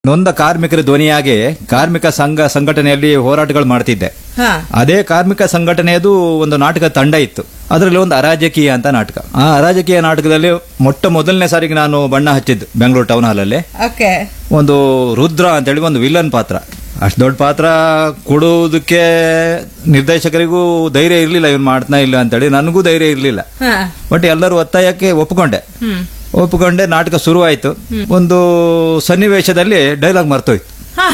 ನೊಂದ ಕಾರ್ಮಿಕರ ಧ್ವನಿಯಾಗಿ ಕಾರ್ಮಿಕ ಸಂಘಟನೆಯಲ್ಲಿ ಹೋರಾಟಗಳು ಮಾಡ್ತಿದ್ದೆ. ಅದೇ ಕಾರ್ಮಿಕ ಸಂಘಟನೆಯದು ಒಂದು ನಾಟಕ ತಂಡ ಇತ್ತು. ಅದರಲ್ಲಿ ಒಂದು ಅರಾಜಕೀಯ ಅಂತ ನಾಟಕ. ಆ ಅರಾಜಕೀಯ ನಾಟಕದಲ್ಲಿ ಮೊದಲನೇ ಸಾರಿಗೆ ನಾನು ಬಣ್ಣ ಹಚ್ಚಿದ್ದು ಬೆಂಗಳೂರು ಟೌನ್ ಹಾಲ್ ಅಲ್ಲಿ. ಒಂದು ರುದ್ರ ಅಂತೇಳಿ ಒಂದು ವಿಲನ್ ಪಾತ್ರ. ಅಷ್ಟು ದೊಡ್ಡ ಪಾತ್ರ ಕೊಡುವುದಕ್ಕೆ ನಿರ್ದೇಶಕರಿಗೂ ಧೈರ್ಯ ಇರ್ಲಿಲ್ಲ, ಇವನ್ ಮಾಡ್ತಾ ಇಲ್ಲ ಅಂತೇಳಿ. ನನಗೂ ಧೈರ್ಯ ಇರ್ಲಿಲ್ಲ. ಬಟ್ ಎಲ್ಲರೂ ಒತ್ತಾಯಕ್ಕೆ ಒಪ್ಪಿಕೊಂಡೆ. ನಾಟಕ ಶುರುವಾಯಿತು. ಒಂದು ಸನ್ನಿವೇಶದಲ್ಲಿ ಡೈಲಾಗ್ ಮರ್ತೋಯ್ತು.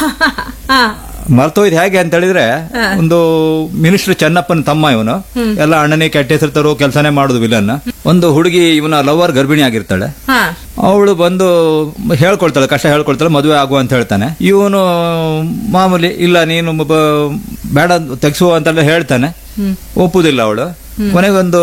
ಹೇಗೆ ಅಂತ ಹೇಳಿದ್ರೆ, ಒಂದು ಮಿನಿಸ್ಟರ್ ಚೆನ್ನಪ್ಪನ ತಮ್ಮ ಇವನು, ಎಲ್ಲ ಅಣ್ಣನೇ ಕೆಟ್ಟ ಹೆಸರು ತರೋ ಕೆಲಸನೇ ಮಾಡುದು ವಿಲನ್. ಒಂದು ಹುಡುಗಿ ಇವನ ಲವರ್ ಗರ್ಭಿಣಿ ಆಗಿರ್ತಾಳೆ. ಅವಳು ಬಂದು ಹೇಳ್ಕೊಳ್ತಾಳೆ, ಕಷ್ಟ ಹೇಳ್ಕೊಳ್ತಾಳೆ, ಮದುವೆ ಆಗುವ ಅಂತ ಹೇಳ್ತಾನೆ. ಇವನು ಮಾಮೂಲಿ ಇಲ್ಲ ನೀನು ಬೇಡ ತೆಗ್ಸುವ ಅಂತೆಲ್ಲ ಹೇಳ್ತಾನೆ. ಒಪ್ಪುದಿಲ್ಲ ಅವಳು. ಕೊನೆಗೊಂದು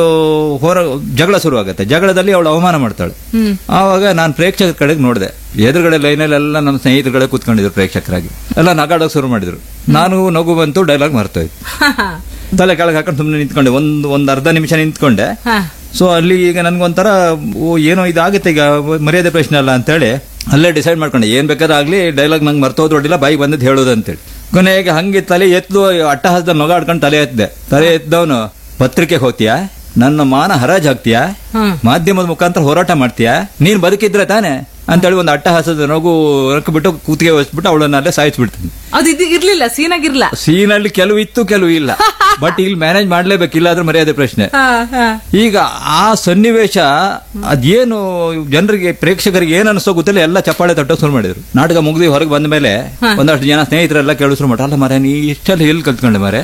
ಜಗಳ ಶುರುವಾಗುತ್ತೆ. ಜಗಳದಲ್ಲಿ ಅವಳು ಅವಮಾನ ಮಾಡ್ತಾಳೆ. ಆವಾಗ ನಾನು ಪ್ರೇಕ್ಷಕರ ಕಡೆಗೆ ನೋಡಿದೆ. ಎದುರುಗಡೆ ಲೈನಲ್ಲಿ ಎಲ್ಲ ನನ್ನ ಸ್ನೇಹಿತರುಗಳೇ ಕೂತ್ಕೊಂಡಿದ್ರು ಪ್ರೇಕ್ಷಕರಾಗಿ. ಎಲ್ಲ ನಗಾಡೋಕೆ ಶುರು ಮಾಡಿದ್ರು. ನಾನು ನಗು ಬಂತು, ಡೈಲಾಗ್ ಮರ್ತೋಯ್ತು. ತಲೆ ಕೆಳಗೆ ಹಾಕೊಂಡು ಸುಮ್ಮನೆ ನಿಂತ್ಕೊಂಡೆ. ಒಂದು ಅರ್ಧ ನಿಮಿಷ ನಿಂತ್ಕೊಂಡೆ. ಸೊ ಅಲ್ಲಿ ಈಗ ನನ್ಗೊಂಥರ ಏನೋ ಇದಾಗುತ್ತೆ, ಈಗ ಮರ್ಯಾದೆ ಪ್ರಶ್ನೆ ಅಲ್ಲ ಅಂತೇಳಿ ಅಲ್ಲೇ ಡಿಸೈಡ್ ಮಾಡ್ಕೊಂಡೆ, ಏನ್ ಬೇಕಾದ್ರೂ ಆಗ್ಲಿ ಡೈಲಾಗ್ ನಂಗೆ ಮರ್ತೋದ್ರೊಡ್ಡಿಲ್ಲ, ಬಾಯಿಗೆ ಬಂದದ್ದು ಹೇಳೋದು ಅಂತೇಳಿ. ಕೊನೆಗೆ ಹಂಗೆ ತಲೆ ಎತ್ತು ಅಟ್ಟಹಾಸದ ನಗಾಡ್ಕೊಂಡು ತಲೆ ಎದ್ದವನು, ಪತ್ರಿಕೆಗೆ ಹೋಗ್ತೀಯಾ, ನನ್ನ ಮಾನ ಹರಾಜ್ ಹಾಕ್ತೀಯಾ, ಮಾಧ್ಯಮದ ಮುಖಾಂತರ ಹೋರಾಟ ಮಾಡ್ತೀಯಾ, ನೀನ್ ಬದುಕಿದ್ರೆ ತಾನೆ ಅಂತೇಳಿ ಒಂದು ಅಟ್ಟಹಾಸದ ನಗು ಬಿಟ್ಟು ಕೂತಿಗೆ ವಹಿಸ್ಬಿಟ್ಟು ಅವಳನ್ನಲ್ಲೇ ಸಾಯಿಸ್ಬಿಡ್ತೀನಿ. ಅದು ಇರ್ಲಿಲ್ಲ, ಸೀನಲ್ಲಿ ಕೆಲವು ಇತ್ತು, ಕೆಲವು ಇಲ್ಲ. ಬಟ್ ಇಲ್ಲಿ ಮ್ಯಾನೇಜ್ ಮಾಡ್ಲೇಬೇಕಿಲ್ಲ, ಅದ್ರ ಮರ್ಯಾದೆ ಪ್ರಶ್ನೆ. ಈಗ ಆ ಸನ್ನಿವೇಶ ಅದೇನು ಜನರಿಗೆ, ಪ್ರೇಕ್ಷಕರಿಗೆ ಏನ್ ಅನಿಸೋ ಗೊತ್ತಿಲ್ಲ, ಎಲ್ಲ ಚಪ್ಪಾಳೆ ತಟ್ಟೋ ಶುರು ಮಾಡಿದ್ರು. ನಾಟಕ ಮುಗಿದು ಹೊರಗೆ ಬಂದ ಮೇಲೆ ಒಂದಷ್ಟು ಜನ ಸ್ನೇಹಿತರೆಲ್ಲ ಕೇಳೋ ಶುರು ಮಾಡ್ತಾರೆ, ಅಲ್ಲ ಮರೆ ನೀ ಇಷ್ಟೆಲ್ಲ ಎಲ್ಲಿ ಕಲ್ತ್ಕೊಂಡೆ ಮರೆ.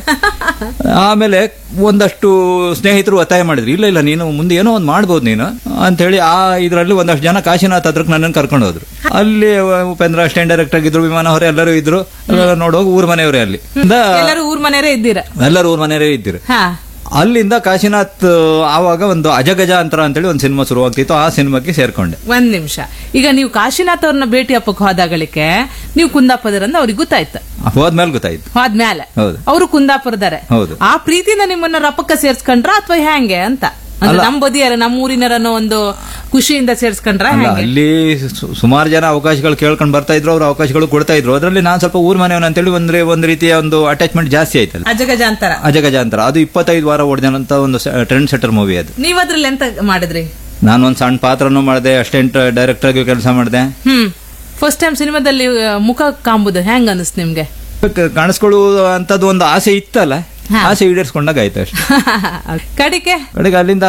ಆಮೇಲೆ ಒಂದಷ್ಟು ಸ್ನೇಹಿತರು ಒತ್ತಾಯ ಮಾಡಿದ್ರು, ಇಲ್ಲ ನೀನು ಮುಂದೆ ಏನೋ ಒಂದು ಮಾಡ್ಬೋದು ನೀನು ಅಂತ ಹೇಳಿ. ಆ ಇದರಲ್ಲಿ ಒಂದಷ್ಟು ಜನ ಕಾಶಿನಾಥ್ ಹತ್ರಕ್ಕೆ ನನ್ನನ್ನು ಕರ್ಕೊಂಡು ಹೋದ್ರು. ಅಲ್ಲಿ ಉಪೇಂದ್ರ ಅಸಿಸ್ಟೆಂಟ್ ಡೈರೆಕ್ಟರ್ ಆಗಿದ್ರು, ವಿಮಾನ ಹೊರ ಎಲ್ಲರೂ ಇದ್ರು. ನೋಡುವಾಗ ಊರ್ ಮನೆಯವರೇ, ಅಲ್ಲಿ ಎಲ್ಲರೂ ಊರ್ ಮನೆಯವರೇ ಇದ್ದೀರ. ಅಲ್ಲಿಂದ ಕಾಶಿನಾಥ್ ಆವಾಗ ಒಂದು ಅಜಗಜ ಅಂತರ ಅಂತೇಳಿ ಒಂದು ಸಿನಿಮಾ ಶುರುವಾಗ್ತಿತ್ತು. ಆ ಸಿನಿಮಾಕ್ಕೆ ಸೇರ್ಕೊಂಡೆ. ಒಂದ್ ನಿಮಿಷ, ಈಗ ನೀವು ಕಾಶಿನಾಥ್ ಅವ್ರನ್ನ ಭೇಟಿ ಅಪ್ಪಕ್ಕೆ ಹೋದಾಗಳಿಗೆ ನೀವು ಕುಂದಾಪುರದಿಂದ ಅವ್ರಿಗೆ ಗೊತ್ತಾಯ್ತು? ಹೋದ್ಮೇಲೆ ಗೊತ್ತಾಯ್ತು. ಹೋದ್ಮೇಲೆ ಅವರು ಕುಂದಾಪುರದಾರೆ. ಆ ಪ್ರೀತಿನ ನಿಮ್ಮನ್ನ ರಪ್ಪಕ್ಕ ಸೇರ್ಸ್ಕೊಂಡ್ರ ಅಥವಾ ಹೆಂಗೆ ಅಂತ? ನಮ್ ಬದಿಯಾರ, ನಮ್ಮ ಊರಿನರನ್ನೋ ಒಂದು ಖುಷಿಯಿಂದ ಸೇರ್ಸ್ಕೊಂಡ್ರ? ಅಲ್ಲಿ ಸುಮಾರು ಜನ ಅವಕಾಶಗಳು ಕೇಳ್ಕೊಂಡು ಬರ್ತಾ ಇದ್ರು, ಅವ್ರ ಅವಕಾಶಗಳು ಕೊಡ್ತಾ ಇದ್ರು. ಅದರಲ್ಲಿ ನಾನು ಸ್ವಲ್ಪ ಊರ್ ಮನೆಯವನ್ ಅಂತೇಳಿ ಒಂದ್ ರೀತಿಯ ಒಂದು ಅಟ್ಯಾಚ್ಮೆಂಟ್ ಜಾಸ್ತಿ ಆಯ್ತಲ್ಲ. ಅಜಗಜಾಂತರ ಅದು 25 ವಾರ ಓಡಿದಂತ ಒಂದು ಟ್ರೆಂಡ್ ಸೆಟರ್ ಮೂವಿ. ಅದು ನೀವ್ ಅದ್ರಲ್ಲಿ ಎಂತ ಮಾಡಿದ್ರಿ? ನಾನು ಒಂದ್ ಸಣ್ಣ ಪಾತ್ರನೂ ಮಾಡಿದೆ, ಅಸಿಸ್ಟೆಂಟ್ ಡೈರೆಕ್ಟರ್ ಆಗಿ ಕೆಲಸ ಮಾಡಿದೆ. ಫಸ್ಟ್ ಟೈಮ್ ಸಿನಿಮಾದಲ್ಲಿ ಮುಖ ಕಾಂಬುದು ಹೆಂಗ್ ಅನಿಸ್ತು ನಿಮ್ಗೆ? ಕಾಣಿಸ್ಕೊಳ್ಳುವ ಅಂತದ್ದು ಒಂದು ಆಸೆ ಇತ್ತಲ್ಲ, ಆಸೆ ಈಡೇರಿಸ್ಕೊಂಡಾಗ ಆಯ್ತು ಅಷ್ಟೇ. ಕಡೆಗೆ ಅಲ್ಲಿಂದ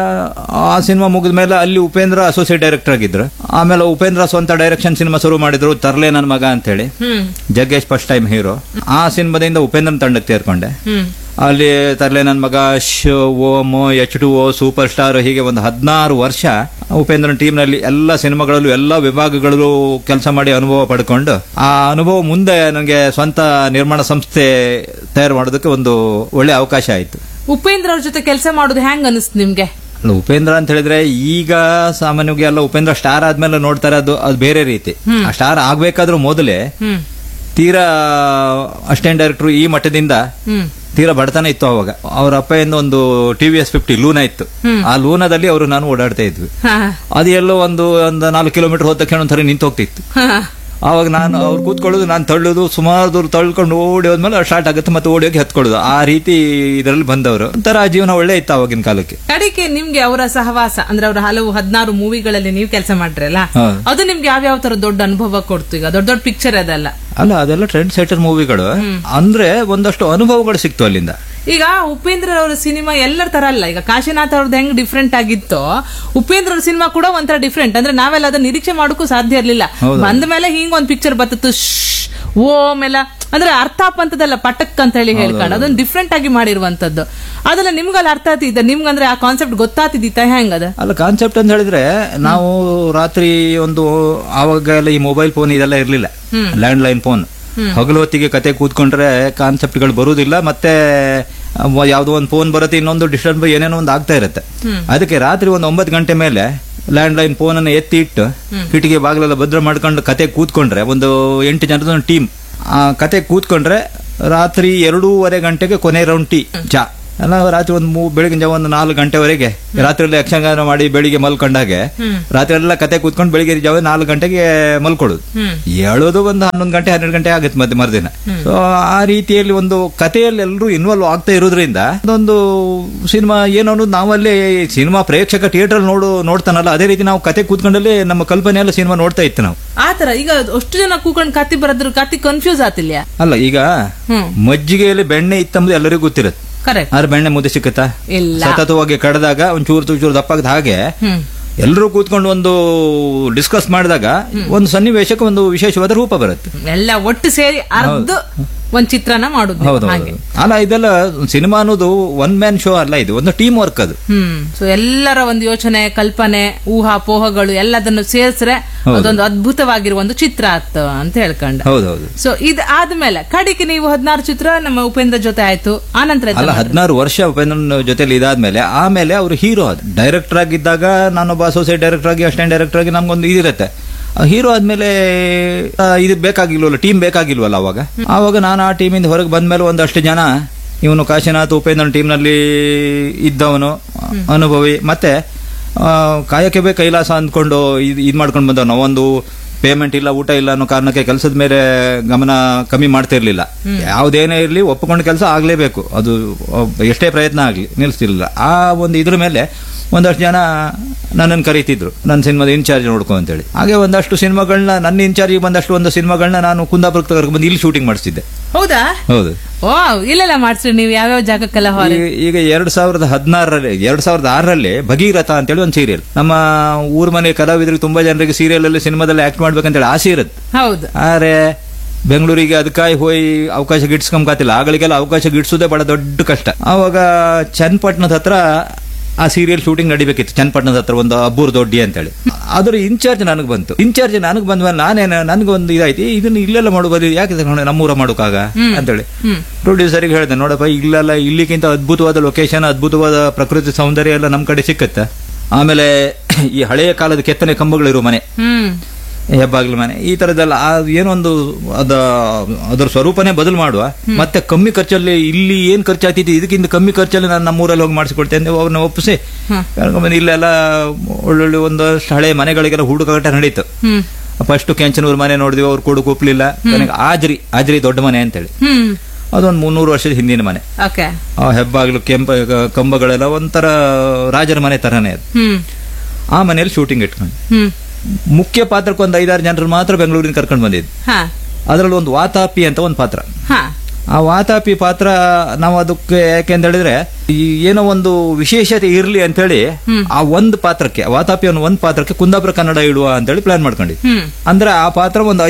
ಆ ಸಿನಿಮಾ ಮುಗಿದ ಮೇಲೆ ಅಲ್ಲಿ ಉಪೇಂದ್ರ ಅಸೋಸಿಯೇಟ್ ಡೈರೆಕ್ಟರ್ ಆಗಿದ್ರು. ಆಮೇಲೆ ಉಪೇಂದ್ರ ಸ್ವಂತ ಡೈರೆಕ್ಷನ್ ಸಿನಿಮಾ ಶುರು ಮಾಡಿದ್ರು, ತರ್ಲೆ ನನ್ ಮಗ ಅಂತ ಹೇಳಿ. Jaggesh first time hero. ಆ ಸಿನಿಮಾದಿಂದ ಉಪೇಂದ್ರನ್ ತಂಡಕ್ಕೆ ಸೇರ್ಕೊಂಡೆ. ಅಲ್ಲಿ ತರ್ಲೆ ನನ್ ಮಗ, ಓಮ್, H2O, ಸೂಪರ್ ಸ್ಟಾರ್, ಹೀಗೆ ಒಂದು 16 ವರ್ಷ ಉಪೇಂದ್ರನ್ ಟೀಮ್ ನಲ್ಲಿ ಎಲ್ಲ ಸಿನಿಮಾಗಳಲ್ಲೂ ಎಲ್ಲ ವಿಭಾಗಗಳಲ್ಲೂ ಕೆಲಸ ಮಾಡಿ ಅನುಭವ ಪಡ್ಕೊಂಡು, ಆ ಅನುಭವ ಮುಂದೆ ನನಗೆ ಸ್ವಂತ ನಿರ್ಮಾಣ ಸಂಸ್ಥೆ ತಯಾರು ಮಾಡೋದಕ್ಕೆ ಒಂದು ಒಳ್ಳೆ ಅವಕಾಶ ಆಯ್ತು. ಉಪೇಂದ್ರ ಅವ್ರ ಜೊತೆ ಕೆಲಸ ಮಾಡೋದು ಹೆಂಗ್ ಅನಿಸ್ತು ನಿಮ್ಗೆ? ಉಪೇಂದ್ರ ಅಂತ ಹೇಳಿದ್ರೆ ಈಗ ಸಾಮಾನ್ಯವಾಗಿ ಎಲ್ಲ ಉಪೇಂದ್ರ ಸ್ಟಾರ್ ಆದ್ಮೇಲೆ ನೋಡ್ತಾರೆ, ಅದು ಬೇರೆ ರೀತಿ. ಆ ಸ್ಟಾರ್ ಆಗ್ಬೇಕಾದ್ರೂ ಮೊದಲೇ ತೀರಾ ಅಸಿಸ್ಟೆಂಟ್ ಡೈರೆಕ್ಟರ್ ಈ ಮಟ್ಟದಿಂದ ತೀರಾ ಬಡತನ ಇತ್ತು. ಅವಾಗ ಅವ್ರ ಅಪ್ಪಯಿಂದ ಒಂದು TVS 50 ಲೂನಾ ಇತ್ತು. ಆ ಲೂನಾದಲ್ಲಿ ಅವರು ನಾನು ಓಡಾಡ್ತಾ ಇದ್ವಿ. ಅದು ಎಲ್ಲೋ ಒಂದು 4 ಕಿಲೋಮೀಟರ್ ಹೋದ ತಕ್ಷಣ ಒಂದ್ಸರಿ ನಿಂತು ಹೋಗ್ತಿತ್ತು. ಆವಾಗ ನಾನು ಅವ್ರು ಕೂತ್ಕೊಳ್ಳೋದು, ನಾನು ತಳ್ಳೋದು, ಸುಮಾರು ದೂರ ತಳ್ಕೊಂಡು ಓಡಿ ಹೋದ್ಮೇಲೆ ಸ್ಟಾರ್ಟ್ ಆಗುತ್ತೆ, ಮತ್ತೆ ಓಡಿ ಹೋಗಿ ಹತ್ಕೊಳ್ಳೋದು. ಆ ರೀತಿ ಇದರಲ್ಲಿ ಬಂದವರು. ಒಂಥರ ಜೀವನ ಒಳ್ಳೆ ಇತ್ತು ಆವಾಗಿನ ಕಾಲಕ್ಕೆ. ಕಡೆಗೆ ನಿಮ್ಗೆ ಅವರ ಸಹವಾಸ ಅಂದ್ರೆ ಅವರ 16 ಮೂವಿಗಳಲ್ಲಿ ನೀವು ಕೆಲಸ ಮಾಡ್ರಲ್ಲ, ಅದು ನಿಮ್ಗೆ ಯಾವ್ಯಾವ ತರ ದೊಡ್ಡ ಅನುಭವ ಕೊಡ್ತು? ಈಗ ದೊಡ್ಡ ದೊಡ್ಡ ಪಿಕ್ಚರ್ ಅದೆಲ್ಲ ಟ್ರೆಂಡ್ ಸೆಟರ್ ಮೂವಿಗಳು. ಅಂದ್ರೆ ಒಂದಷ್ಟು ಅನುಭವಗಳು ಸಿಕ್ತು ಅಲ್ಲಿಂದ. ಈಗ ಉಪೇಂದ್ರ ಅವರ ಸಿನಿಮಾ ಎಲ್ಲರ ತರ ಅಲ್ಲ. ಈಗ ಕಾಶಿನಾಥ್ ಅವ್ರದ್ದು ಹೆಂಗ್ ಡಿಫ್ರೆಂಟ್ ಆಗಿತ್ತು, ಉಪೇಂದ್ರ ಅವ್ರ ಸಿನಿಮಾ ಕೂಡ ಒಂಥರ ಡಿಫ್ರೆಂಟ್. ಅಂದ್ರೆ ನಾವೆಲ್ಲ ಅದನ್ನ ನಿರೀಕ್ಷೆ ಮಾಡೋಕ್ಕೂ ಸಾಧ್ಯ ಇರ್ಲಿಲ್ಲ. ಬಂದ ಮೇಲೆ ಹಿಂಗ್ ಒಂದ್ ಪಿಕ್ಚರ್ ಬರ್ತತ್ತು, ಓಮ್ ಎಲ್ಲ ಅಂದ್ರೆ ಅರ್ಥ ಅಂತದಲ್ಲ, ಪಟಕ್ ಅಂತ ಹೇಳಿ ಹೇಳ್ಕೊಂಡು ಅದನ್ನ ಡಿಫ್ರೆಂಟ್ ಆಗಿ ಮಾಡಿರುವಂತದ್ದು. ಅದೆಲ್ಲ ನಿಮ್ಗಲ್ಲ ಅರ್ಥ ಆಗ್ತಿದ್ದ? ನಿಮ್ಗಂದ್ರೆ ಆ ಕಾನ್ಸೆಪ್ಟ್ ಗೊತ್ತಾಗ್ತಿದ್ದಿತ್ತ ಹೆಂಗದ? ಅಲ್ಲ, ಕಾನ್ಸೆಪ್ಟ್ ಅಂತ ಹೇಳಿದ್ರೆ ನಾವು ರಾತ್ರಿ ಒಂದು ಆವಾಗ ಎಲ್ಲ ಈ ಮೊಬೈಲ್ ಫೋನ್ ಇದೆಲ್ಲ ಇರ್ಲಿಲ್ಲ, ಲ್ಯಾಂಡ್ ಲೈನ್ ಫೋನ್. ಹಗಲು ಹೊತ್ತಿಗೆ ಕತೆ ಕೂತ್ಕೊಂಡ್ರೆ ಕಾನ್ಸೆಪ್ಟ್ಗಳು ಬರುವುದಿಲ್ಲ. ಮತ್ತೆ ಯಾವ್ದೋ ಒಂದು ಫೋನ್ ಬರುತ್ತೆ, ಇನ್ನೊಂದು ಡಿಸ್ಟರ್ಬ್ ಏನೇನೋ ಒಂದು ಆಗ್ತಾ ಇರುತ್ತೆ. ಅದಕ್ಕೆ ರಾತ್ರಿ ಒಂದು 9 ಗಂಟೆ ಮೇಲೆ ಲ್ಯಾಂಡ್ ಲೈನ್ ಫೋನ್ ಅನ್ನು ಎತ್ತಿ ಇಟ್ಟು ಕಿಟಿಕಿ ಬಾಗಿಲೆಲ್ಲ ಭದ್ರ ಮಾಡ್ಕೊಂಡು ಕತೆ ಕೂತ್ಕೊಂಡ್ರೆ, ಒಂದು 8 ಜನದ ಟೀಮ್ ಆ ಕತೆ ಕೂತ್ಕೊಂಡ್ರೆ ರಾತ್ರಿ 2:30 ಗಂಟೆಗೆ ಕೊನೆ ರೌಂಡ್ ಟೀ ಚಾ ಎಲ್ಲ ರಾತ್ರಿ ಬೆಳಿಗ್ಗೆ ಜಾವ ಒಂದು 4 ಗಂಟೆವರೆಗೆ ರಾತ್ರಿ ಯಕ್ಷಗಾನ ಮಾಡಿ ಬೆಳಿಗ್ಗೆ ಮಲ್ಕೊಂಡಾಗೆ ರಾತ್ರಿ ಎಲ್ಲ ಕತೆ ಕೂತ್ಕೊಂಡು ಬೆಳಿಗ್ಗೆ ಜಾವ 4 ಗಂಟೆಗೆ ಮಲ್ಕೊಳ್ಳೋದು. ಹೇಳೋದು ಒಂದು 11 ಗಂಟೆ 12 ಗಂಟೆ ಆಗುತ್ತೆ ಮತ್ತೆ ಮರುದಿನ. ಸೊ ಆ ರೀತಿಯಲ್ಲಿ ಒಂದು ಕಥೆಯಲ್ಲಿ ಎಲ್ಲರೂ ಇನ್ವಾಲ್ವ್ ಆಗ್ತಾ ಇರೋದ್ರಿಂದ ಅದೊಂದು ಸಿನಿಮಾ ಏನು ಅನ್ನೋದು ನಾವಲ್ಲಿ ಸಿನಿಮಾ ಪ್ರೇಕ್ಷಕ ಥಿಯೇಟರ್ ನೋಡ್ತಾನಲ್ಲ ಅದೇ ರೀತಿ ನಾವು ಕತೆ ಕೂತ್ಕೊಂಡಲ್ಲಿ ನಮ್ಮ ಕಲ್ಪನೆ ಎಲ್ಲ ಸಿನಿಮಾ ನೋಡ್ತಾ ಇತ್ತು ನಾವು. ಆತರ ಈಗ ಅಷ್ಟು ಜನ ಕೂತ್ಕೊಂಡು ಕತ್ತಿ ಬರದ್ರು ಕತ್ತಿ ಕನ್ಫ್ಯೂಸ್ ಆತಿಲ್ಲ. ಅಲ್ಲ ಈಗ ಮಜ್ಜಿಗೆಯಲ್ಲಿ ಬೆಣ್ಣೆ ಇತ್ತಂಬುದು ಎಲ್ಲರಿಗೂ ಗೊತ್ತಿರುತ್ತೆ. ಕರೆಕ್ಟ್. ಆದ್ರೆ ಬೆಣ್ಣೆ ಮುದ್ದೆ ಸಿಕ್ಕತ್ತಾ? ಇಲ್ಲ. ಸತತವಾಗಿ ಕಡ್ದಾಗ ಒಂದ್ ಚೂರು ದಪ್ಪಾಗದ ಹಾಗೆ ಎಲ್ಲರೂ ಕೂತ್ಕೊಂಡು ಒಂದು ಡಿಸ್ಕಸ್ ಮಾಡಿದಾಗ ಒಂದು ಸನ್ನಿವೇಶಕ್ಕೆ ಒಂದು ವಿಶೇಷವಾದ ರೂಪ ಬರುತ್ತೆ. ಎಲ್ಲ ಒಟ್ಟು ಸೇರಿ ಅರ್ಧ ಒಂದ್ ಚಿತ್ರನ ಮಾಡುದು. ಹೌದು. ಅಲ್ಲ ಇದೆಲ್ಲ ಸಿನಿಮಾ ಅನ್ನೋದು ಒನ್ ಮ್ಯಾನ್ ಶೋ ಅಲ್ಲ, ಇದು ಒಂದು ಟೀಮ್ ವರ್ಕ್ ಅದು. ಸೊ ಎಲ್ಲರ ಒಂದು ಯೋಚನೆ ಕಲ್ಪನೆ ಊಹಾಪೋಹಗಳು ಎಲ್ಲದನ್ನು ಸೇರಿಸ್ರೆ ಅದೊಂದು ಅದ್ಭುತವಾಗಿರುವ ಒಂದು ಚಿತ್ರ ಆಯ್ತು ಅಂತ ಹೇಳ್ಕೊಂಡೆ. ಹೌದೌದು. ಸೊ ಇದು ಆದ್ಮೇಲೆ ಕಡಿಕೆ ನೀವು 16 ಚಿತ್ರ ನಮ್ಮ ಉಪೇಂದ್ರ ಜೊತೆ ಆಯ್ತು. ಆನಂತರ ಅಲ್ಲ 16 ವರ್ಷ ಉಪೇಂದ್ರ ಜೊತೆಲಿ ಇದಾದ್ಮೇಲೆ ಆಮೇಲೆ ಅವರು ಹೀರೋ ಡೈರೆಕ್ಟರ್ ಆಗಿದ್ದಾಗ ನಾನೊಬ್ಬ ಅಸೋಸಿಯೇಟ್ ಡೈರೆಕ್ಟರ್ ಆಗಿ ಅಸಿಸ್ಟೆಂಟ್ ಡೈರೆಕ್ಟರ್ ಆಗಿ ನಮ್ಗೊಂದು ಇದಿರುತ್ತೆ. ಹೀರೋ ಆದ್ಮೇಲೆ ಇದು ಬೇಕಾಗಿಲ್ವಲ್ಲ, ಟೀಮ್ ಬೇಕಾಗಿಲ್ವಲ್ಲ ಅವಾಗ ನಾನು ಆ ಟೀಮಿಂದ ಹೊರಗೆ ಬಂದ್ಮೇಲೆ ಒಂದಷ್ಟು ಜನ ಇವನು ಕಾಶಿನಾಥ್ ಉಪೇಂದ್ರ ಟೀಮ್ನಲ್ಲಿ ಇದ್ದವನು ಅನುಭವಿ ಮತ್ತೆ ಕಾಯಕ್ಕೆ ಬೇ ಕೈಲಾಸ ಅಂದ್ಕೊಂಡು ಇದು ಮಾಡ್ಕೊಂಡು ಬಂದವ್. ನಾವೊಂದು ಪೇಮೆಂಟ್ ಇಲ್ಲ ಊಟ ಇಲ್ಲ ಅನ್ನೋ ಕಾರಣಕ್ಕೆ ಕೆಲಸದ ಮೇಲೆ ಗಮನ ಕಮ್ಮಿ ಮಾಡ್ತಾ ಇರ್ಲಿಲ್ಲ. ಯಾವುದೇನೇ ಇರಲಿ ಒಪ್ಪಿಕೊಂಡು ಕೆಲಸ ಆಗ್ಲೇಬೇಕು, ಅದು ಎಷ್ಟೇ ಪ್ರಯತ್ನ ಆಗ್ಲಿ ನಿಲ್ಲಿಸ್ತಿರ್ಲಿಲ್ಲ. ಆ ಒಂದು ಇದ್ರ ಮೇಲೆ ಒಂದಷ್ಟು ಜನ ನನ್ನನ್ನು ಕರೀತಿದ್ರು ನನ್ನ ಸಿನಿಮಾದ ಇನ್ಚಾರ್ಜ್ ನೋಡ್ಕೊ ಅಂತೇಳಿ. ಹಾಗೆ ಒಂದಷ್ಟು ಸಿನಿಮಾಗಳನ್ನ ನನ್ನ ಇನ್ಚಾರ್ಜಿಗೆ ಬಂದಷ್ಟು ಒಂದು ಸಿನಿಮಾಗಳನ್ನ ನಾನು ಕುಂದಾಪುರಕ್ಕೆ ಕರ್ಕೊಂಡು ಬಂದು ಇಲ್ಲಿ ಶೂಟಿಂಗ್ ಮಾಡಿಸ್ತಿದ್ದೆ. ಹೌದಾ? ಹೌದು. ಓ ಇಲ್ಲೆಲ್ಲ ಮಾಡ್ತೀರಿ ನೀವು? ಯಾವ್ಯಾವ ಜಾಗಕ್ಕೆಲ್ಲ? ಈಗ 2006ರಲ್ಲಿ ಭಗೀರಥ ಅಂತೇಳಿ ಒಂದು ಸೀರಿಯಲ್, ನಮ್ಮ ಊರ್ ಮನೆ ಕಲಾವಿದರಿಗೆ ತುಂಬಾ ಜನರಿಗೆ ಸೀರಿಯಲ್ ಅಲ್ಲಿ ಸಿನಿಮಾದಲ್ಲಿ ಆಕ್ಟ್ ಮಾಡ್ಬೇಕಂತೇಳಿ ಆಸೆ ಇರುತ್ತೆ. ಹೌದು. ಆದ್ರೆ ಬೆಂಗಳೂರಿಗೆ ಅದಕ್ಕಾಗಿ ಹೋಗಿ ಅವಕಾಶ ಗಿಟ್ಸ್ಕೊಂಬತ್ತಿಲ್ಲ. ಆಗಳಿಗೆಲ್ಲ ಅವಕಾಶ ಗಿಟ್ಸೋದೇ ಬಹಳ ದೊಡ್ಡ ಕಷ್ಟ. ಆವಾಗ ಚನ್ನಪಟ್ಟಣದ ಹತ್ರ ಆ ಸೀರಿಯಲ್ ಶೂಟಿಂಗ್ ನಡಿಬೇಕಿತ್ತು. ಚನ್ನಪಟ್ಟಣದ ಹತ್ರ ಒಂದು ಅಬ್ಬೂರ್ ದೊಡ್ಡಿ ಅಂತೇಳಿ. ಅದ್ರ ಇನ್ಚಾರ್ಜ್ ನನಗೆ ಬಂತು. ಇನ್ಚಾರ್ಜ್ ನನಗೆ ಬಂದ್ಮೇಲೆ ನನಗೊಂದು ಇದಾಯ್ತು, ಇದನ್ನ ಇಲ್ಲೆಲ್ಲ ಮಾಡೋದು ಯಾಕೆ ನಮ್ಮೂರ ಮಾಡೋಕಾಗ ಅಂತೇಳಿ ಪ್ರೊಡ್ಯೂಸರ್ಗೆ ಹೇಳಿದೆ, ನೋಡಪ್ಪ ಇಲ್ಲೆಲ್ಲ ಇಲ್ಲಿಗಿಂತ ಅದ್ಭುತವಾದ ಲೊಕೇಶನ್ ಅದ್ಭುತವಾದ ಪ್ರಕೃತಿ ಸೌಂದರ್ಯ ಎಲ್ಲ ನಮ್ ಕಡೆ ಸಿಕ್ಕತ್ತೆ. ಆಮೇಲೆ ಈ ಹಳೆಯ ಕಾಲದ ಕೆತ್ತನೆ ಕಂಬಗಳಿರೋ ಮನೆ, ಹೆಬ್ಬಾಗ್ಲ ಮನೆ, ಈ ತರದೆಲ್ಲ ಏನೊಂದು ಅದರ ಸ್ವರೂಪನೇ ಬದಲು ಮಾಡುವ, ಮತ್ತೆ ಕಮ್ಮಿ ಖರ್ಚಲ್ಲಿ ಇಲ್ಲಿ ಏನ್ ಖರ್ಚಾಗ್ತಿತ್ತು ಇದಕ್ಕಿಂತ ಕಮ್ಮಿ ಖರ್ಚಲ್ಲಿ ನಾನು ನಮ್ಮೂರಲ್ಲಿ ಹೋಗಿ ಮಾಡಿಸಿಕೊಡ್ತೇನೆ ಅವ್ರನ್ನ ಒಪ್ಪಿಸಿ ಕರ್ಕೊಂಡ್ಬಂದು ಇಲ್ಲೆಲ್ಲ ಒಳ್ಳೊಳ್ಳೆ ಒಂದಷ್ಟು ಹಳೆ ಮನೆಗಳಿಗೆಲ್ಲ ಹುಡುಕಾಟ ನಡೀತು. ಫಸ್ಟ್ ಕೆಂಚನೂರ್ ಮನೆ ನೋಡಿದ್ವಿ, ಅವ್ರು ಕೂಡ ಒಪ್ಲಿಲ್ಲ. ಆಜ್ರಿ ದೊಡ್ಡ ಮನೆ ಅಂತೇಳಿ, ಅದೊಂದು 300 ವರ್ಷದ ಹಿಂದಿನ ಮನೆ. ಆ ಹೆಬ್ಬಾಗ್ಲು ಕಂಬಗಳೆಲ್ಲ ಒಂಥರ ರಾಜರ ಮನೆ ತರನೇ ಅದು. ಆ ಮನೆಯಲ್ಲಿ ಶೂಟಿಂಗ್ ಇಟ್ಕೊಂಡು ಮುಖ್ಯ ಪಾತ್ರಕ್ಕೆ ಒಂದು 5-6 ಜನರು ಮಾತ್ರ ಬೆಂಗಳೂರಿನ ಕರ್ಕೊಂಡು ಬಂದಿದ್ದು. ಅದರಲ್ಲಿ ಒಂದು ವಾತಾಪಿ ಅಂತ ಒಂದು ಪಾತ್ರ. ಆ ವಾತಾಪಿ ಪಾತ್ರ ನಾವು ಅದಕ್ಕೆ ಯಾಕೆಂತ ಹೇಳಿದ್ರೆ ಏನೋ ಒಂದು ವಿಶೇಷತೆ ಇರ್ಲಿ ಅಂತ ಹೇಳಿ ಆ ಒಂದು ಪಾತ್ರಕ್ಕೆ, ವಾತಾಪಿ ಅನ್ನೋ ಒಂದು ಪಾತ್ರಕ್ಕೆ ಕುಂದಾಪುರ ಕನ್ನಡ ಇಡುವ ಅಂತೇಳಿ ಪ್ಲಾನ್ ಮಾಡ್ಕೊಂಡಿದ್ವಿ. ಅಂದ್ರೆ ಆ ಪಾತ್ರ ಒಂದು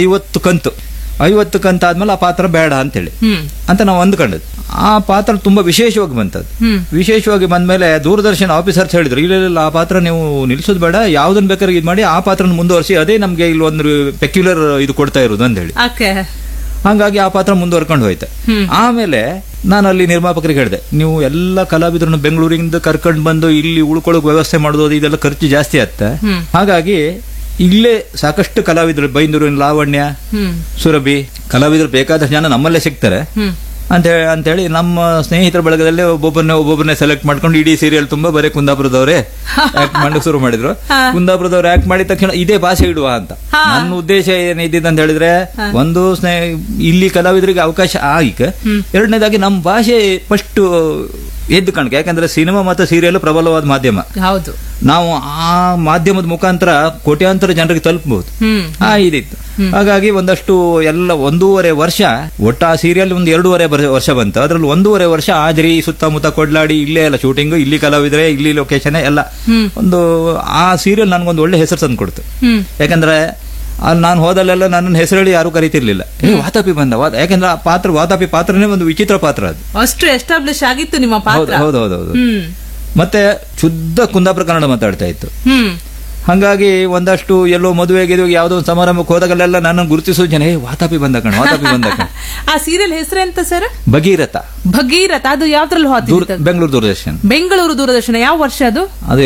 50 ಕಂತು ಆದ್ಮೇಲೆ ಆ ಪಾತ್ರ ಬೇಡ ಅಂತೇಳಿ ಅಂತ ನಾವು ಅಂದ್ಕೊಂಡದ್ದು. ಆ ಪಾತ್ರ ತುಂಬಾ ವಿಶೇಷವಾಗಿ ಬಂತದ್ದು. ವಿಶೇಷವಾಗಿ ಬಂದ್ಮೇಲೆ ದೂರದರ್ಶನ ಆಫೀಸರ್ಸ್ ಹೇಳಿದ್ರು, ಇಲ್ಲ ಆ ಪಾತ್ರ ನೀವು ನಿಲ್ಸೋದು ಬೇಡ, ಯಾವ್ದನ್ ಬೇಕಾದ್ರೆ ಇದು ಮಾಡಿ ಆ ಪಾತ್ರ ಮುಂದುವರಿಸಿ, ಅದೇ ನಮ್ಗೆ ಇಲ್ಲಿ ಒಂದು ಪೆಕ್ಯುಲರ್ ಇದು ಕೊಡ್ತಾ ಇರೋದು ಅಂತ ಹೇಳಿ. ಹಂಗಾಗಿ ಆ ಪಾತ್ರ ಮುಂದುವರ್ಕೊಂಡು ಹೋಯ್ತು. ಆಮೇಲೆ ನಾನು ಅಲ್ಲಿ ನಿರ್ಮಾಪಕರಿಗೆ ಹೇಳಿದೆ, ನೀವು ಎಲ್ಲ ಕಲಾವಿದರನ್ನು ಬೆಂಗಳೂರಿಂದ ಕರ್ಕೊಂಡು ಬಂದು ಇಲ್ಲಿ ಉಳ್ಕೊಳ್ಳೋಕೆ ವ್ಯವಸ್ಥೆ ಮಾಡೋದು ಇದೆಲ್ಲ ಖರ್ಚು ಜಾಸ್ತಿ ಆಗುತ್ತೆ. ಹಾಗಾಗಿ ಇಲ್ಲೇ ಸಾಕಷ್ಟು ಕಲಾವಿದರು, ಬೈಂದೂರಿನ ಲಾವಣ್ಯ, ಸುರಭಿ ಕಲಾವಿದರು ಬೇಕಾದಷ್ಟು ಜನ ನಮ್ಮಲ್ಲೇ ಸಿಗ್ತಾರೆ ಅಂತೇಳಿ ನಮ್ಮ ಸ್ನೇಹಿತರ ಬಳಗದಲ್ಲಿ ಒಬ್ಬೊಬ್ಬರನ್ನೇ ಸೆಲೆಕ್ಟ್ ಮಾಡ್ಕೊಂಡು ಇಡೀ ಸೀರಿಯಲ್ ತುಂಬಾ ಬರೀ ಕುಂದಾಪುರದವರೇ ಆಕ್ಟ್ ಮಾಡಕ್ಕೆ ಶುರು ಮಾಡಿದ್ರು. ಕುಂದಾಪುರದವ್ರು ಆಕ್ಟ್ ಮಾಡಿದ ತಕ್ಷಣ ಇದೇ ಭಾಷೆ ಇಡುವ ಅಂತ ನನ್ನ ಉದ್ದೇಶ ಏನಿದ್ದಿದ್ದು ಅಂತ ಹೇಳಿದ್ರೆ, ಒಂದು ಇಲ್ಲಿ ಕಲಾವಿದರಿಗೆ ಅವಕಾಶ ಆಗ, ಎರಡನೇದಾಗಿ ನಮ್ಮ ಭಾಷೆ ಫಸ್ಟ್ ಎದ್ದು ಕಾಣಕ್ಕೆ. ಯಾಕಂದ್ರೆ ಸಿನಿಮಾ ಮತ್ತು ಸೀರಿಯಲ್ ಪ್ರಬಲವಾದ ಮಾಧ್ಯಮ. ಹೌದು, ನಾವು ಆ ಮಾಧ್ಯಮದ ಮುಖಾಂತರ ಕೋಟ್ಯಾಂತರ ಜನರಿಗೆ ತಲುಪಬಹುದು ಇದಿತ್ತು. ಹಾಗಾಗಿ ಒಂದಷ್ಟು ಎಲ್ಲ 1.5 ವರ್ಷ ಒಟ್ಟು ಆ ಸೀರಿಯಲ್ ಒಂದು 2.5 ವರ್ಷ ಬಂತು. ಅದ್ರಲ್ಲಿ 1.5 ವರ್ಷ ಆಜ್ರಿ ಸುತ್ತಮುತ್ತ ಕೊಡ್ಲಾಡಿ ಇಲ್ಲೇ ಎಲ್ಲ ಶೂಟಿಂಗ್, ಇಲ್ಲಿ ಕಲಾವಿದ್ರೆ, ಇಲ್ಲಿ ಲೊಕೇಶನ್ ಎಲ್ಲ ಒಂದು ಆ ಸೀರಿಯಲ್ ನನ್ಗೊಂದು ಒಳ್ಳೆ ಹೆಸರು ತಂದು ಕೊಡ್ತು. ಯಾಕಂದ್ರೆ ಅಲ್ಲಿ ನಾನು ಹೋದಲ್ಲೆಲ್ಲ ನನ್ನ ಹೆಸರಲ್ಲಿ ಯಾರು ಕರೀತಿರ್ಲಿಲ್ಲ, ವಾತಾಪಿ ಬಂದ. ಯಾಕಂದ್ರೆ ಆ ಪಾತ್ರ ವಾತಾಪಿ ಪಾತ್ರನೇ ಒಂದು ವಿಚಿತ್ರ ಪಾತ್ರ, ಅದು ಅಷ್ಟು ಎಸ್ಟಾಬ್ಲಿಷ್ ಆಗಿತ್ತು ನಿಮ್ಮ ಪಾತ್ರ. ಹೌದೌದೌದು. ಮತ್ತೆ ಶುದ್ಧ ಕುಂದಾಪುರ ಕನ್ನಡ ಮಾತಾಡ್ತಾ ಇತ್ತು. ಹಂಗಾಗಿ ಒಂದಷ್ಟು ಎಲ್ಲೋ ಮದುವೆಗೆ ಯಾವುದೋ ಒಂದು ಸಮಾರಂಭಕ್ಕೆ ಹೋದಾಗಲೆಲ್ಲ ನಾನು ಗುರುತಿಸೋ ಜನ ವಾತಾಪಿ ಬಂದ ಕಣ. ಆ ಸೀರಿಯಲ್ ಹೆಸರೆಂತ ಸರ್? ಭಗೀರಥ. ಅದು ಯಾವ್ದ್ರಲ್ಲಿ ಹೋದ? ಬೆಂಗಳೂರು ದೂರದರ್ಶನ. ಯಾವ ವರ್ಷ ಅದು? ಅದು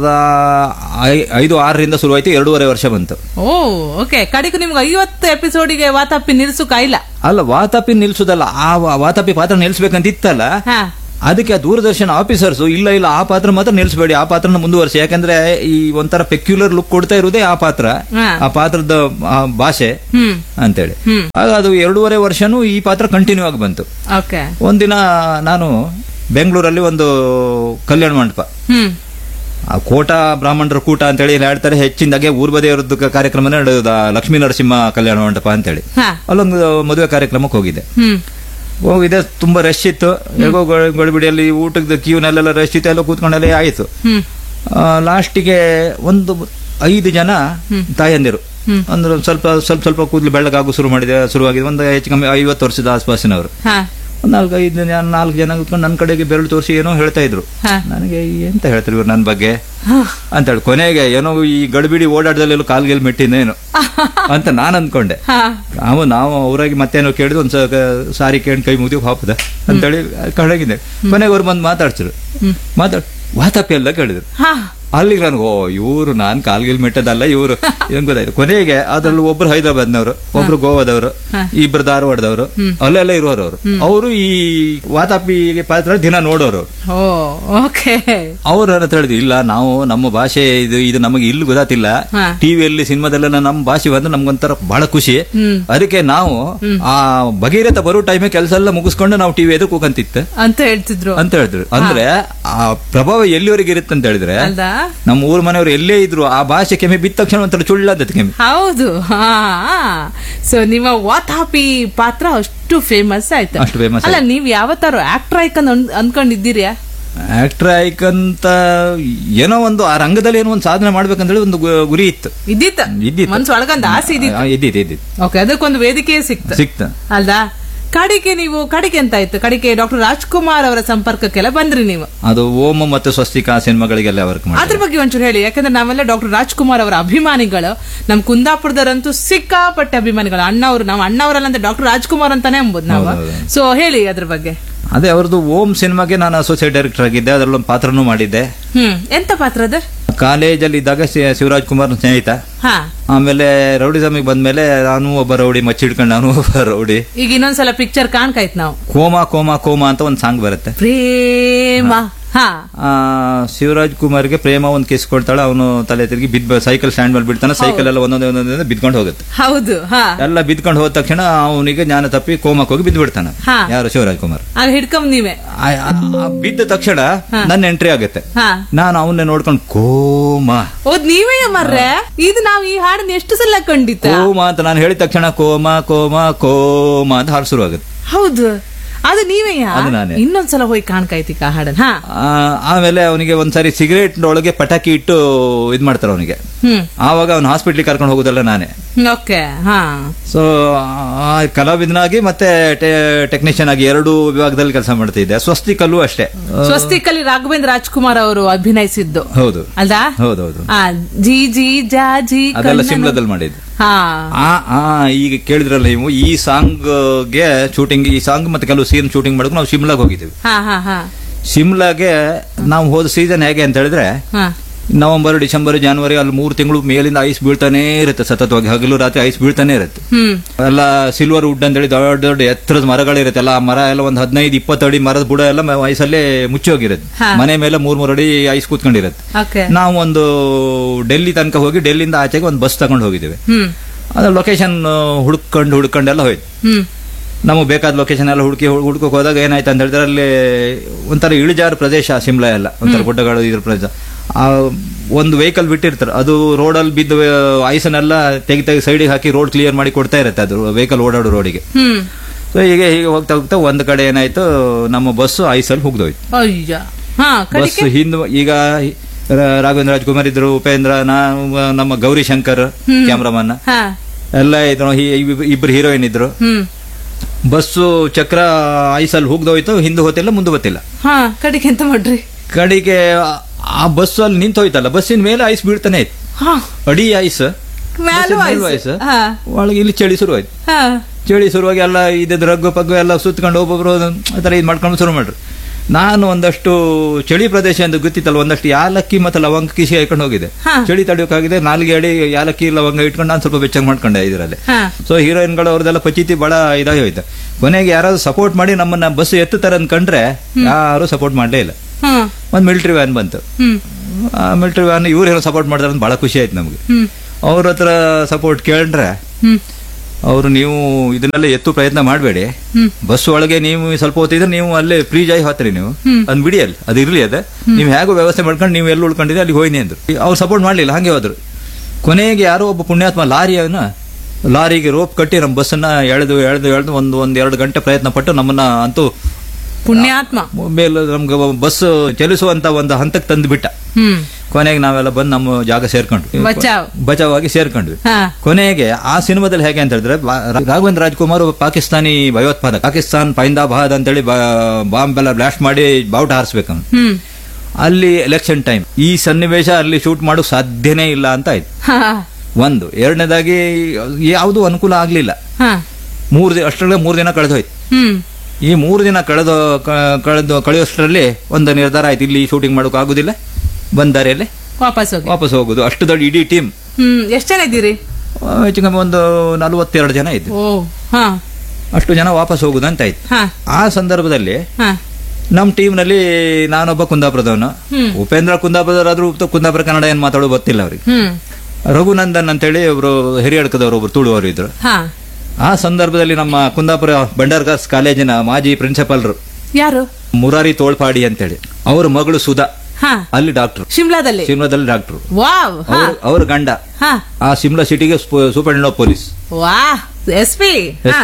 2005-06ರಿಂದ ಶುರುವಾಯ್ತು, 2.5 ವರ್ಷ ಬಂತು. ಓಕೆ. ಕಡೆಗೂ ನಿಮ್ಗೆ 50 ಎಪಿಸೋಡಿಗೆ ವಾತಾಪಿ ನಿಲ್ಸು ಕಾಯಿಲ್ಲ? ಅಲ್ಲ, ವಾತಾಪಿ ನಿಲ್ಸುದಲ್ಲ, ಆ ವಾತಾಪಿ ಪಾತ್ರ ನಿಲ್ಸ್ಬೇಕಂತ ಇತ್ತಲ್ಲ, ಅದಕ್ಕೆ ಆ ದೂರದರ್ಶನ ಆಫೀಸರ್ಸ್ ಇಲ್ಲ ಆ ಪಾತ್ರ ಮಾತ್ರ ನಿಲ್ಸಬೇಡಿ, ಆ ಪಾತ್ರನ ಮುಂದುವರಿಸಿ, ಯಾಕಂದ್ರೆ ಈ ಒಂಥರ ಪೆಕ್ಯುಲರ್ ಲುಕ್ ಕೊಡ್ತಾ ಇರುವುದೇ ಆ ಪಾತ್ರ, ಆ ಪಾತ್ರದ ಭಾಷೆ ಅಂತೇಳಿ. ಆಗ ಅದು 2.5 ವರ್ಷನೂ ಈ ಪಾತ್ರ ಕಂಟಿನ್ಯೂ ಆಗಿ ಬಂತು. ಒಂದಿನ ನಾನು ಬೆಂಗಳೂರಲ್ಲಿ ಒಂದು ಕಲ್ಯಾಣ ಮಂಟಪ, ಆ ಕೋಟ ಬ್ರಾಹ್ಮಣರ ಕೂಟ ಅಂತೇಳಿ ಹೇಳ್ತಾರೆ, ಹೆಚ್ಚಿನದಾಗೆ ಊರ್ ಬದಿಯವರದ್ದು ಕಾರ್ಯಕ್ರಮ ನಡೆಯೋದು ಲಕ್ಷ್ಮೀ ನರಸಿಂಹ ಕಲ್ಯಾಣ ಮಂಟಪ ಅಂತೇಳಿ. ಅಲ್ಲೊಂದು ಮದುವೆ ಕಾರ್ಯಕ್ರಮಕ್ಕೆ ಹೋಗಿದೆ, ತುಂಬಾ ರಶ್ ಇತ್ತು. ಹೇಗೋ ಗಡಿಬಿಡಿಯಲ್ಲಿ ಊಟದ ಕ್ಯೂನಲ್ಲೆಲ್ಲ ರಶ್ ಇತ್ತು, ಎಲ್ಲ ಕೂತ್ಕೊಂಡಲ್ಲೇ ಆಯ್ತು. ಲಾಸ್ಟಿಗೆ ಒಂದು 5 ಜನ ತಾಯಂದಿರು ಅಂದ್ರೆ ಸ್ವಲ್ಪ ಕೂದಲು ಬೆಳ್ಳಗಾಗು ಶುರುವಾಗಿದೆ. ಒಂದು ಹೆಚ್ಚು ಕಮ್ಮಿ 50 ವರ್ಷದ ಆಸ್ಪಾಸಿನವರು. 4 ಜನ ಕೂತ್ಕೊಂಡು ನನ್ನ ಕಡೆಗೆ ಬೆರಳು ತೋರಿಸಿ ಏನೋ ಹೇಳ್ತಾ ಇದ್ರು. ನನಗೆ ಎಂತ ಹೇಳ್ತಾರೆ ಇವ್ರು ನನ್ನ ಬಗ್ಗೆ ಅಂತ ಹೇಳಿ, ಕೊನೆಗೆ ಏನೋ ಈ ಗಡಿಬಿಡಿ ಓಡಾಟದಲ್ಲೆಲ್ಲೋ ಕಾಲ್ಗೆಲ್ ಮೆಟ್ಟಿನೇನು ಅಂತ ನಾನು ಅಂದ್ಕೊಂಡೆ. ನಾವು ಅವರಾಗಿ ಮತ್ತೇನೋ ಕೇಳಿದ್ರು, ಒಂದ್ ಸಾರಿ ಕೇಳಿ ಕೈ ಮುಗಿದು ಹಾಪದ ಅಂತೇಳಿ ಕಡೆಗಿದೆ. ಕೊನೆಗೆ ಅವ್ರು ಬಂದು ವಾತಾಪಿ ಎಲ್ಲ ಕೇಳಿದ್ರು. ಅಲ್ಲಿಗೆ ನನಗೆ ಇವರು ನಾನ್ ಕಾಲ್ಗಿಲ್ ಮೆಟ್ಟದಲ್ಲ ಇವರು ಏನ್ ಗೊತ್ತಾಯ್ತು. ಕೊನೆಗೆ ಅದ್ರಲ್ಲಿ ಒಬ್ರು ಹೈದರಾಬಾದ್ನವರು, ಒಬ್ರು ಗೋವಾದವರು, ಇಬ್ರು ಧಾರವಾಡದವರು, ಅಲ್ಲೆಲ್ಲ ಇರೋರು. ಅವರು ಈ ವಾತಾಪಿ ಪಾತ್ರ ದಿನ ನೋಡೋರು. ಅವ್ರು ನನ್ನ ಹೇಳಿದ್ರು, ಇಲ್ಲ ನಾವು ನಮ್ಮ ಭಾಷೆ ಇದು ನಮಗೆ ಇಲ್ಲಿ ಗೊತ್ತಾತಿಲ್ಲ, ಟಿವಿಯಲ್ಲಿ ಸಿನಿಮಾದಲ್ಲೆಲ್ಲ ನಮ್ಮ ಭಾಷೆ ಬಂದ್ರೆ ನಮ್ಗೊಂಥರ ಬಹಳ ಖುಷಿ, ಅದಕ್ಕೆ ನಾವು ಆ ಭಗೀರಥ ಬರೋ ಟೈಮೇ ಕೆಲಸ ಎಲ್ಲ ಮುಗಿಸ್ಕೊಂಡು ನಾವು ಟಿವಿ ಎದುರು ಕೂಕಂತಿತ್ತು ಅಂತ ಹೇಳಿದ್ರು. ಅಂದ್ರೆ ಆ ಪ್ರಭಾವ ಎಲ್ಲಿವರೆಗೆ ಇರುತ್ತೆ ಅಂತ ಹೇಳಿದ್ರೆ, ನಮ್ಮ ಊರ್ ಮನೆಯವರು ಎಲ್ಲೇ ಇದ್ರು ಆ ಭಾಷೆ ಕೆಮ್ಮೆ ಬಿದ್ದ ತಕ್ಷಣ ಒಂಥರ ಚುಳ್ಳಾದ ಕೆಮ್ಮೆ. ಹೌದು. ಸೊ ನಿಮ್ಮ ವಾತಾಪಿ ಪಾತ್ರ ಅಷ್ಟು ಫೇಮಸ್ ಆಯ್ತು. ಅಷ್ಟು ಫೇಮಸ್ ಅಲ್ಲ, ನೀವ್ ಯಾವತ್ತಾರು ಆಕ್ಟರ್ ಐಕನ್ ಅನ್ಕೊಂಡಿದ್ದೀರಿ? ಆಕ್ಟರ್ ಐಕಂತ ಏನೋ ಒಂದು ಆ ರಂಗದಲ್ಲಿ ಏನೋ ಒಂದು ಸಾಧನೆ ಮಾಡ್ಬೇಕಂತ ಹೇಳಿ ಒಂದು ಗುರಿ ಇತ್ತು, ಮನ್ಸು ಒಳಗೊಂದು ಆಸೆ ಇದ್ದಿತ್ತು. ಓಕೆ, ಅದಕ್ಕೊಂದು ವೇದಿಕೆ ಸಿಕ್ತ ಅಲ್ದಾ? ಕಡೆಗೆ ಅಂತ ಆಯ್ತು, ಕಡೆಗೆ ಡಾಕ್ಟರ್ ರಾಜ್ಕುಮಾರ್ ಅವರ ಸಂಪರ್ಕಕ್ಕೆಲ್ಲ ಬಂದ್ರಿ ನೀವು. ಅದು ಓಂ ಮತ್ತು ಸ್ವಸ್ತಿಕ ಸಿನಿಮಾಗಳಿಗೆಲ್ಲ ವರ್ಕ್ ಮಾಡಿ. ಅದ್ರ ಬಗ್ಗೆ ಒಂಚೂರು ಹೇಳಿ, ಯಾಕಂದ್ರೆ ನಾವೆಲ್ಲ ಡಾಕ್ಟರ್ ರಾಜ್ಕುಮಾರ್ ಅವರ ಅಭಿಮಾನಿಗಳು, ನಮ್ ಕುಂದಾಪುರದವರಂತೂ ಸಿಕ್ಕಾಪಟ್ಟೆ ಅಭಿಮಾನಿಗಳು. ನಾವು ಅಣ್ಣವರಲ್ಲ ಅಂದ್ರೆ ಡಾಕ್ಟರ್ ರಾಜ್ಕುಮಾರ್ ಅಂತಾನೆ ಎಂಬುದು ನಾವು. ಸೊ ಹೇಳಿ ಅದ್ರ ಬಗ್ಗೆ. ಅದೇ ಅವ್ರದ್ದು ಓಂ ಸಿನಿಮಾಗೆ ನಾನು ಅಸೋಸಿಯೇಟ್ ಡೈರೆಕ್ಟರ್ ಆಗಿದ್ದೆ, ಅದರಲ್ಲೊಂದು ಪಾತ್ರನೂ ಮಾಡಿದ್ದೆ. ಎಂತ ಪಾತ್ರ ಅದು? ಕಾಲೇಜಲ್ಲಿ ಇದ್ದಾಗ ಶಿವರಾಜ್ ಕುಮಾರ್ ಸ್ನೇಹಿತ. ಆಮೇಲೆ ರೌಡಿಸಮಿಗೆ ಬಂದ್ಮೇಲೆ ನಾನು ಒಬ್ಬ ರೌಡಿ, ಮಚ್ಚಿಡ್ಕೊಂಡು ನಾನು ಒಬ್ಬ ರೌಡಿ. ಈಗ ಇನ್ನೊಂದ್ಸಲ ಪಿಕ್ಚರ್ ಕಾಣ್ಕಾಯ್ತು ನಾವು, ಕೋಮಾ ಕೋಮಾ ಕೋಮಾ ಅಂತ ಒಂದ್ ಸಾಂಗ್ ಬರುತ್ತೆ. ಪ್ರೇಮ. ಶಿವರಾಜ್ ಕುಮಾರ್ಗೆ ಪ್ರೇಮ ಒಂದ್ ಕಿಸ್ ಕೊಡ್ತಾಳೆ, ಅವನು ತಲೆ ತಿರುಗಿ ಸೈಕಲ್ ಸ್ಟ್ಯಾಂಡ್ ಮೇಲೆ ಬಿಡ್ತಾನೆ, ಸೈಕಲ್ ಎಲ್ಲ ಒಂದೊಂದೇ ಬಿದ್ಕೊಂಡು ಹೋಗುತ್ತೆ. ಹೌದು. ಎಲ್ಲ ಬಿದ್ಕೊಂಡು ಹೋದ ತಕ್ಷಣ ಅವನಿಗೆ ಜ್ಞಾನ ತಪ್ಪಿ ಕೋಮಕ್ಕೆ ಹೋಗಿ ಬಿದ್ದು ಬಿಡ್ತಾನೆ. ಯಾರು? ಶಿವರಾಜ್ ಕುಮಾರ್. ಹಿಡ್ಕೊಂಡ್ ನೀವೇ ಬಿದ್ದ ತಕ್ಷಣ ನನ್ನ ಎಂಟ್ರಿ ಆಗುತ್ತೆ, ನಾನು ಅವನ್ನೇ ನೋಡ್ಕೊಂಡು ಕೋಮಾ. ನೀವೇ ಮರ್ರೆ, ಇದು ನಾವು ಈ ಹಾಡನ್ನ ಎಷ್ಟು ಸಲ ಕಂಡಿತ್ತು. ಕೋಮಾ ಅಂತ ನಾನು ಹೇಳಿದ ತಕ್ಷಣ ಕೋಮಾ ಕೋಮಾ ಕೋಮಾ ಅಂತ ಹಾಡು ಶುರು ಆಗುತ್ತೆ. ಹೌದು, ಅದು ನೀವೇ. ಇನ್ನೊಂದ್ಸಲ ಹೋಗಿ ಕಾಣ್ಕಾಯ್ತಿಕ ಹಾಡನ್ನ. ಆಮೇಲೆ ಅವನಿಗೆ ಒಂದ್ಸರಿ ಸಿಗರೇಟ್ ಒಳಗೆ ಪಟಾಕಿ ಇಟ್ಟು ಇದ್ ಮಾಡ್ತಾರೆ ಅವನಿಗೆ, ಆವಾಗ ಅವ್ನ ಹಾಸ್ಪಿಟ್ಲಿಗೆ ಕರ್ಕೊಂಡು ಹೋಗುದಲ್ಲ ನಾನೇ. ಸೊ ಕಲಾವಿದನಾಗಿ ಮತ್ತೆ ಟೆಕ್ನಿಷಿಯನ್ ಆಗಿ 2 ವಿಭಾಗದಲ್ಲಿ ಕೆಲಸ ಮಾಡ್ತಿದ್ದೆ. ಸ್ವಸ್ತಿಕಲ್ಲೂ ಅಷ್ಟೇ. ಸ್ವಸ್ತಿಕಲ್ಲಿ ರಾಘವೇಂದ್ರ ರಾಜ್ಕುಮಾರ್ ಅವರು ಅಭಿನಯಿಸಿದ್ದು. ಹೌದು ಅಲ್ದಾ? ಹೌದೌದು. ಜಿ ಜಿ ಜಾಜಿ ಅದೆಲ್ಲ ಶಿಮ್ಲಾದಲ್ಲಿ ಮಾಡಿದ್ದು. ಈಗ ಕೇಳಿದ್ರಲ್ಲ ನೀವು, ಈ ಸಾಂಗ್ಗೆ ಶೂಟಿಂಗ್, ಈ ಸಾಂಗ್ ಮತ್ತೆ ಕೆಲವು ಸೀನ್ ಶೂಟಿಂಗ್ ಮಾಡಕ್ಕೆ ನಾವು ಶಿಮ್ಲಾಗ್ ಹೋಗಿದ್ದೀವಿ. ಶಿಮ್ಲಾಗೆ ನಾವು ಹೋದ ಸೀಸನ್ ಹೇಗೆ ಅಂತ ಹೇಳಿದ್ರೆ, ನವೆಂಬರ್, ಡಿಸೆಂಬರ್, ಜನವರಿ ಅಲ್ಲಿ 3 ತಿಂಗಳು ಮೇಲಿಂದ ಐಸ್ ಬೀಳ್ತಾನೆ ಇರುತ್ತೆ ಸತತವಾಗಿ, ಹಗಲು ರಾತ್ರಿ ಐಸ್ ಬೀಳ್ತಾನೆ ಇರುತ್ತೆ. ಎಲ್ಲ ಸಿಲ್ವರ್ ವುಡ್ ಅಂತ ಹೇಳಿ ದೊಡ್ಡ ದೊಡ್ಡ ಎತ್ತರದ ಮರಗಳಿರುತ್ತೆ. ಆ ಮರ ಎಲ್ಲ ಒಂದು 15-20 ಅಡಿ ಮರದ ಬುಡ ಎಲ್ಲ ಐಸಲ್ಲೇ ಮುಚ್ಚಿ ಹೋಗಿರುತ್ತೆ. ಮನೆ ಮೇಲೆ 3 ಅಡಿ ಐಸ್ ಕೂತ್ಕೊಂಡಿರುತ್ತೆ. ನಾವು ಒಂದು ಡೆಲ್ಲಿ ತನಕ ಹೋಗಿ, ಡೆಲ್ಲಿಂದ ಆಚೆಗೆ ಒಂದು ಬಸ್ ತಗೊಂಡು ಹೋಗಿದ್ದೇವೆ. ಅದ್ರ ಲೊಕೇಶನ್ ಹುಡ್ಕೊಂಡೆಲ್ಲ ಹೋಯ್ತು. ನಮಗೆ ಬೇಕಾದ ಲೊಕೇಶನ್ ಎಲ್ಲ ಹುಡ್ಕೋಕ್ ಹೋದಾಗ ಏನಾಯ್ತು ಅಂತ ಹೇಳಿದ್ರೆ, ಅಲ್ಲಿ ಒಂಥರ ಇಳಿಜಾರು ಪ್ರದೇಶ ಶಿಮ್ಲಾ ಎಲ್ಲ, ಒಂಥರ ಗುಡ್ಡಗಳು ಇದ್ರ ಪ್ರದೇಶ. ಒಂದು ವೆಹಿಕಲ್ ಬಿಟ್ಟಿರ್ತಾರೆ, ಅದು ರೋಡಲ್ಲಿ ಬಿದ್ದು ಐಸನ್ನೆಲ್ಲ ತೆಗಿ ಸೈಡಿಗೆ ಹಾಕಿ ರೋಡ್ ಕ್ಲಿಯರ್ ಮಾಡಿ ಕೊಡ್ತಾ ಇರುತ್ತೆ, ಅದು ವೆಹಿಕಲ್ ಓಡಾಡೋ ರೋಡಿಗೆ. ಸೊ ಹೀಗೆ ಹೋಗ್ತಾ ಒಂದ್ ಕಡೆ ಏನಾಯ್ತು, ನಮ್ಮ ಬಸ್ಸು ಐಸಲ್ಲಿ ಹುಗ್ದೋಯ್ತು. ಬಸ್ ಹಿಂದ್ ಈಗ ರಾಘವೇಂದ್ರ ರಾಜ್ಕುಮಾರ್ ಇದ್ರು, ಉಪೇಂದ್ರ, ನಮ್ಮ ಗೌರಿ ಶಂಕರ್ ಕ್ಯಾಮ್ರಾಮನ್ ಎಲ್ಲ ಇದ್ರು, ಇಬ್ರು ಹೀರೋಯಿನ್ ಇದ್ರು. ಬಸ್ಸು ಚಕ್ರ ಐಸಲ್ಲಿ ಹುಗ್ದೋಯ್ತು, ಹಿಂದೆ ಹೋತಿಲ್ಲ ಮುಂದೆ ಗೊತ್ತಿಲ್ಲ. ಕಡೆಗೆ ಎಂತ ಮಾಡ್ರಿ? ಕಡೆಗೆ ಆ ಬಸ್ ಅಲ್ಲಿ ನಿಂತೋಯ್ತಲ್ಲ, ಬಸ್ಸಿನ ಮೇಲೆ ಐಸ್ ಬೀಳ್ತಾನೆ ಇತ್ತು, ಅಡಿ ಐಸ್, ಒಳಗೆ ಇಲ್ಲಿ ಚಳಿ ಶುರುವಾಯ್ತು. ಚಳಿ ಶುರುವಾಗಿ ಎಲ್ಲ ಇದ್ ರಗ್ಗು ಪಗ್ಗು ಎಲ್ಲ ಸುತ್ಕೊಂಡು ಒಬ್ಬೊಬ್ರು ಆತರ ಇದ್ ಮಾಡ್ಕೊಂಡು ಶುರು ಮಾಡ್ರು. ನಾನು ಒಂದಷ್ಟು ಚಳಿ ಪ್ರದೇಶ ಅಂತ ಗೊತ್ತಿತ್ತಲ್ಲ, ಒಂದಷ್ಟು ಯಾಲಕ್ಕಿ ಮತ್ತೆ ಲವಂಗ ಕಿಸಿ ಹಾಕೊಂಡು ಹೋಗಿದೆ. ಚಳಿ ತಡೆಯೋಕ್ಕಾಗಿದೆ, ನಾಲ್ಗೆ ಅಡಿ ಯಾಲಕ್ಕಿ ಲವಂಗ ಇಟ್ಕೊಂಡು ನಾನು ಸ್ವಲ್ಪ ಬೆಚ್ಚಗೆ ಮಾಡ್ಕೊಂಡೆ ಇದರಲ್ಲಿ. ಸೊ ಹೀರೋಯಿನ್ಗಳು ಅವ್ರದೆಲ್ಲ ಪಚಿತಿ ಬಹಳ ಇದಾಗಿ ಹೋಯ್ತು. ಕೊನೆಗೆ ಯಾರಾದ್ರೂ ಸಪೋರ್ಟ್ ಮಾಡಿ ನಮ್ಮನ್ನ ಬಸ್ ಎತ್ತುತ್ತಾರೆ ಅನ್ಕೊಂಡ್ರೆ ಯಾರು ಸಪೋರ್ಟ್ ಮಾಡಲೇ ಇಲ್ಲ. ಒಂದು ಮಿಲಿಟರಿ ವ್ಯಾನ್ ಬಂತು. ಆ ಮಿಲಿಟರಿ ವ್ಯಾನ್ ಇವ್ರು ಏನೋ ಸಪೋರ್ಟ್ ಮಾಡ್ತಾರೆ ಅಂತ ಬಹಳ ಖುಷಿ ಆಯ್ತು ನಮ್ಗೆ. ಅವ್ರ ಹತ್ರ ಸಪೋರ್ಟ್ ಕೇಳಿದ್ರೆ ಅವರು ನೀವು ಇದನ್ನೆಲ್ಲ ಎತ್ತು ಪ್ರಯತ್ನ ಮಾಡಬೇಡಿ, ಬಸ್ ಒಳಗೆ ನೀವು ಸ್ವಲ್ಪ ಹೊತ್ತಿದ್ರೆ ನೀವು ಅಲ್ಲೇ ಫ್ರೀ ಆಗಿ ಹೋಗ್ತೀರಿ, ನೀವು ಅದ್ ಬಿಡಿ, ಅಲ್ಲಿ ಅದು ಇರ್ಲಿ, ಅದ ನೀವು ಹೇಗೋ ವ್ಯವಸ್ಥೆ ಮಾಡ್ಕೊಂಡು ನೀವು ಎಲ್ಲಿ ಉಳ್ಕೊಂಡಿದ್ರೆ ಅಲ್ಲಿ ಹೋಯ್ನಿ ಅಂದ್ರು. ಅವ್ರು ಸಪೋರ್ಟ್ ಮಾಡ್ಲಿಲ್ಲ, ಹಂಗೆ ಹೋದ್ರು. ಕೊನೆಗೆ ಯಾರೋ ಒಬ್ಬ ಪುಣ್ಯಾತ್ಮ ಲಾರಿಗೆ ರೋಪ್ ಕಟ್ಟಿ ನಮ್ಮ ಬಸ್ಸನ್ನ ಎಳೆದು ಒಂದ್ 2 ಗಂಟೆ ಪ್ರಯತ್ನ ಪಟ್ಟು ನಮ್ಮನ್ನ ಅಂತೂ ಪುಣ್ಯಾತ್ಮ ಮೇಲೆ ನಮ್ಗೆ ಬಸ್ ಚಲಿಸುವಂತ ಒಂದು ಹಂತಕ್ಕೆ ತಂದು ಬಿಟ್ಟ. ಕೊನೆಗೆ ನಾವೆಲ್ಲ ಬಂದು ನಮ್ಮ ಜಾಗ ಸೇರ್ಕೊಂಡ್ವಿ, ಬಚಾವಾಗಿ ಸೇರ್ಕೊಂಡ್ವಿ. ಕೊನೆಗೆ ಆ ಸಿನಿಮಾದಲ್ಲಿ ಹೇಗೆ ಅಂತ ಹೇಳಿದ್ರೆ, ರಾಘವೇಂದ್ರ ರಾಜ್ಕುಮಾರ್ ಪಾಕಿಸ್ತಾನಿ ಭಯೋತ್ಪಾದಕ, ಪಾಕಿಸ್ತಾನ್ ಪೈಂದಾಬಾದ್ ಅಂತೇಳಿ ಬಾಂಬ್ ಎಲ್ಲ ಬ್ಲಾಸ್ಟ್ ಮಾಡಿ ಬಾವುಟ ಹಾರಿಸ್ಬೇಕು. ಅಲ್ಲಿ ಎಲೆಕ್ಷನ್ ಟೈಮ್, ಈ ಸನ್ನಿವೇಶ ಅಲ್ಲಿ ಶೂಟ್ ಮಾಡೋಕ್ ಸಾಧ್ಯನೇ ಇಲ್ಲ ಅಂತ ಆಯ್ತು. ಒಂದು ಎರಡನೇದಾಗಿ ಯಾವುದು ಅನುಕೂಲ ಆಗ್ಲಿಲ್ಲ. ಅಷ್ಟರಲ್ಲೇ 3 ದಿನ ಕಳೆದೋಯ್ತು. ಈ 3 ದಿನ ಕಳೆಯೋಷ್ಟರಲ್ಲಿ ಒಂದು ನಿರ್ಧಾರ ಆಯ್ತು, ಇಲ್ಲಿ ಶೂಟಿಂಗ್ ಮಾಡೋಕೆ ಆಗುದಿಲ್ಲ, ಬಂದ ದಾರಿಯಲ್ಲಿ ವಾಪಸ್ ಹೋಗುದು. ಅಷ್ಟು ದೊಡ್ಡ ಇಡೀ ಟೀಮ್. ಎಷ್ಟು ಜನ ಇದ್ದೀರಿ? ಹೆಚ್ಚು ಕಮ್ಮಿ ಒಂದು 42 ಜನ ಇದ್ದು. ಅಷ್ಟು ಜನ ವಾಪಸ್ ಹೋಗುದು ಅಂತ ಆಯ್ತು. ಆ ಸಂದರ್ಭದಲ್ಲಿ ನಮ್ ಟೀಮ್ ನಲ್ಲಿ ನಾನೊಬ್ಬ ಕುಂದಾಪುರದವನು, ಉಪೇಂದ್ರ ಕುಂದಾಪುರದವರಾದ್ರೂ ಕುಂದಾಪುರ ಕನ್ನಡ ಏನ್ ಮಾತಾಡೋದು ಗೊತ್ತಿಲ್ಲ ಅವ್ರಿಗೆ. ರಘುನಂದನ್ ಅಂತೇಳಿ ಒಬ್ರು ಹಿರಿಯಡ್ಕದವರು ಒಬ್ರು ತುಳುವರು ಇದ್ರು. ಆ ಸಂದರ್ಭದಲ್ಲಿ ನಮ್ಮ ಕುಂದಾಪುರ ಬಂಡಾರ್ಗಾಸ್ ಕಾಲೇಜಿನ ಮಾಜಿ ಪ್ರಿನ್ಸಿಪಾಲ್ರು ಯಾರು, ಮುರಾರಿ ತೋಳ್ಪಾಡಿ ಅಂತೇಳಿ, ಅವ್ರ ಮಗಳು ಸುಧಾ ಅಲ್ಲಿ ಡಾಕ್ಟರ್, ಶಿಮ್ಲಾದಲ್ಲಿ ಡಾಕ್ಟರ್. ಅವ್ರ ಗಂಡ ಆ ಶಿಮ್ಲಾ ಸಿಟಿಗೆ ಸೂಪರಿಂಟೆಂಡೆಂಟ್ ಆಫ್ ಪೊಲೀಸ್, ಎಸ್ಪಿ.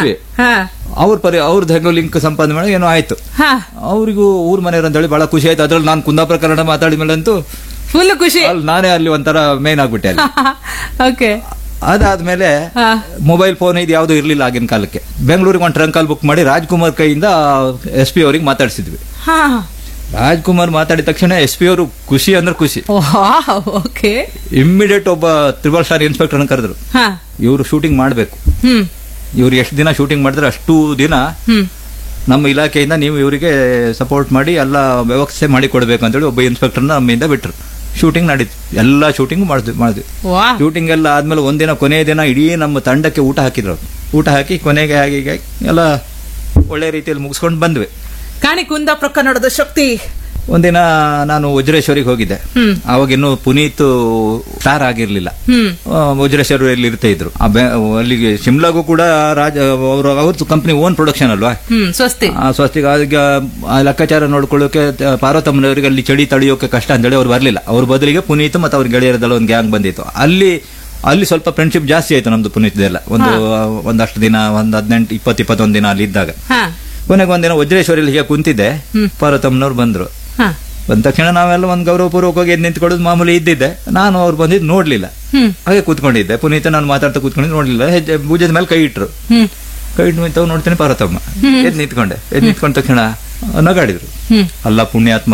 ಅವ್ರದ್ದು ಹೆಂಗೋ ಲಿಂಕ್ ಸಂಪಾದನೆ ಮಾಡಿ ಏನೋ ಆಯ್ತು. ಅವ್ರಿಗೂ ಊರ್ ಮನೆಯವ್ರು ಅಂತ ಹೇಳಿ ಬಹಳ ಖುಷಿ ಆಯ್ತು. ಅದ್ರಲ್ಲಿ ನಾನು ಕುಂದಾಪುರ ಕನ್ನಡ ಮಾತಾಡಿದ ಮೇಲೆ ಅಂತೂ ಫುಲ್ ಖುಷಿ, ನಾನೇ ಅಲ್ಲಿ ಒಂಥರ ಮೇನ್ ಆಗ್ಬಿಟ್ಟೆ ಅಲ್ಲಿ. ಓಕೆ. ಅದಾದ್ಮೇಲೆ ಮೊಬೈಲ್ ಫೋನ್ ಇದು ಯಾವ್ದು ಇರ್ಲಿಲ್ಲ ಆಗಿನ ಕಾಲಕ್ಕೆ. ಬೆಂಗಳೂರಿಗೆ ಒಂದು ಟ್ರಂಕ್ ಕಾಲ್ ಬುಕ್ ಮಾಡಿ ರಾಜ್ಕುಮಾರ್ ಕೈಯಿಂದ SP ಅವ್ರಿಗೆ ಮಾತಾಡಿಸಿದ್ವಿ. ರಾಜ್ಕುಮಾರ್ ಮಾತಾಡಿದ ತಕ್ಷಣ SP ಅವರು ಖುಷಿ ಅಂದ್ರೆ ಖುಷಿ. ಇಮ್ಮಿಡಿಯೇಟ್ ಒಬ್ಬ 3 ಸ್ಟಾರ್ ಇನ್ಸ್ಪೆಕ್ಟರ್ ಕರೆದ್ರು. ಇವ್ರು ಶೂಟಿಂಗ್ ಮಾಡ್ಬೇಕು, ಇವ್ರು ಎಷ್ಟು ದಿನ ಶೂಟಿಂಗ್ ಮಾಡಿದ್ರೆ ಅಷ್ಟು ದಿನ ನಮ್ಮ ಇಲಾಖೆಯಿಂದ ನೀವು ಇವರಿಗೆ ಸಪೋರ್ಟ್ ಮಾಡಿ ಎಲ್ಲ ವ್ಯವಸ್ಥೆ ಮಾಡಿ ಕೊಡ್ಬೇಕು ಅಂತೇಳಿ ಒಬ್ಬ ಇನ್ಸ್ಪೆಕ್ಟರ್ ನಮ್ಮಿಂದ ಬಿಟ್ರು. ಶೂಟಿಂಗ್ ನಡೀತು, ಎಲ್ಲಾ ಶೂಟಿಂಗ್ ಮಾಡಿದ್ವಿ. ಶೂಟಿಂಗ್ ಎಲ್ಲ ಆದ್ಮೇಲೆ ಒಂದಿನ ಕೊನೆಯ ದಿನ ಇಡೀ ನಮ್ಮ ತಂಡಕ್ಕೆ ಊಟ ಹಾಕಿದ್ರು. ಊಟ ಹಾಕಿ ಕೊನೆಗೆ ಹಾಗೆ ಎಲ್ಲ ಒಳ್ಳೆ ರೀತಿಯಲ್ಲಿ ಮುಗಿಸ್ಕೊಂಡು ಬಂದ್ವಿ. ಕಾಣಿ ಕುಂದಾಪುರ ಕನ್ನಡದ ಶಕ್ತಿ. ಒಂದಿನ ನಾನು ವಜ್ರೇಶ್ವರಿಗೆ ಹೋಗಿದ್ದೆ. ಅವಾಗ ಇನ್ನು ಪುನೀತ್ ಸ್ಟಾರ್ ಆಗಿರ್ಲಿಲ್ಲ. ವಜ್ರೇಶ್ವರಲ್ಲಿ ಇರ್ತಾ ಇದ್ರು. ಅಲ್ಲಿಗೆ ಶಿಮ್ಲಾಗೂ ಕೂಡ ಅವ್ರದ್ದು ಕಂಪನಿ ಓನ್ ಪ್ರೊಡಕ್ಷನ್ ಅಲ್ವಾ, ಸ್ವಸ್ತಿಗೆ. ಅದಕ್ಕೆ ಲೆಕ್ಕಾಚಾರ ನೋಡ್ಕೊಳ್ಳೋಕೆ ಪಾರ್ವತಮ್ಮನವರಿಗೆ ಅಲ್ಲಿ ಚಳಿ ತಡೆಯೋಕೆ ಕಷ್ಟ ಅಂತೇಳಿ ಅವ್ರು ಬರ್ಲಿಲ್ಲ. ಅವ್ರ ಬದಲಿಗೆ ಪುನೀತ್ ಮತ್ತೆ ಅವ್ರ ಗೆಳೆಯರದೆಲ್ಲ ಒಂದು ಗ್ಯಾಂಗ್ ಬಂದಿತ್ತು. ಅಲ್ಲಿ ಸ್ವಲ್ಪ ಫ್ರೆಂಡ್ಶಿಪ್ ಜಾಸ್ತಿ ಆಯ್ತು ನಮ್ದು ಪುನೀತ್ದೆಲ್ಲ. ಒಂದಷ್ಟು ದಿನ, ಒಂದು 18-21 ದಿನ ಅಲ್ಲಿ ಇದ್ದಾಗ. ಕೊನೆಗೆ ಒಂದಿನ ವಜ್ರೇಶ್ವರಿಯಲ್ಲಿ ಹೀಗೆ ಕುಂತಿದ್ದೆ, ಪಾರ್ವತಮ್ಮನವ್ರು ಬಂದ್ರು. ಬಂದ ತಕ್ಷಣ ನಾವೆಲ್ಲ ಒಂದು ಗೌರವಪೂರ್ವಕವಾಗಿ ಎದ್ದು ನಿಂತ್ಕೊಳ್ಳೋದು ಮಾಮೂಲಿ ಇದ್ದಿದ್ದೆ. ನಾನು ಅವ್ರು ಬಂದಿದ್ದು ನೋಡ್ಲಿಲ್ಲ, ಹಾಗೆ ಕೂತ್ಕೊಂಡಿದ್ದೆ. ಪುನೀತ ನಾನು ಮಾತಾಡ್ತಾ ಕೂತ್ಕೊಂಡಿದ್ದು ನೋಡ್ಲಿಲ್ಲ. ಭುಜದ ಮೇಲೆ ಕೈ ಇಟ್ರು. ಕೈ ಇಟ್ಟು ನಿಂತವ್ ನೋಡ್ತೇನೆ ಪಾರ್ವತಮ್ಮ. ಎದ್ದು ನಿಂತ್ಕೊಂಡ ತಕ್ಷಣ ನಗಾಡಿದ್ರು. ಅಲ್ಲ ಪುಣ್ಯಾತ್ಮ,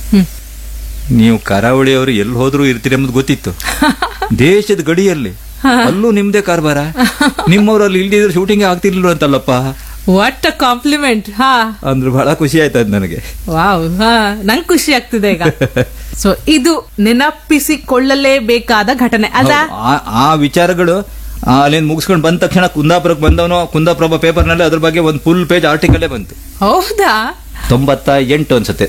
ನೀವು ಕರಾವಳಿಯವರು ಎಲ್ಲಿ ಹೋದ್ರು ಇರ್ತೀರಿ ಎಂಬುದು ಗೊತ್ತಿತ್ತು. ದೇಶದ ಗಡಿಯಲ್ಲಿ ಅಲ್ಲೂ ನಿಮ್ದೇ ಕಾರ್ಬಾರ, ನಿಮ್ಮವ್ರಲ್ಲಿ ಇಲ್ದಿದ್ರೆ ಶೂಟಿಂಗ್ ಆಗ್ತಿರ್ಲಿಲ್ಲ ಅಂತಲ್ಲಪ್ಪ. What a compliment. ಅಂದ್ರೆ ಬಹಳ ಖುಷಿ ಆಯ್ತದ ನನಗೆ. ವಾವ್, ನಂಗೆ ಖುಷಿ ಆಗ್ತಿದೆ ಈಗ. ಸೊ ಇದು ನೆನಪಿಸಿಕೊಳ್ಳಲೇಬೇಕಾದ ಘಟನೆ ಅಲ್ಲ. ಆ ವಿಚಾರಗಳು ಅಲ್ಲಿಂದ ಮುಗಿಸ್ಕೊಂಡು ಬಂದ ತಕ್ಷಣ ಕುಂದಾಪುರಕ್ಕೆ ಬಂದವನು ಕುಂದಾಪುರ ಪೇಪರ್ ನಲ್ಲಿ ಅದ್ರ ಬಗ್ಗೆ ಒಂದು ಫುಲ್ ಪೇಜ್ ಆರ್ಟಿಕಲ್ ಬಂತು. ಹೌದಾ? 98 ಅನ್ಸುತ್ತೆ,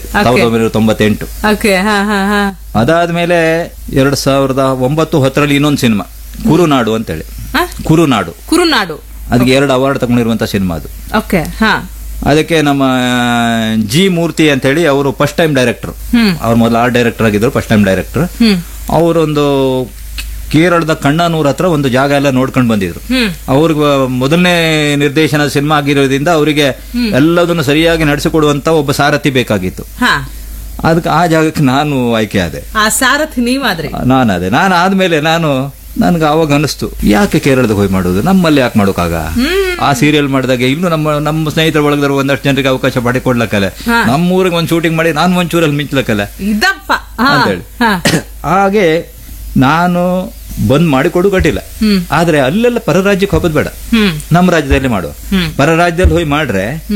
1998. ಅದಾದ್ಮೇಲೆ 2009-10 ಇನ್ನೊಂದು ಸಿನಿಮಾ ಕುರುನಾಡು ಅಂತೇಳಿ. ಕುರುನಾಡು ಅದಕ್ಕೆ 2 ಅವಾರ್ಡ್ ತಗೊಂಡಿರುವಂತ ಸಿನಿಮಾ ಅದು. ಅದಕ್ಕೆ ನಮ್ಮ ಜಿ ಮೂರ್ತಿ ಅಂತ ಹೇಳಿ ಅವರು ಫಸ್ಟ್ ಟೈಮ್ ಡೈರೆಕ್ಟರ್. ಅವ್ರು ಮೊದಲು ಆರ್ಟ್ ಡೈರೆಕ್ಟರ್ ಆಗಿದ್ರು, ಫಸ್ಟ್ ಟೈಮ್ ಡೈರೆಕ್ಟರ್. ಅವರೊಂದು ಕೇರಳದ ಕಣ್ಣನೂರ್ ಹತ್ರ ಒಂದು ಜಾಗ ಎಲ್ಲ ನೋಡ್ಕೊಂಡು ಬಂದಿದ್ರು. ಅವ್ರಿಗೆ ಮೊದಲನೇ ನಿರ್ದೇಶನದ ಸಿನಿಮಾ ಆಗಿರೋದ್ರಿಂದ ಅವರಿಗೆ ಎಲ್ಲದನ್ನು ಸರಿಯಾಗಿ ನಡೆಸಿಕೊಡುವಂತ ಒಬ್ಬ ಸಾರಥಿ ಬೇಕಾಗಿತ್ತು. ಅದಕ್ಕೆ ಆ ಜಾಗಕ್ಕೆ ನಾನು ಆಯ್ಕೆ ಆದೆ. ನಾನದೆ. ನಾನು ಆದ್ಮೇಲೆ ನನ್ಗೆ ಅವಾಗ ಅನಿಸ್ತು, ಯಾಕೆ ಕೇರಳದಾಗ ಹೋಗಿ ಮಾಡೋದು, ನಮ್ಮಲ್ಲಿ ಯಾಕೆ ಮಾಡೋಕಾಗ? ಆ ಸೀರಿಯಲ್ ಮಾಡಿದಾಗ ಇನ್ನು ನಮ್ಮ ಸ್ನೇಹಿತರ ಒಳಗದ ಒಂದಷ್ಟು ಜನರಿಗೆ ಅವಕಾಶ ಮಾಡಿಕೊಡ್ಲಕ್ಕಲ್ಲ, ನಮ್ಮೂರಿಗೆ ಒಂದು ಶೂಟಿಂಗ್ ಮಾಡಿ ನಾನು ಒಂಚೂರಲ್ಲಿ ಮಿಂಚ್ಲಕ್ಕಲ್ಲ ಅಂತೇಳಿ. ಹಾಗೆ ನಾನು ಬಂದ್ ಮಾಡಿ ಕೊಡು ಕಟ್ಟಿಲ್ಲ. ಆದ್ರೆ ಅಲ್ಲೆಲ್ಲ ಪರ ರಾಜ್ಯಕ್ಕೆ ಹೋಗೋದು ಬೇಡ, ನಮ್ಮ ರಾಜ್ಯದಲ್ಲಿ ಮಾಡುವ. ಪರ ರಾಜ್ಯದಲ್ಲಿ ಹೋಗಿ ಮಾಡ್ರೆ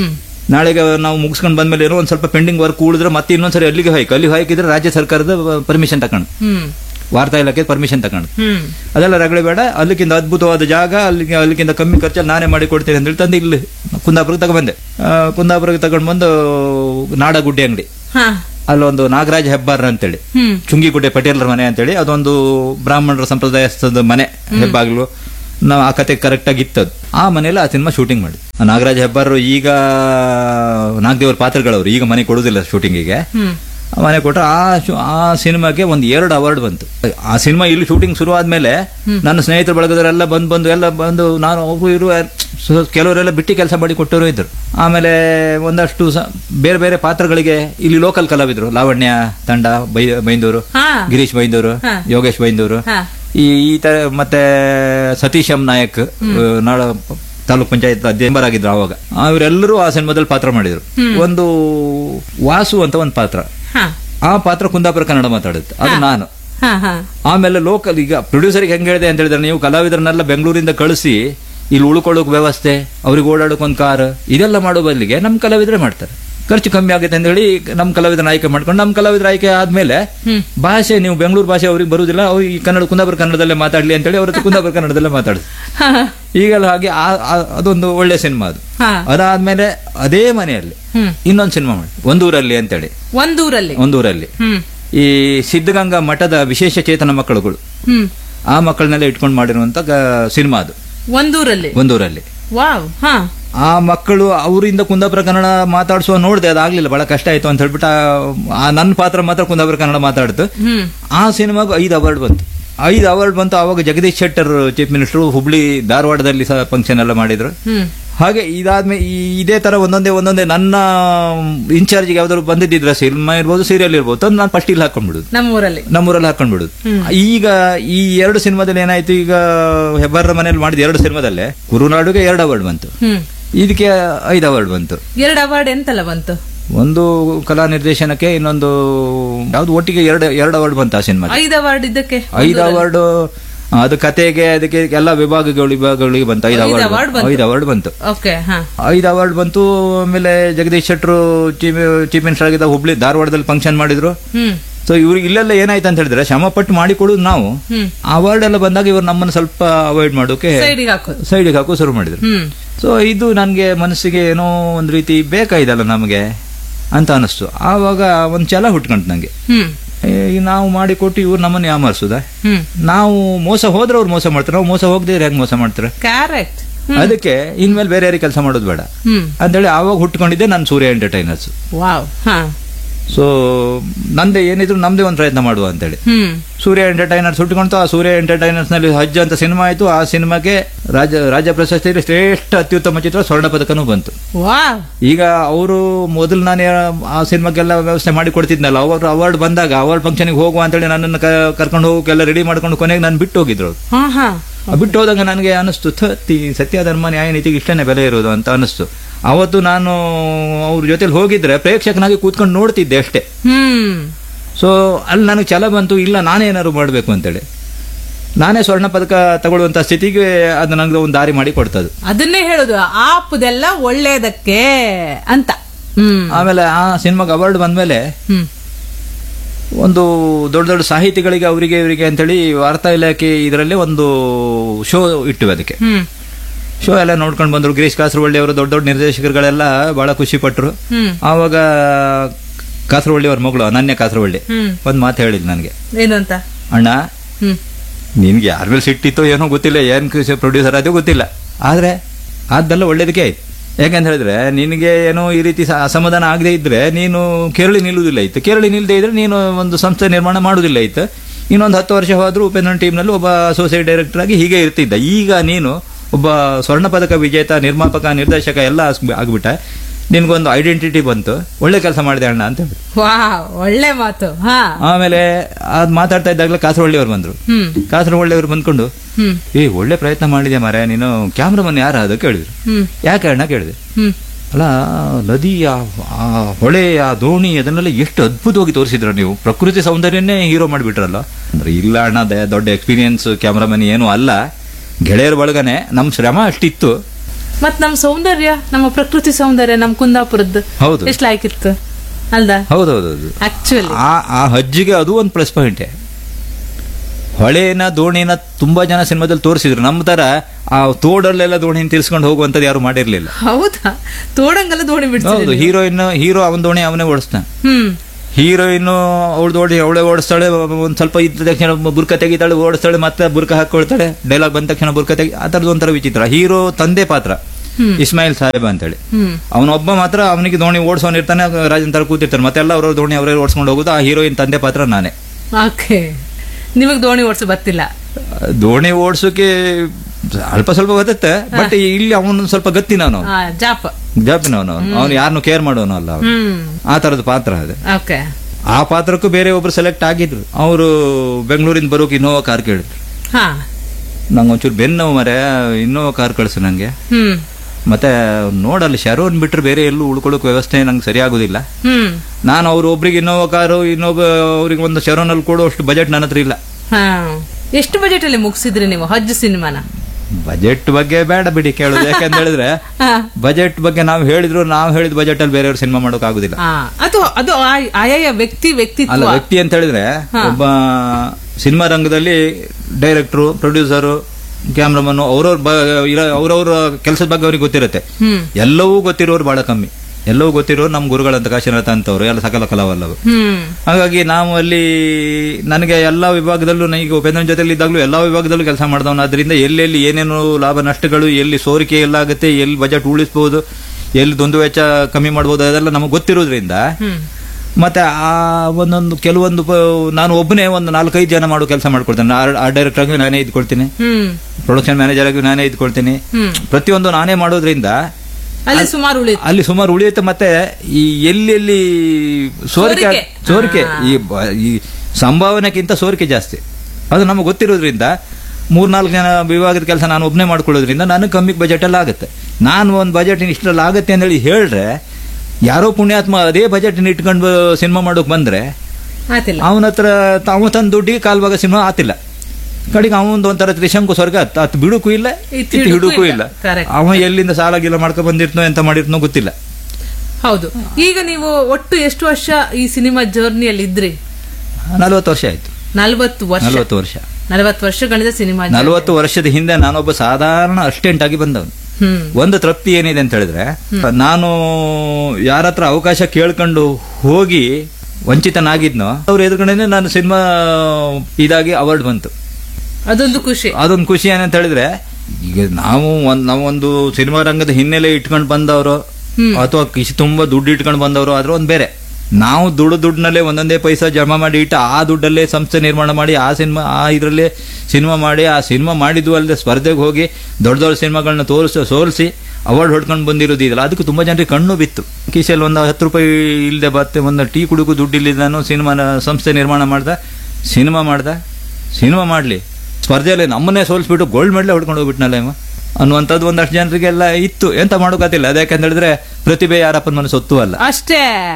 ನಾಳೆಗೆ ನಾವು ಮುಗಿಸ್ಕೊಂಡು ಬಂದ್ಮೇಲೆ ಏನೋ ಒಂದ್ ಸ್ವಲ್ಪ ಪೆಂಡಿಂಗ್ ವರ್ಕ್ ಉಳಿದ್ರೆ ಮತ್ತೆ ಇನ್ನೊಂದ್ಸರಿ ಅಲ್ಲಿಗೆ ಹಾಕಿದ್ರೆ ರಾಜ್ಯ ಸರ್ಕಾರದ ಪರ್ಮಿಷನ್ ತಕೊಂಡು ವಾರ್ತಾ ಇಲಾಖೆ ಪರ್ಮಿಷನ್ ತಕೊಂಡು ಅದೆಲ್ಲ ರಗಳೆ ಬೇಡ, ಅಲ್ಲಿಗಿಂತ ಅದ್ಭುತವಾದ ಜಾಗ, ಅಲ್ಲಿಗಿಂತ ಕಮ್ಮಿ ಖರ್ಚಲ್ಲಿ ನಾನೇ ಮಾಡಿ ಕೊಡ್ತೇನೆ ಅಂತ ಹೇಳಿ ತಂದು ಇಲ್ಲಿ ಕುಂದಾಪುರಕ್ಕೆ ತಗೊಂಡ್ಬಂದೆ. ಕುಂದಾಪುರಕ್ಕೆ ತಗೊಂಡು ಬಂದು ನಾಡಗುಡ್ಡೆ ಅಂಗಡಿ, ಅಲ್ಲೊಂದು ನಾಗರಾಜ ಹೆಬ್ಬಾರ್ ಅಂತೇಳಿ, ಚುಂಗಿಗುಡ್ಡೆ ಪಟೇಲರ ಮನೆ ಅಂತೇಳಿ, ಅದೊಂದು ಬ್ರಾಹ್ಮಣರ ಸಂಪ್ರದಾಯದ ಮನೆ, ಹೆಬ್ಬಾಗ್ಲು. ನಾವು ಆ ಕತೆ ಕರೆಕ್ಟ್ ಆಗಿ ಇತ್ತದು. ಆ ಮನೇಲಿ ಆ ಸಿನಿಮಾ ಶೂಟಿಂಗ್ ಮಾಡಿ. ನಾಗರಾಜ ಹೆಬ್ಬಾರ್ ಈಗ ನಾಗದೇವರ ಪಾತ್ರಗಳವರು, ಈಗ ಮನೆ ಕೊಡುದಿಲ್ಲ ಶೂಟಿಂಗಿಗೆ, ಮನೆ ಕೊಟ್ಟರೆ ಆ ಸಿನಿಮಾಗೆ ಒಂದು 2 ಅವಾರ್ಡ್ ಬಂತು. ಆ ಸಿನಿಮಾ ಇಲ್ಲಿ ಶೂಟಿಂಗ್ ಶುರು ಆದ್ಮೇಲೆ ನನ್ನ ಸ್ನೇಹಿತರ ಬಳಗದವರೆಲ್ಲ ಬಂದು ನಾನು ಅವರು ಇರುವ ಕೆಲವರೆಲ್ಲ ಬಿಟ್ಟು ಕೆಲಸ ಮಾಡಿ ಕೊಟ್ಟವರು ಇದ್ರು. ಆಮೇಲೆ ಒಂದಷ್ಟು ಬೇರೆ ಬೇರೆ ಪಾತ್ರಗಳಿಗೆ ಇಲ್ಲಿ ಲೋಕಲ್ ಕಲಾವಿದ್ರು, ಲಾವಣ್ಯ ತಂಡ ಬೈಂದೂರು, ಗಿರೀಶ್ ಬೈಂದೂರು, ಯೋಗೇಶ್ ಬೈಂದೂರು, ಈ ತರ ಮತ್ತೆ ಸತೀಶ್ ಎಂ ನಾಯಕ್ ತಾಲೂಕ್ ಪಂಚಾಯತ್ ಮೆಂಬರ್ ಆಗಿದ್ರು ಅವಾಗ. ಅವರೆಲ್ಲರೂ ಆ ಸಿನಿಮಾದಲ್ಲಿ ಪಾತ್ರ ಮಾಡಿದ್ರು. ಒಂದು ವಾಸು ಅಂತ ಒಂದು ಪಾತ್ರ, ಆ ಪಾತ್ರ ಕುಂದಾಪುರ ಕನ್ನಡ ಮಾತಾಡುತ್ತೆ, ಅದು ನಾನು. ಆಮೇಲೆ ಲೋಕಲ್ ಈಗ ಪ್ರೊಡ್ಯೂಸರ್ಗೆ ಹೆಂಗ್ ಹೇಳಿದೆ ಅಂತ ಹೇಳಿದ್ರೆ, ನೀವು ಕಲಾವಿದರನ್ನೆಲ್ಲ ಬೆಂಗಳೂರಿಂದ ಕಳಿಸಿ ಇಲ್ಲಿ ಉಳ್ಕೊಳ್ಳೋಕ್ ವ್ಯವಸ್ಥೆ, ಅವ್ರಿಗೆ ಓಡಾಡೋಕ್ ಒಂದು ಕಾರ್, ಇದೆಲ್ಲ ಮಾಡೋ ಬದಲಿಗೆ ನಮ್ ಕಲಾವಿದರೇ ಮಾಡ್ತಾರೆ, ಖರ್ಚು ಕಮ್ಮಿ ಆಗುತ್ತೆ ಅಂತ ಹೇಳಿ ನಮ್ ಕಲಾವಿದರ ಆಯ್ಕೆ ಮಾಡ್ಕೊಂಡು, ನಮ್ ಕಲಾವಿದರ ಆಯ್ಕೆ ಆದ್ಮೇಲೆ ಭಾಷೆ, ನೀವು ಬೆಂಗಳೂರು ಭಾಷೆ ಅವ್ರಿಗೆ ಬರುದಿಲ್ಲ, ಅವ್ರಿಗೆ ಕುಂದಾಪುರ ಕನ್ನಡದಲ್ಲೇ ಮಾತಾಡ್ಲಿ ಅಂತ ಹೇಳಿ ಅವ್ರ ಕುಂದಾಪುರ ಕನ್ನಡದಲ್ಲೇ ಮಾತಾಡುದು. ಈಗೆಲ್ಲ ಹಾಗೆ ಅದೊಂದು ಒಳ್ಳೆ ಸಿನಿಮಾ ಅದು. ಅದಾದ್ಮೇಲೆ ಅದೇ ಮನೆಯಲ್ಲಿ ಇನ್ನೊಂದು ಸಿನಿಮಾ ಮಾಡಿ, ಒಂದೂರಲ್ಲಿ ಅಂತೇಳಿ, ಒಂದೂರಲ್ಲಿ ಈ ಸಿದ್ಧಗಂಗಾ ಮಠದ ವಿಶೇಷ ಚೇತನ ಮಕ್ಕಳುಗಳು, ಆ ಮಕ್ಕಳನ್ನೆಲ್ಲ ಇಟ್ಕೊಂಡು ಮಾಡಿರುವಂತ ಸಿನಿಮಾ ಅದು. ಒಂದೂರಲ್ಲಿ ಆ ಮಕ್ಕಳು ಅವರಿಂದ ಕುಂದಾಪುರ ಕನ್ನಡ ಮಾತಾಡಿಸುವ ನೋಡಿದೆ, ಅದಾಗ್ಲಿಲ್ಲ, ಬಹಳ ಕಷ್ಟ ಆಯ್ತು ಅಂತ ಹೇಳ್ಬಿಟ್ಟು ನನ್ನ ಪಾತ್ರ ಮಾತ್ರ ಕುಂದಾಪುರ ಕನ್ನಡ ಮಾತಾಡ್ತು. ಆ ಸಿನಿಮಾಗೂ 5 ಅವಾರ್ಡ್ ಬಂತು. 5 ಅವಾರ್ಡ್ ಬಂತು. ಅವಾಗ ಜಗದೀಶ್ ಶೆಟ್ಟರ್ ಚೀಫ್ ಮಿನಿಸ್ಟರ್ ಹುಬ್ಳಿ ಧಾರವಾಡದಲ್ಲಿ ಸಹ ಫಂಕ್ಷನ್ ಎಲ್ಲ ಮಾಡಿದ್ರು. ಹಾಗೆ ಇದಾದ್ಮೇಲೆ ಇದೇ ತರ ಒಂದೊಂದೇ ನನ್ನ ಇನ್ಚಾರ್ಜ್ಗೆ ಯಾವ್ದಾದ್ರು ಬಂದಿದ್ರೆ, ಸಿನಿಮಾ ಇರ್ಬೋದು, ಸೀರಿಯಲ್ ಇರ್ಬೋದು, ತಂದು ನಾನು ಫಸ್ಟ್ ಇಲ್ಲಿ ಹಾಕೊಂಡ್ಬಿಡುದು, ನಮ್ಮೂರಲ್ಲಿ ಹಾಕೊಂಡ್ಬಿಡುದು. ಈಗ ಈ 2 ಸಿನಿಮಾದಲ್ಲಿ ಏನಾಯ್ತು, ಈಗ ಹೆಬ್ಬಾರರ ಮನೆಯಲ್ಲಿ ಮಾಡಿದ 2 ಸಿನಿಮಾದಲ್ಲೇ ಗುರುನಾಡುಗೆ 2 ಅವಾರ್ಡ್ ಬಂತು, ಇದಕ್ಕೆ 5 ಅವಾರ್ಡ್ ಬಂತು. 2 ಅವಾರ್ಡ್ ಎಂತೆಲ್ಲ ಬಂತು? ಒಂದು ಕಲಾ ನಿರ್ದೇಶನಕ್ಕೆ, ಇನ್ನೊಂದು ಯಾವ್ದು ಒಟ್ಟಿಗೆ 2 ಅವಾರ್ಡ್ ಬಂತು ಆ ಸಿನಿಮಾ. 5 ಅವಾರ್ಡ್ ಇದಕ್ಕೆ, 5 ಅವಾರ್ಡ್ ಅದು ಕತೆಗೆ, ಅದಕ್ಕೆ ಎಲ್ಲ ವಿಭಾಗಗಳಿಗೆ ಬಂತು. 5 ಅವಾರ್ಡ್ ಬಂತು. 5 ಅವಾರ್ಡ್ ಬಂತು. ಆಮೇಲೆ ಜಗದೀಶ್ ಶೆಟ್ಟರು ಚೀಫ್ ಮಿನಿಸ್ಟರ್ ಆಗಿದ್ದ ಹುಬ್ಳಿ ಧಾರವಾಡದಲ್ಲಿ ಫಂಕ್ಷನ್ ಮಾಡಿದ್ರು. ಸೊ ಇವ್ರಿಗೆ ಇಲ್ಲೆಲ್ಲ ಏನಾಯ್ತು ಅಂತ ಹೇಳಿದ್ರೆ, ಶ್ರಮ ಪಟ್ಟು ಮಾಡಿಕೊಡುದು ನಾವು, ಅವಾರ್ಡ್ ಎಲ್ಲ ಬಂದಾಗ ಇವ್ರು ನಮ್ಮನ್ನು ಸ್ವಲ್ಪ ಅವಾಯ್ಡ್ ಮಾಡೋಕೆ ಸೈಡಿಗೆ ಹಾಕೋ ಶುರು ಮಾಡಿದ್ರು. ಸೊ ಇದು ನನ್ಗೆ ಮನಸ್ಸಿಗೆ ಏನೋ ಒಂದ್ ರೀತಿ ಬೇಕಾಯ್ತಲ್ಲ ನಮಗೆ ಅಂತ ಅನಿಸ್ತು. ಆವಾಗ ಒಂದ್ ಛಲ ಹುಟ್ಕೊಂಡ್ ನಂಗೆ, ನಾವು ಮಾಡಿಕೊಟ್ಟು ಇವ್ರು ನಮ್ಮನ್ನ ಯಾಮಾರಿಸುದ, ನಾವು ಮೋಸ ಹೋದ್ರೆ ಅವ್ರು ಮೋಸ ಮಾಡ್ತಾರೆ, ನಾವು ಮೋಸ ಹೋಗದೆ ಹೇಗೆ ಮೋಸ ಮಾಡ್ತಾರೆ, ಅದಕ್ಕೆ ಇನ್ಮೇಲೆ ಬೇರೆ ಯಾರಿಗೆ ಕೆಲಸ ಮಾಡೋದು ಬೇಡ ಅಂತೇಳಿ ಆವಾಗ ಹುಟ್ಕೊಂಡಿದ್ದೆ ನಾನು ಸೂರ್ಯ ಎಂಟರ್ಟೈನರ್ಸ್. ಸೊ ನಂದೇ ಏನಿದ್ರು ನಮ್ದೇ ಒಂದು ಪ್ರಯತ್ನ ಮಾಡುವ ಅಂತೇಳಿ ಸೂರ್ಯ ಎಂಟರ್ಟೈನರ್ಸ್ ಹುಟ್ಟುಕೊಂತು. ಆ ಸೂರ್ಯ ಎಂಟರ್ಟೈನರ್ಸ್ ನಲ್ಲಿ ಹಜ್ ಅಂತ ಸಿನಿಮಾ ಆಯ್ತು. ಆ ಸಿನಿಮಾಗೆ ರಾಜ್ಯ ಪ್ರಶಸ್ತಿಯಲ್ಲಿ ಶ್ರೇಷ್ಠ ಅತ್ಯುತ್ತಮ ಚಿತ್ರ ಸ್ವರ್ಣ ಪದಕನೂ ಬಂತು. ಈಗ ಅವರು ಮೊದಲು ನಾನು ಆ ಸಿನಿಮಾಗೆಲ್ಲ ವ್ಯವಸ್ಥೆ ಮಾಡಿ ಕೊಡ್ತಿದ್ನಲ್ಲ, ಅವರು ಅವಾರ್ಡ್ ಬಂದಾಗ ಅವಾರ್ಡ್ ಫಂಕ್ಷನ್ಗೆ ಹೋಗುವ ಅಂತೇಳಿ ನನ್ನನ್ನು ಕರ್ಕೊಂಡು ಹೋಗೋಕೆಲ್ಲ ರೆಡಿ ಮಾಡ್ಕೊಂಡು ಕೊನೆಗೆ ನಾನು ಬಿಟ್ಟು ಹೋಗಿದ್ರು. ಬಿಟ್ಟು ಹೋದಾಗ ನನಗೆ ಅನಿಸ್ತು, ಸತ್ಯ ಧರ್ಮ ನ್ಯಾಯ ನೀತಿಗೆ ಇಷ್ಟನೇ ಬೆಲೆ ಇರೋದು ಅಂತ ಅನಿಸ್ತು. ಅವತ್ತು ನಾನು ಅವ್ರ ಜೊತೆಲಿ ಹೋಗಿದ್ರೆ ಪ್ರೇಕ್ಷಕನಾಗಿ ಕೂತ್ಕೊಂಡು ನೋಡ್ತಿದ್ದೆ ಅಷ್ಟೇ. ಸೊ ಅಲ್ಲಿ ನನಗೆ ಛಲ ಬಂತು, ಇಲ್ಲ ನಾನೇನಾದ್ರು ಮಾಡಬೇಕು ಅಂತೇಳಿ. ನಾನೇ ಸ್ವರ್ಣ ಪದಕ ತಗೊಳ್ಳುವಂತ ಸ್ಥಿತಿಗೆ ಅದು ನನಗೆ ಒಂದು ದಾರಿ ಮಾಡಿ ಕೊಡ್ತದೆ. ಅದನ್ನೇ ಹೇಳುದು, ಆಪುದೆಲ್ಲ ಒಳ್ಳೇದಕ್ಕೆ ಅಂತ. ಆಮೇಲೆ ಆ ಸಿನಿಮಾಗೆ ಅವಾರ್ಡ್ ಬಂದ್ಮೇಲೆ ಒಂದು ದೊಡ್ಡ ದೊಡ್ಡ ಸಾಹಿತಿಗಳಿಗೆ ಅವರಿಗೆ ಇವರಿಗೆ ಅಂತೇಳಿ ವಾರ್ತಾ ಇಲಾಖೆ ಇದರಲ್ಲಿ ಒಂದು ಶೋ ಇಟ್ಟಿವೆ. ಅದಕ್ಕೆ ಶೋ ಎಲ್ಲ ನೋಡ್ಕೊಂಡು ಬಂದ್ರು. ಗಿರೀಶ್ ಕಾಸರವಳ್ಳಿ ಅವರು ದೊಡ್ಡ ದೊಡ್ಡ ನಿರ್ದೇಶಕರುಗಳೆಲ್ಲ ಬಹಳ ಖುಷಿ ಪಟ್ರು. ಆವಾಗ ಕಾಸರವಳ್ಳಿ ಅವ್ರ ಮಗಳು ಅನನ್ಯ ಕಾಸರವಳ್ಳಿ ಒಂದ್ ಮಾತು ಹೇಳಿದ್ ನನಗೆ, ಏನಂತ, ಅಣ್ಣ ನಿನ್ಗೆ ಯಾರ ಮೇಲೆ ಸಿಟ್ಟಿತ್ತೋ ಏನೋ ಗೊತ್ತಿಲ್ಲ, ಏನ್ ಪ್ರೊಡ್ಯೂಸರ್ ಅದೇ ಗೊತ್ತಿಲ್ಲ, ಆದ್ರೆ ಅದೆಲ್ಲ ಒಳ್ಳೇದಕ್ಕೆ ಆಯ್ತು. ಯಾಕಂತ ಹೇಳಿದ್ರೆ ನಿನಗೆ ಏನೋ ಈ ರೀತಿ ಅಸಮಾಧಾನ ಆಗದೆ ಇದ್ರೆ ನೀನು ಕೇರಳಿ ನಿಲ್ಲುವುದಿಲ್ಲ ಇತ್ತು, ಕೇರಳಿ ನಿಲ್ಲದೆ ಇದ್ರೆ ನೀನು ಒಂದು ಸಂಸ್ಥೆ ನಿರ್ಮಾಣ ಮಾಡುವುದಿಲ್ಲ ಇತ್ತು. ಇನ್ನೊಂದು 10 ವರ್ಷ ಹೋದ್ರೂ ಉಪೇಂದ್ರ ಟೀಮ್ನಲ್ಲಿ ಒಬ್ಬ ಅಸೋಸಿಯೇಟ್ ಡೈರೆಕ್ಟರ್ ಆಗಿ ಹೀಗೆ ಇರ್ತಿದ್ದ. ಈಗ ನೀನು ಒಬ್ಬ ಸ್ವರ್ಣ ಪದಕ ವಿಜೇತ, ನಿರ್ಮಾಪಕ, ನಿರ್ದೇಶಕ ಎಲ್ಲ ಆಗ್ಬಿಟ್ಟ, ನಿನ್ಗೊಂದು ಐಡೆಂಟಿಟಿ ಬಂತು, ಒಳ್ಳೆ ಕೆಲಸ ಮಾಡಿದೆ ಅಣ್ಣ ಅಂತ ಹೇಳಿ. ಒಳ್ಳೆ ಮಾತು. ಆಮೇಲೆ ಅದ್ ಮಾತಾಡ್ತಾ ಇದ್ದಾಗಲೇ ಕಾಸರವಳ್ಳಿ ಅವ್ರು ಬಂದ್ರು. ಕಾಸರವಳ್ಳಿ ಅವ್ರು ಬಂದ್ಕೊಂಡು, ಒಳ್ಳೆ ಪ್ರಯತ್ನ ಮಾಡಿದೆ ಮಾರೆ, ನೀನು ಕ್ಯಾಮ್ರಾಮನ್ ಯಾರ ಅದು ಕೇಳಿದ್ರು. ಯಾಕೆ ಅಣ್ಣ ಕೇಳಿದೆ. ಅಲ್ಲ, ನದಿ, ಆ ಹೊಳೆ, ಆ ದೋಣಿ, ಅದನ್ನೆಲ್ಲ ಎಷ್ಟು ಅದ್ಭುತವಾಗಿ ತೋರಿಸಿದ್ರ ನೀವು, ಪ್ರಕೃತಿ ಸೌಂದರ್ಯನೇ ಹೀರೋ ಮಾಡಿಬಿಟ್ರಲ್ಲ ಅಂದ್ರೆ. ಇಲ್ಲ ಅಣ್ಣ, ದೊಡ್ಡ ಎಕ್ಸ್ಪೀರಿಯನ್ಸ್ ಕ್ಯಾಮ್ರಾಮನ್ ಏನು ಅಲ್ಲ, ಗೆಳೆಯರ ಬಳಗನೆ, ನಮ್ ಶ್ರಮ ಅಷ್ಟಿತ್ತು, ಮತ್ ನಮ್ ಸೌಂದರ್ಯ, ನಮ್ಮ ಪ್ರಕೃತಿ ಸೌಂದರ್ಯ, ನಮ್ ಕುಂದಾಪುರದ್ದು ಹೌದು. ಎಷ್ಟ್ ಲಾಯ್ಕಿತ್ತು ಅಲ್ದಾ? ಹೌದೌದು. ಆಕ್ಚುಲಿ ಆ ಹಜ್ಜಿಗೆ ಅದು ಒಂದು ಪ್ಲಸ್ ಪಾಯಿಂಟೇ. ಹೊಳೆನ ದೋಣಿನ ತುಂಬಾ ಜನ ಸಿನಿಮಾದಲ್ಲಿ ತೋರಿಸಿದ್ರು. ನಮ್ಮ ತರ ಆ ತೋಡಲ್ಲೆಲ್ಲ ದೋಣಿನ ತಿರ್ಸ್ಕೊಂಡು ಹೋಗುವಂತದ್ದು ಯಾರು ಮಾಡಿರ್ಲಿಲ್ಲ. ಹೌದಾ? ತೋಡಂಗೆಲ್ಲ ದೋಣಿ ಹೌದು. ಬಿಡ್ತಾರೆ. ಹೀರೋ ಅವನ ದೋಣಿ ಅವನೇ ಓಡಿಸ್ತಾನೆ. ಹೀರೋಯಿನ್ ಅವಳು ದೋಣಿ ಅವಳೇ ಓಡಿಸ್ತಾಳೆ. ಒಂದ್ ಸ್ವಲ್ಪ ಇದ್ದ ತಕ್ಷಣ ಬುರ್ಕ ತೆಗಿತಾಳೆ, ಓಡಿಸ್ತಾಳೆ, ಮತ್ತೆ ಬುರ್ಕ ಹಾಕೊಳ್ತಾಳೆ. ಡೈಲಾಗ್ ಬಂದ ತಕ್ಷಣ ಬುರ್ಕ ತೆಗಿ. ಆ ತರದ್ ಒಂಥರ ವಿಚಿತ್ರ. ಹೀರೋ ತಂದೆ ಪಾತ್ರ ಇಸ್ಮಾಯಿಲ್ ಸಾಹೇಬ್ ಅಂತೇಳಿ, ಅವನೊಬ್ಬ ಮಾತ್ರ ಅವನಿಗೆ ದೋಣಿ ಓಡಿಸೋನ್ ಇರ್ತಾನೆ, ರಾಜನ್ ತರ ಕೂತಿರ್ತಾನೆ. ಮತ್ತೆಲ್ಲ ಅವ್ರ ದೋಣಿ ಅವರೇ ಓಡಿಸ್ಕೊಂಡು ಹೋಗುದು. ಆ ಹೀರೋಯಿನ್ ತಂದೆ ಪಾತ್ರ ನಾನೇ. ಓಕೆ, ನಿಮಗ್ ದೋಣಿ ಓಡಿಸೋ ಗೊತ್ತಿಲ್ಲ? ದೋಣಿ ಓಡಿಸೋಕೆ ಅಲ್ಪ ಸ್ವಲ್ಪ ಗೊತ್ತತ್ತೆ, ಬಟ್ ಇಲ್ಲಿ ಅವನು ಸ್ವಲ್ಪ ಗತ್ತಿನವನು, ಜಾಪಿನವನು. ಅವನು ಯಾರನ್ನು ಕೇರ್ ಮಾಡೋನು ಅಲ್ಲ. ಆ ತರದ ಪಾತ್ರ ಅದು. ಓಕೆ. ಆ ಪಾತ್ರಕ್ಕೂ ಬೇರೆ ಒಬ್ರು ಸೆಲೆಕ್ಟ್ ಆಗಿದ್ರು. ಅವರು ಬೆಂಗಳೂರಿಂದ ಬರೋಕೆ ಇನ್ನೋವಾ ಕಾರ್ ಕೇಳಿದ್ರು. ನಂಗೆ ಒಂಚೂರು ಬೆನ್ನೋವು ಮರೆ, ಇನ್ನೋವಾ ಕಾರ್ ಕಳಿಸು ನಂಗೆ. ಮತ್ತೆ ನೋಡಲ್ಲಿ ಶರೋನ್ ಬಿಟ್ರೆ ಬೇರೆ ಎಲ್ಲೂ ಉಳ್ಕೊಳ್ಳೋಕೆ ವ್ಯವಸ್ಥೆ ನಂಗೆ ಸರಿ ಆಗುದಿಲ್ಲ. ನಾನು ಅವ್ರು ಒಬ್ರಿಗೆ ಇನ್ನೋವಾ ಕಾರು, ಇನ್ನೊಬ್ಬ ಅವ್ರಿಗೆ ಒಂದು ಶರೋನ್ ಅಲ್ಲಿ ಕೊಡುವಷ್ಟು ಬಜೆಟ್ ನನ್ನ ಹತ್ರ ಇಲ್ಲ. ಎಷ್ಟು ಬಜೆಟ್ ಅಲ್ಲಿ ಮುಗಿಸಿದ್ರಿ ನೀವು ಹಜ್ ಸಿನಿಮಾನ? ಬಜೆಟ್ ಬಗ್ಗೆ ಬೇಡ ಬಿಡಿ ಕೇಳೋದು. ಯಾಕಂತ ಹೇಳಿದ್ರೆ ಬಜೆಟ್ ಬಗ್ಗೆ ನಾವು ಹೇಳಿದ ಬಜೆಟ್ ಅಲ್ಲಿ ಬೇರೆಯವ್ರು ಸಿನಿಮಾ ಮಾಡೋಕ್ ಆಗುದಿಲ್ಲ. ಅದು ಆಯಾಯ ವ್ಯಕ್ತಿ ಅಲ್ಲ, ವ್ಯಕ್ತಿ ಅಂತ ಹೇಳಿದ್ರೆ ಒಬ್ಬ ಸಿನಿಮಾ ರಂಗದಲ್ಲಿ ಡೈರೆಕ್ಟರ್, ಪ್ರೊಡ್ಯೂಸರ್, ಕ್ಯಾಮ್ರಾಮನ್ ಅವ್ರವ್ರ ಕೆಲಸದ ಬಗ್ಗೆ ಅವ್ರಿಗೆ ಗೊತ್ತಿರುತ್ತೆ. ಎಲ್ಲವೂ ಗೊತ್ತಿರೋರು ಬಹಳ ಕಮ್ಮಿ. ಎಲ್ಲವೂ ಗೊತ್ತಿರೋರು ನಮ್ಮ ಗುರುಗಳಂತ ಕಾಶಿನಾಥ ಅಂತವ್ರು ಎಲ್ಲ ಸಕಲ ಕಲಾವಲ್ಲವು. ಹಾಗಾಗಿ ನಾವು ಅಲ್ಲಿ ನನಗೆ ಎಲ್ಲಾ ವಿಭಾಗದಲ್ಲೂ, ನನಗೆ ಉಪೇಂದ್ರನ ಜೊತೆಲಿ ಇದ್ದಾಗಲೂ ಎಲ್ಲಾ ವಿಭಾಗದಲ್ಲೂ ಕೆಲಸ ಮಾಡಿದವನು. ಅದರಿಂದ ಎಲ್ಲೆಲ್ಲಿ ಏನೇನು ಲಾಭ ನಷ್ಟಗಳು, ಎಲ್ಲಿ ಸೋರಿಕೆ ಎಲ್ಲಾಗುತ್ತೆ, ಎಲ್ಲಿ ಬಜೆಟ್ ಉಳಿಸಬಹುದು, ಎಲ್ಲಿ ದುಂದು ವೆಚ್ಚ ಕಮ್ಮಿ ಮಾಡಬಹುದು, ಅದೆಲ್ಲ ನಮಗೆ ಗೊತ್ತಿರೋದ್ರಿಂದ ಮತ್ತೆ ಆ ಒಂದೊಂದು ಕೆಲವೊಂದು ನಾನು ಒಬ್ಬನೇ ಒಂದು 4-5 ಜನ ಮಾಡೋ ಕೆಲಸ ಮಾಡ್ಕೊಳ್ತೇನೆ. ಆ ಡೈರೆಕ್ಟರ್ ಆಗಿ ನಾನೇ ಇದ್ಕೊಳ್ತೀನಿ, ಪ್ರೊಡಕ್ಷನ್ ಮ್ಯಾನೇಜರ್ ಆಗಿ ನಾನೇ ಇದ್ಕೊಳ್ತೀನಿ. ಪ್ರತಿಯೊಂದು ನಾನೇ ಮಾಡೋದ್ರಿಂದ ಅಲ್ಲಿ ಸುಮಾರು ಉಳಿಯುತ್ತೆ. ಮತ್ತೆ ಈ ಎಲ್ಲೆಲ್ಲಿ ಸೋರಿಕೆ ಈ ಸಂಭಾವನೆಗಿಂತ ಸೋರಿಕೆ ಜಾಸ್ತಿ, ಅದು ನಮಗೆ ಗೊತ್ತಿರೋದ್ರಿಂದ 3-4 ಜನ ವಿಭಾಗದ ಕೆಲಸ ನಾನು ಒಬ್ಬನೇ ಮಾಡ್ಕೊಳ್ಳೋದ್ರಿಂದ ನನಗೆ ಕಮ್ಮಿ ಬಜೆಟ್ ಎಲ್ಲ ಆಗುತ್ತೆ. ನಾನು ಒಂದು ಬಜೆಟ್ ಇಷ್ಟೆಲ್ಲ ಆಗುತ್ತೆ ಅಂತ ಹೇಳಿ ಹೇಳ್ರೆ, ಯಾರೋ ಪುಣ್ಯಾತ್ಮ ಅದೇ ಬಜೆಟ್ ಇಟ್ಕೊಂಡು ಸಿನಿಮಾ ಮಾಡೋಕ್ ಬಂದ್ರೆ ಅವನ ಹತ್ರ ತಾವು ತನ್ನ ದುಡ್ಡಿಗೆ ಕಾಲ್ಭಾಗ ಸಿನಿಮಾ ಆತಿಲ್ಲ. ಕಡೆಗೆ ಅವನೊಂದು ಒಂಥರ ತ್ರಿಶಂಕು ಸ್ವರ್ಗ ಅತ್ ಬಿಡುಕು ಇಲ್ಲ, ಹಿಡುಕು ಇಲ್ಲ. ಅವ ಎಲ್ಲಿಂದ ಸಾಲ ಗೀಲ ಮಾಡ್ಕೊ ಬಂದಿರ್ತನೋ ಎಂತ ಮಾಡಿರ್ತನೋ ಗೊತ್ತಿಲ್ಲ. ಹೌದು. ಈಗ ನೀವು ಒಟ್ಟು ಎಷ್ಟು ವರ್ಷ ಈ ಸಿನಿಮಾ ಜರ್ನಿಯಲ್ಲಿ ಇದ್ರಿ? 40 ವರ್ಷ ಆಯ್ತು. 40 ವರ್ಷಗಳಿಂದ ಸಿನಿಮಾ. 40 ವರ್ಷದ ಹಿಂದೆ ನಾನೊಬ್ಬ ಸಾಧಾರಣ ಅಸಿಸ್ಟೆಂಟ್ ಆಗಿ ಬಂದವನು. ಒಂದು ತೃಪ್ತಿ ಏನಿದೆ ಅಂತ ಹೇಳಿದ್ರೆ, ನಾನು ಯಾರ ಹತ್ರ ಅವಕಾಶ ಕೇಳ್ಕೊಂಡು ಹೋಗಿ ವಂಚಿತನಾಗಿದ್ನೋ ಅವ್ರ ಎದುರುಗಡೆ ನಾನು ಸಿನಿಮಾ ಇದಾಗಿ ಅವಾರ್ಡ್ ಬಂತು. ಅದೊಂದು ಖುಷಿ ಏನಂತ ಹೇಳಿದ್ರೆ, ಈಗ ನಾವೊಂದು ಸಿನಿಮಾ ರಂಗದ ಹಿನ್ನೆಲೆ ಇಟ್ಕೊಂಡು ಬಂದವರು ಅಥವಾ ಕಿಸಿ ತುಂಬಾ ದುಡ್ಡು ಇಟ್ಕೊಂಡು ಬಂದವರು ಆದ್ರೆ ಒಂದ್ ಬೇರೆ. ನಾವು ದುಡ್ಡಿನಲ್ಲೇ ಒಂದೊಂದೇ ಪೈಸಾ ಜಮಾ ಮಾಡಿ ಇಟ್ಟು ಆ ದುಡ್ಡಲ್ಲೇ ಸಂಸ್ಥೆ ನಿರ್ಮಾಣ ಮಾಡಿ ಆ ಇದರಲ್ಲೇ ಸಿನಿಮಾ ಮಾಡಿ, ಆ ಸಿನಿಮಾ ಮಾಡಿದ್ವು ಅಲ್ಲದೆ ಸ್ಪರ್ಧೆಗೆ ಹೋಗಿ ದೊಡ್ಡ ಸಿನಿಮಾಗಳನ್ನ ಸೋಲಿಸಿ ಅವಾರ್ಡ್ ಹೊಡ್ಕೊಂಡು ಬಂದಿರೋದು ಇದಲ್ಲ, ಅದಕ್ಕೆ ತುಂಬಾ ಜನರಿಗೆ ಕಣ್ಣು ಬಿತ್ತು. ಕಿಸೆಯಲ್ಲಿ ಒಂದು 10 ರೂಪಾಯಿ ಇಲ್ಲದೆ ಬತ್ತೆ ಒಂದು ಟೀ ಕುಡುಕು ದುಡ್ಡು ಇಲ್ಲಿದ್ದಾನು ಸಿನಿಮಾನ ಸಂಸ್ಥೆ ನಿರ್ಮಾಣ ಸಿನಿಮಾ ಮಾಡ್ಲಿ, ಸ್ಪರ್ಧೆಯಲ್ಲಿ ನಮ್ಮನ್ನೇ ಸೋಲಿಸ್ಬಿಟ್ಟು ಗೋಲ್ಡ್ ಮೆಡಲ್ ಹೊಡ್ಕೊಂಡು ಹೋಗ್ಬಿಟ್ನಲ್ಲ ಅನ್ನುವಂಥದ್ದು ಒಂದಷ್ಟು ಜನರಿಗೆಲ್ಲ ಇತ್ತು. ಎಂತ ಮಾಡೋಕಾತಿಲ್ಲ. ಅದಕ್ಕೆ ಹೇಳಿದ್ರೆ ಪ್ರತಿಭೆ ಯಾರಪ್ಪನ ಮನಸ್ಸು ಒತ್ತು ಅಲ್ಲ ಅಷ್ಟೇ.